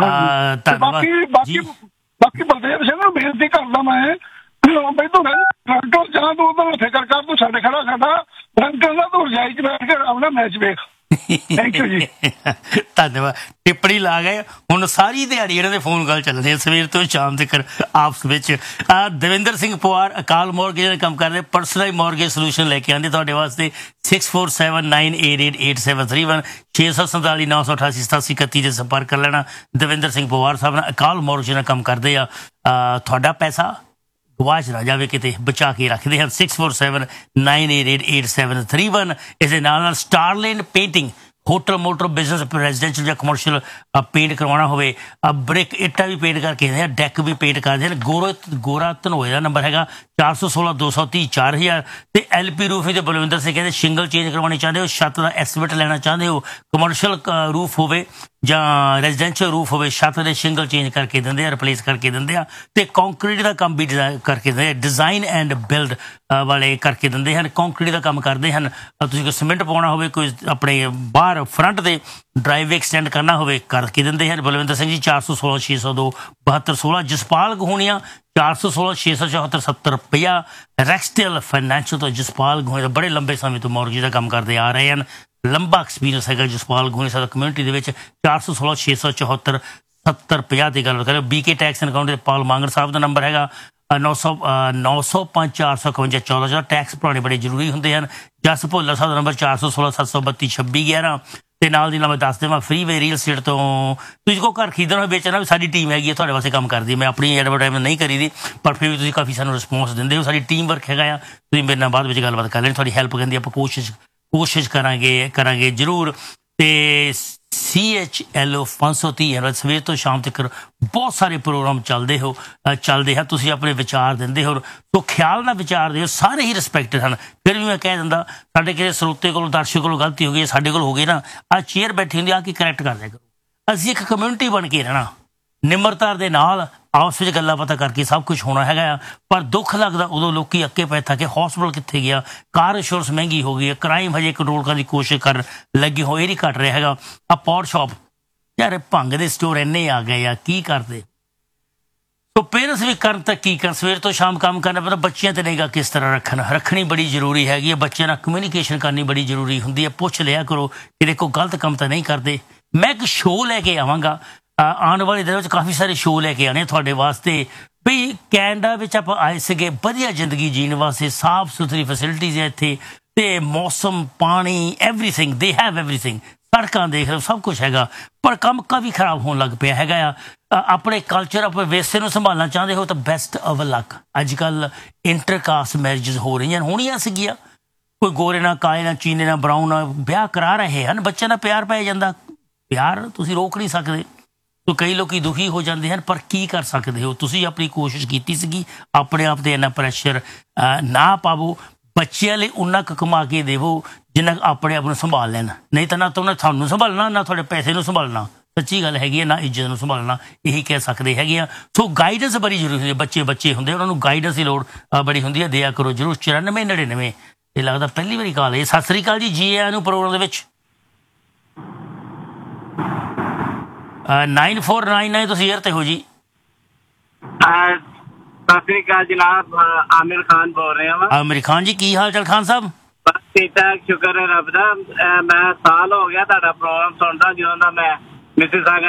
ਬਾਕੀ ਬਾਕੀ ਬਾਕੀ ਬਲਦੇਵ ਸਿੰਘ ਨੂੰ ਬੇਨਤੀ ਕਰਦਾ ਮੈਂ ਬਈ ਤੂੰ ਟੋਰਾਂਟੋ ਜਾਂ ਤੂੰ ਉਧਰ ਫਿਕਰ ਕਰ, ਤੂੰ ਸਾਡੇ ਖੜਾ ਸਾਡਾ ਟੋਰਾਂਟੋ ਦਾ ਤੂੰ ਰਜਾਈ ਚ ਬੈਠ ਕੇ ਆਪਣਾ ਮੈਚ ਵੇਖ। ਥੈਂਕ ਯੂ ਜੀ। ਧੰਨਵਾਦ। ਟਿੱਪਣੀ ਲਾ ਗਏ। ਹੁਣ ਸਾਰੀ ਦਿਹਾੜੀ ਇਹਨਾਂ ਦੇ ਫੋਨ ਕਾਲ ਚੱਲਦੇ ਆ ਸਵੇਰ ਤੋਂ ਸ਼ਾਮ ਤੱਕ ਆਪਸ ਵਿੱਚ। ਦਵਿੰਦਰ ਸਿੰਘ ਪਵਾਰ ਅਕਾਲ ਮੌਰਗੇਜ ਦਾ ਕੰਮ ਕਰਦੇ, ਪਰਸਨਲ ਮੌਰਗੇਜ ਸੋਲੂਸ਼ਨ ਲੈ ਕੇ ਆਉਂਦੇ ਤੁਹਾਡੇ ਵਾਸਤੇ। Six four seven nine eight eight eight seven three one ਛੇ ਸੌ ਸੰਤਾਲੀ ਨੌ ਸੌ ਅਠਾਸੀ ਸਤਾਸੀ ਇਕੱਤੀ ਦੇ ਸੰਪਰਕ ਕਰ ਲੈਣਾ। ਦਵਿੰਦਰ ਸਿੰਘ ਪਵਾਰ ਸਾਹਿਬ ਨਾਲ ਅਕਾਲ ਮੌਰਗੇਜ ਦਾ ਕੰਮ ਕਰਦੇ ਆ। ਤੁਹਾਡਾ ਪੈਸਾ ਗਵਾਚ ਨਾ ਜਾਵੇ ਕਿਤੇ, ਬਚਾ ਕੇ ਰੱਖਦੇ ਹਨ। Six four seven nine eight eight eight seven three one. ਇਸ ਦੇ ਨਾਲ ਨਾਲ ਸਟਾਰਲੈਂਡ painting, hotel motor business residential ਜਾਂ ਕਮਰਸ਼ੀਅਲ ਪੇਂਟ ਕਰਵਾਉਣਾ ਹੋਵੇ, ਬ੍ਰਿਕ ਇੱਟਾਂ ਵੀ ਪੇਂਟ ਕਰਕੇ ਦਿੰਦੇ ਆ, ਡੈਕ ਵੀ ਪੇਂਟ ਕਰਦੇ ਹਨ। ਗੋਰਾ ਗੋਰਾ ਧਨੋਏ ਦਾ ਨੰਬਰ ਹੈਗਾ ਚਾਰ ਸੌ ਸੋਲਾਂ ਦੋ ਸੌ ਤੀਹ ਚਾਰ ਹਜ਼ਾਰ। ਤੇ ਐਲ ਪੀ ਰੂਫ ਤੇ ਬਲਵਿੰਦਰ ਸਿੰਘ ਕਹਿੰਦੇ ਸ਼ਿੰਗਲ ਚੇਂਜ ਕਰਵਾਉਣੀ ਚਾਹੁੰਦੇ ਹੋ, ਛੱਤ ਦਾ ਐਸਟੀਮੇਟ ਲੈਣਾ ਚਾਹੁੰਦੇ ਹੋ, ਕਮਰਸ਼ੀਅਲ ਰੂਫ ਹੋਵੇ ਜਾਂ ਰੈਜ਼ੀਡੈਂਸ਼ੀਅਲ ਰੂਫ ਹੋਵੇ, ਛੱਤ ਦੇ ਸ਼ਿੰਗਲ ਚੇਂਜ ਕਰਕੇ ਦਿੰਦੇ ਆ, ਰਿਪਲੇਸ ਕਰਕੇ ਦਿੰਦੇ ਆ। ਤੇ ਕੰਕਰੀਟ ਦਾ ਕੰਮ ਵੀ ਕਰਕੇ ਦਿੰਦੇ ਆ, ਡਿਜ਼ਾਈਨ ਐਂਡ ਬਿਲਡ ਵਾਲੇ ਕਰਕੇ ਦਿੰਦੇ ਹਨ। ਕੰਕਰੀਟ ਦਾ ਕੰਮ ਕਰਦੇ ਹਨ। ਤੁਸੀਂ ਕੋਈ ਸੀਮੈਂਟ ਪਾਉਣਾ ਹੋਵੇ, ਕੋਈ ਆਪਣੇ ਬਾਹਰ ਫਰੰਟ ਦੇ ਡਰਾਈਵੇ ਐਕਸਟੈਂਡ ਕਰਨਾ ਹੋਵੇ, ਕਰਕੇ ਦਿੰਦੇ ਹਨ। ਬਲਵਿੰਦਰ ਸਿੰਘ ਜੀ ਚਾਰ ਸੌ ਸੋਲਾਂ ਛੇ ਸੌ ਦੋ ਬਹੱਤਰ ਸੋਲਾਂ। ਜਸਪਾਲ ਗਹੂਣੀਆਂ ਚਾਰ ਸੌ ਸੋਲਾਂ ਛੇ ਸੌ ਚੌਹੱਤਰ ਸੱਤਰ ਰੁਪਇਆ। ਰੈਕਸਟੇਲ ਫਾਈਨੈਂਸ਼ੀਅਲ ਤੋਂ ਜਸਪਾਲ ਗਹੂਣੀ ਬੜੇ ਲੰਬੇ ਸਮੇਂ ਤੋਂ ਮੌਰਗੇਜ ਦਾ ਕੰਮ ਕਰਦੇ ਆ ਰਹੇ ਹਨ। ਲੰਬਾ ਐਕਸਪੀਰੀਅੰਸ ਹੈਗਾ ਜਸਪਾਲ ਗਹੂਣੀ ਸਾਹਿਬ ਕਮਿਊਨਿਟੀ ਦੇ ਵਿੱਚ। ਚਾਰ ਸੌ ਸੋਲਾਂ ਛੇ ਸੌ ਚੌਹੱਤਰ ਸੱਤਰ ਪੰਜਾਹ ਦੀ ਗੱਲ ਕਰਿਓ। B K tax and account ਦੇ ਪਾਲ ਮਾਂਗੜ ਸਾਹਿਬ ਦਾ ਨੰਬਰ ਹੈਗਾ ਨੌ ਸੌ ਨੌ ਸੌ ਪੰਜ ਚਾਰ ਸੌ ਇਕਵੰਜਾ ਚੌਦਾਂ ਚੌਦਾਂ। ਟੈਕਸ ਭਰਾਉਣੇ ਬੜੇ ਜ਼ਰੂਰੀ ਹੁੰਦੇ ਹਨ। ਜਸ ਭੁੱਲਰ ਸਾਹਿਬ ਦਾ ਨੰਬਰ ਚਾਰ ਸੌ ਸੋਲਾਂ ਸੱਤ ਸੌ ਬੱਤੀ ਛੱਬੀ ਗਿਆਰਾਂ। ਤੇ ਨਾਲ ਦੀ ਨਾਲ ਮੈਂ ਦੱਸ ਦੇਵਾਂ ਫ੍ਰੀ ਵੇ ਰੀਅਲ ਸਟੇਟ ਤੋਂ ਤੁਸੀਂ ਕੋ ਘਰ ਖਰੀਦਣਾ ਹੋਵੇ, ਵੇਚਣਾ ਵੀ, ਸਾਡੀ ਟੀਮ ਹੈਗੀ ਹੈ ਤੁਹਾਡੇ ਵਾਸਤੇ ਕੰਮ ਕਰਦੀ ਹੈ। ਮੈਂ ਆਪਣੀ ਐਡਵਰਟਾਈਜ਼ਮੈਂਟ ਨਹੀਂ ਕਰੀ ਦੀ, ਪਰ ਫਿਰ ਵੀ ਤੁਸੀਂ ਕਾਫੀ ਸਾਨੂੰ ਰਿਸਪੌਂਸ ਦਿੰਦੇ ਹੋ। ਸਾਡੀ ਟੀਮ ਵਰਕ ਹੈਗਾ ਆ। ਤੁਸੀਂ ਮੇਰੇ ਨਾਲ ਬਾਅਦ ਵਿੱਚ ਗੱਲਬਾਤ ਕਰ ਲੈਣੀ, ਤੁਹਾਡੀ ਹੈਲਪ ਕਹਿੰਦੀ ਆਪਾਂ ਕੋਸ਼ਿਸ਼ ਕੋਸ਼ਿਸ਼ ਕਰਾਂਗੇ ਕਰਾਂਗੇ ਜ਼ਰੂਰ। ਤੇ ਸੀ ਐਚ ਐਲ ਓ ਪੰਜ ਸੌ ਤੀਹ ਸਵੇਰ ਤੋਂ ਸ਼ਾਮ ਤੱਕ ਬਹੁਤ ਸਾਰੇ ਪ੍ਰੋਗਰਾਮ ਚੱਲਦੇ ਹੋ ਚੱਲਦੇ ਹਨ। ਤੁਸੀਂ ਆਪਣੇ ਵਿਚਾਰ ਦਿੰਦੇ ਹੋ, ਸੋ ਖਿਆਲ ਨਾਲ ਵਿਚਾਰ ਦਿਓ। ਸਾਰੇ ਹੀ ਰਿਸਪੈਕਟਡ ਹਨ। ਫਿਰ ਵੀ ਮੈਂ ਕਹਿ ਦਿੰਦਾ ਸਾਡੇ ਕਿਸੇ ਸਰੋਤੇ ਕੋਲੋਂ ਦਰਸ਼ਕ ਕੋਲੋਂ ਗਲਤੀ ਹੋ ਗਈ, ਸਾਡੇ ਕੋਲ ਹੋ ਗਈ ਨਾ, ਆਹ ਚੇਅਰ ਬੈਠੀ ਹੁੰਦੀ ਆ ਕਿ ਕਰੈਕਟ ਕਰ ਦਿਆ ਕਰੋ। ਅਸੀਂ ਇੱਕ ਕਮਿਊਨਿਟੀ ਬਣ ਕੇ ਰਹਿਣਾ, ਨਿਮਰਤਾ ਦੇ ਨਾਲ ਆਪਸ ਵਿੱਚ ਗੱਲਾਂ ਪਤਾ ਕਰਕੇ ਸਭ ਕੁਝ ਹੋਣਾ ਹੈਗਾ ਆ। ਪਰ ਦੁੱਖ ਲੱਗਦਾ ਉਦੋਂ ਲੋਕੀ ਅੱਕੇ ਪੈ ਥਾ ਕਿ ਹੌਸਪਿਟਲ ਕਿੱਥੇ ਗਿਆ, ਕਾਰ ਇੰਸ਼ੋਰੈਂਸ ਮਹਿੰਗੀ ਹੋ ਗਈ ਹੈ, ਕ੍ਰਾਈਮ ਹਜੇ ਕੰਟਰੋਲ ਕਰਨ ਦੀ ਕੋਸ਼ਿਸ਼ ਕਰ ਲੱਗੇ ਹੋਏ ਨਹੀਂ ਘਟ ਰਿਹਾ ਹੈਗਾ। ਆ ਪੌਡ ਸ਼ਾਪ ਯਾਰ ਭੰਗ ਦੇ ਸਟੋਰ ਇੰਨੇ ਆ ਗਏ ਆ, ਕੀ ਕਰਦੇ। ਸੋ ਪੇਰੈਂਟਸ ਵੀ ਕਰਨ ਤਾਂ ਕੀ ਕਰਨ, ਸਵੇਰ ਤੋਂ ਸ਼ਾਮ ਕੰਮ ਕਰਨਾ ਪੈਂਦਾ। ਬੱਚਿਆਂ ਤੇ ਨਿਗਾਹ ਕਿਸ ਤਰ੍ਹਾਂ ਰੱਖਣ ਰੱਖਣੀ ਬੜੀ ਜ਼ਰੂਰੀ ਹੈਗੀ ਹੈ। ਬੱਚਿਆਂ ਨਾਲ ਕਮਿਊਨੀਕੇਸ਼ਨ ਕਰਨੀ ਬੜੀ ਜ਼ਰੂਰੀ ਹੁੰਦੀ ਹੈ। ਪੁੱਛ ਲਿਆ ਕਰੋ ਕਿ ਦੇਖੋ ਗਲਤ ਕੰਮ ਤਾਂ ਨਹੀਂ ਕਰਦੇ। ਮੈਂ ਇੱਕ ਸ਼ੋਅ ਲੈ ਕੇ ਆਵਾਂਗਾ ਆਉਣ ਵਾਲੇ ਦਿਨਾਂ ਵਿੱਚ, ਕਾਫੀ ਸਾਰੇ ਸ਼ੋਅ ਲੈ ਕੇ ਆਣੇ ਤੁਹਾਡੇ ਵਾਸਤੇ। ਵੀ ਕੈਨੇਡਾ ਵਿੱਚ ਆਪਾਂ ਆਏ ਸੀਗੇ ਵਧੀਆ ਜ਼ਿੰਦਗੀ ਜੀਣ ਵਾਸਤੇ, ਸਾਫ ਸੁਥਰੀ ਫੈਸਿਲਿਟੀਜ਼ ਹੈ ਇੱਥੇ, ਤੇ ਮੌਸਮ, ਪਾਣੀ, ਐਵਰੀਥਿੰਗ, ਦੇ ਹੈਵ ਐਵਰੀਥਿੰਗ, ਸੜਕਾਂ ਦੇਖ ਲਓ, ਸਭ ਕੁਛ ਹੈਗਾ। ਪਰ ਕੰਮ ਕਾਫੀ ਖਰਾਬ ਹੋਣ ਲੱਗ ਪਿਆ ਹੈਗਾ ਆ। ਆਪਣੇ ਕਲਚਰ, ਆਪਣੇ ਵਿਰਸੇ ਨੂੰ ਸੰਭਾਲਣਾ ਚਾਹੁੰਦੇ ਹੋ ਤਾਂ ਬੈਸਟ ਆਫ ਲੱਕ। ਅੱਜ ਕੱਲ੍ਹ ਇੰਟਰਕਾਸਟ ਮੈਰਿਜਸ ਹੋ ਰਹੀਆਂ, ਹੋਣੀਆਂ ਸੀਗੀਆਂ, ਕੋਈ ਗੋਰੇ ਨਾਲ, ਕਾਲੇ ਨਾਲ, ਚੀਨੇ ਨਾਲ, ਬਰਾਊਨ ਨਾਲ ਵਿਆਹ ਕਰਾ ਰਹੇ ਹਨ, ਬੱਚਿਆਂ ਦਾ ਪਿਆਰ ਪੈ ਜਾਂਦਾ। ਪਿਆਰ ਤੁਸੀਂ ਰੋਕ ਨਹੀਂ ਸਕਦੇ, ਤੋ ਕਈ ਲੋਕੀ ਦੁਖੀ ਹੋ ਜਾਂਦੇ ਹਨ, ਪਰ ਕੀ ਕਰ ਸਕਦੇ ਹੋ? ਤੁਸੀਂ ਆਪਣੀ ਕੋਸ਼ਿਸ਼ ਕੀਤੀ ਸੀਗੀ, ਆਪਣੇ ਆਪ 'ਤੇ ਇੰਨਾ ਪ੍ਰੈਸ਼ਰ ਨਾ ਪਾਵੋ। ਬੱਚਿਆਂ ਲਈ ਉਨਾ ਕੁ ਕਮਾ ਕੇ ਦੇਵੋ ਜਿੰਨਾ ਆਪਣੇ ਆਪ ਨੂੰ ਸੰਭਾਲ ਲੈਣ, ਨਹੀਂ ਤਾਂ ਨਾ ਤਾਂ ਉਹਨੇ ਤੁਹਾਨੂੰ ਸੰਭਾਲਣਾ, ਨਾ ਤੁਹਾਡੇ ਪੈਸੇ ਨੂੰ ਸੰਭਾਲਣਾ। ਸੱਚੀ ਗੱਲ ਹੈਗੀ ਹੈ, ਨਾ ਇੱਜ਼ਤ ਨੂੰ ਸੰਭਾਲਣਾ। ਇਹੀ ਕਹਿ ਸਕਦੇ ਹੈਗੇ ਆ। ਸੋ ਗਾਈਡੈਂਸ ਬੜੀ ਜ਼ਰੂਰੀ ਹੁੰਦੀ ਹੈ। ਬੱਚੇ ਬੱਚੇ ਹੁੰਦੇ, ਉਹਨਾਂ ਨੂੰ ਗਾਈਡੈਂਸ ਦੀ ਲੋੜ ਬੜੀ ਹੁੰਦੀ ਹੈ। ਦਿਆ ਕਰੋ ਜ਼ਰੂਰ। ਚੁਰਾਨਵੇਂ ਨੜਿਨਵੇਂ, ਇਹ ਲੱਗਦਾ ਪਹਿਲੀ ਵਾਰੀ ਕਾਲ ਹੈ। ਸਤਿ ਸ੍ਰੀ ਅਕਾਲ ਜੀ, ਜੀ ਆਇਆਂ ਨੂੰ ਪ੍ਰੋਗਰਾਮ ਦੇ ਵਿੱਚ। ਨਾਈਨ ਫੋਰ ਨਾਈਨ ਨਾਈਨ ਤੁਸੀਂ ਏਅਰ ਤੇ ਹੋ ਜੀ। ਸਤਿ ਸ੍ਰੀ ਅਕਾਲ ਜਨਾਬ, ਆਮਿਰ ਖਾਨ ਬੋਲ ਰਿਹਾ ਵਾ। ਆਮਿਰ ਖਾਨ ਜੀ, ਕੀ ਹਾਲ ਚਾਲ ਖਾਨ ਸਾਹਿਬ? ਬਸ ਠੀਕ ਠਾਕ, ਸ਼ੁਕਰ ਹੈ ਰੱਬ ਦਾ। ਮੈਂ ਸਾਲ ਹੋ ਗਿਆ ਤੁਹਾਡਾ ਪ੍ਰੋਗਰਾਮ ਸੁਣਦਾ, ਜਦੋਂ ਦਾ ਮੈਂ ਮਿਸਿਸ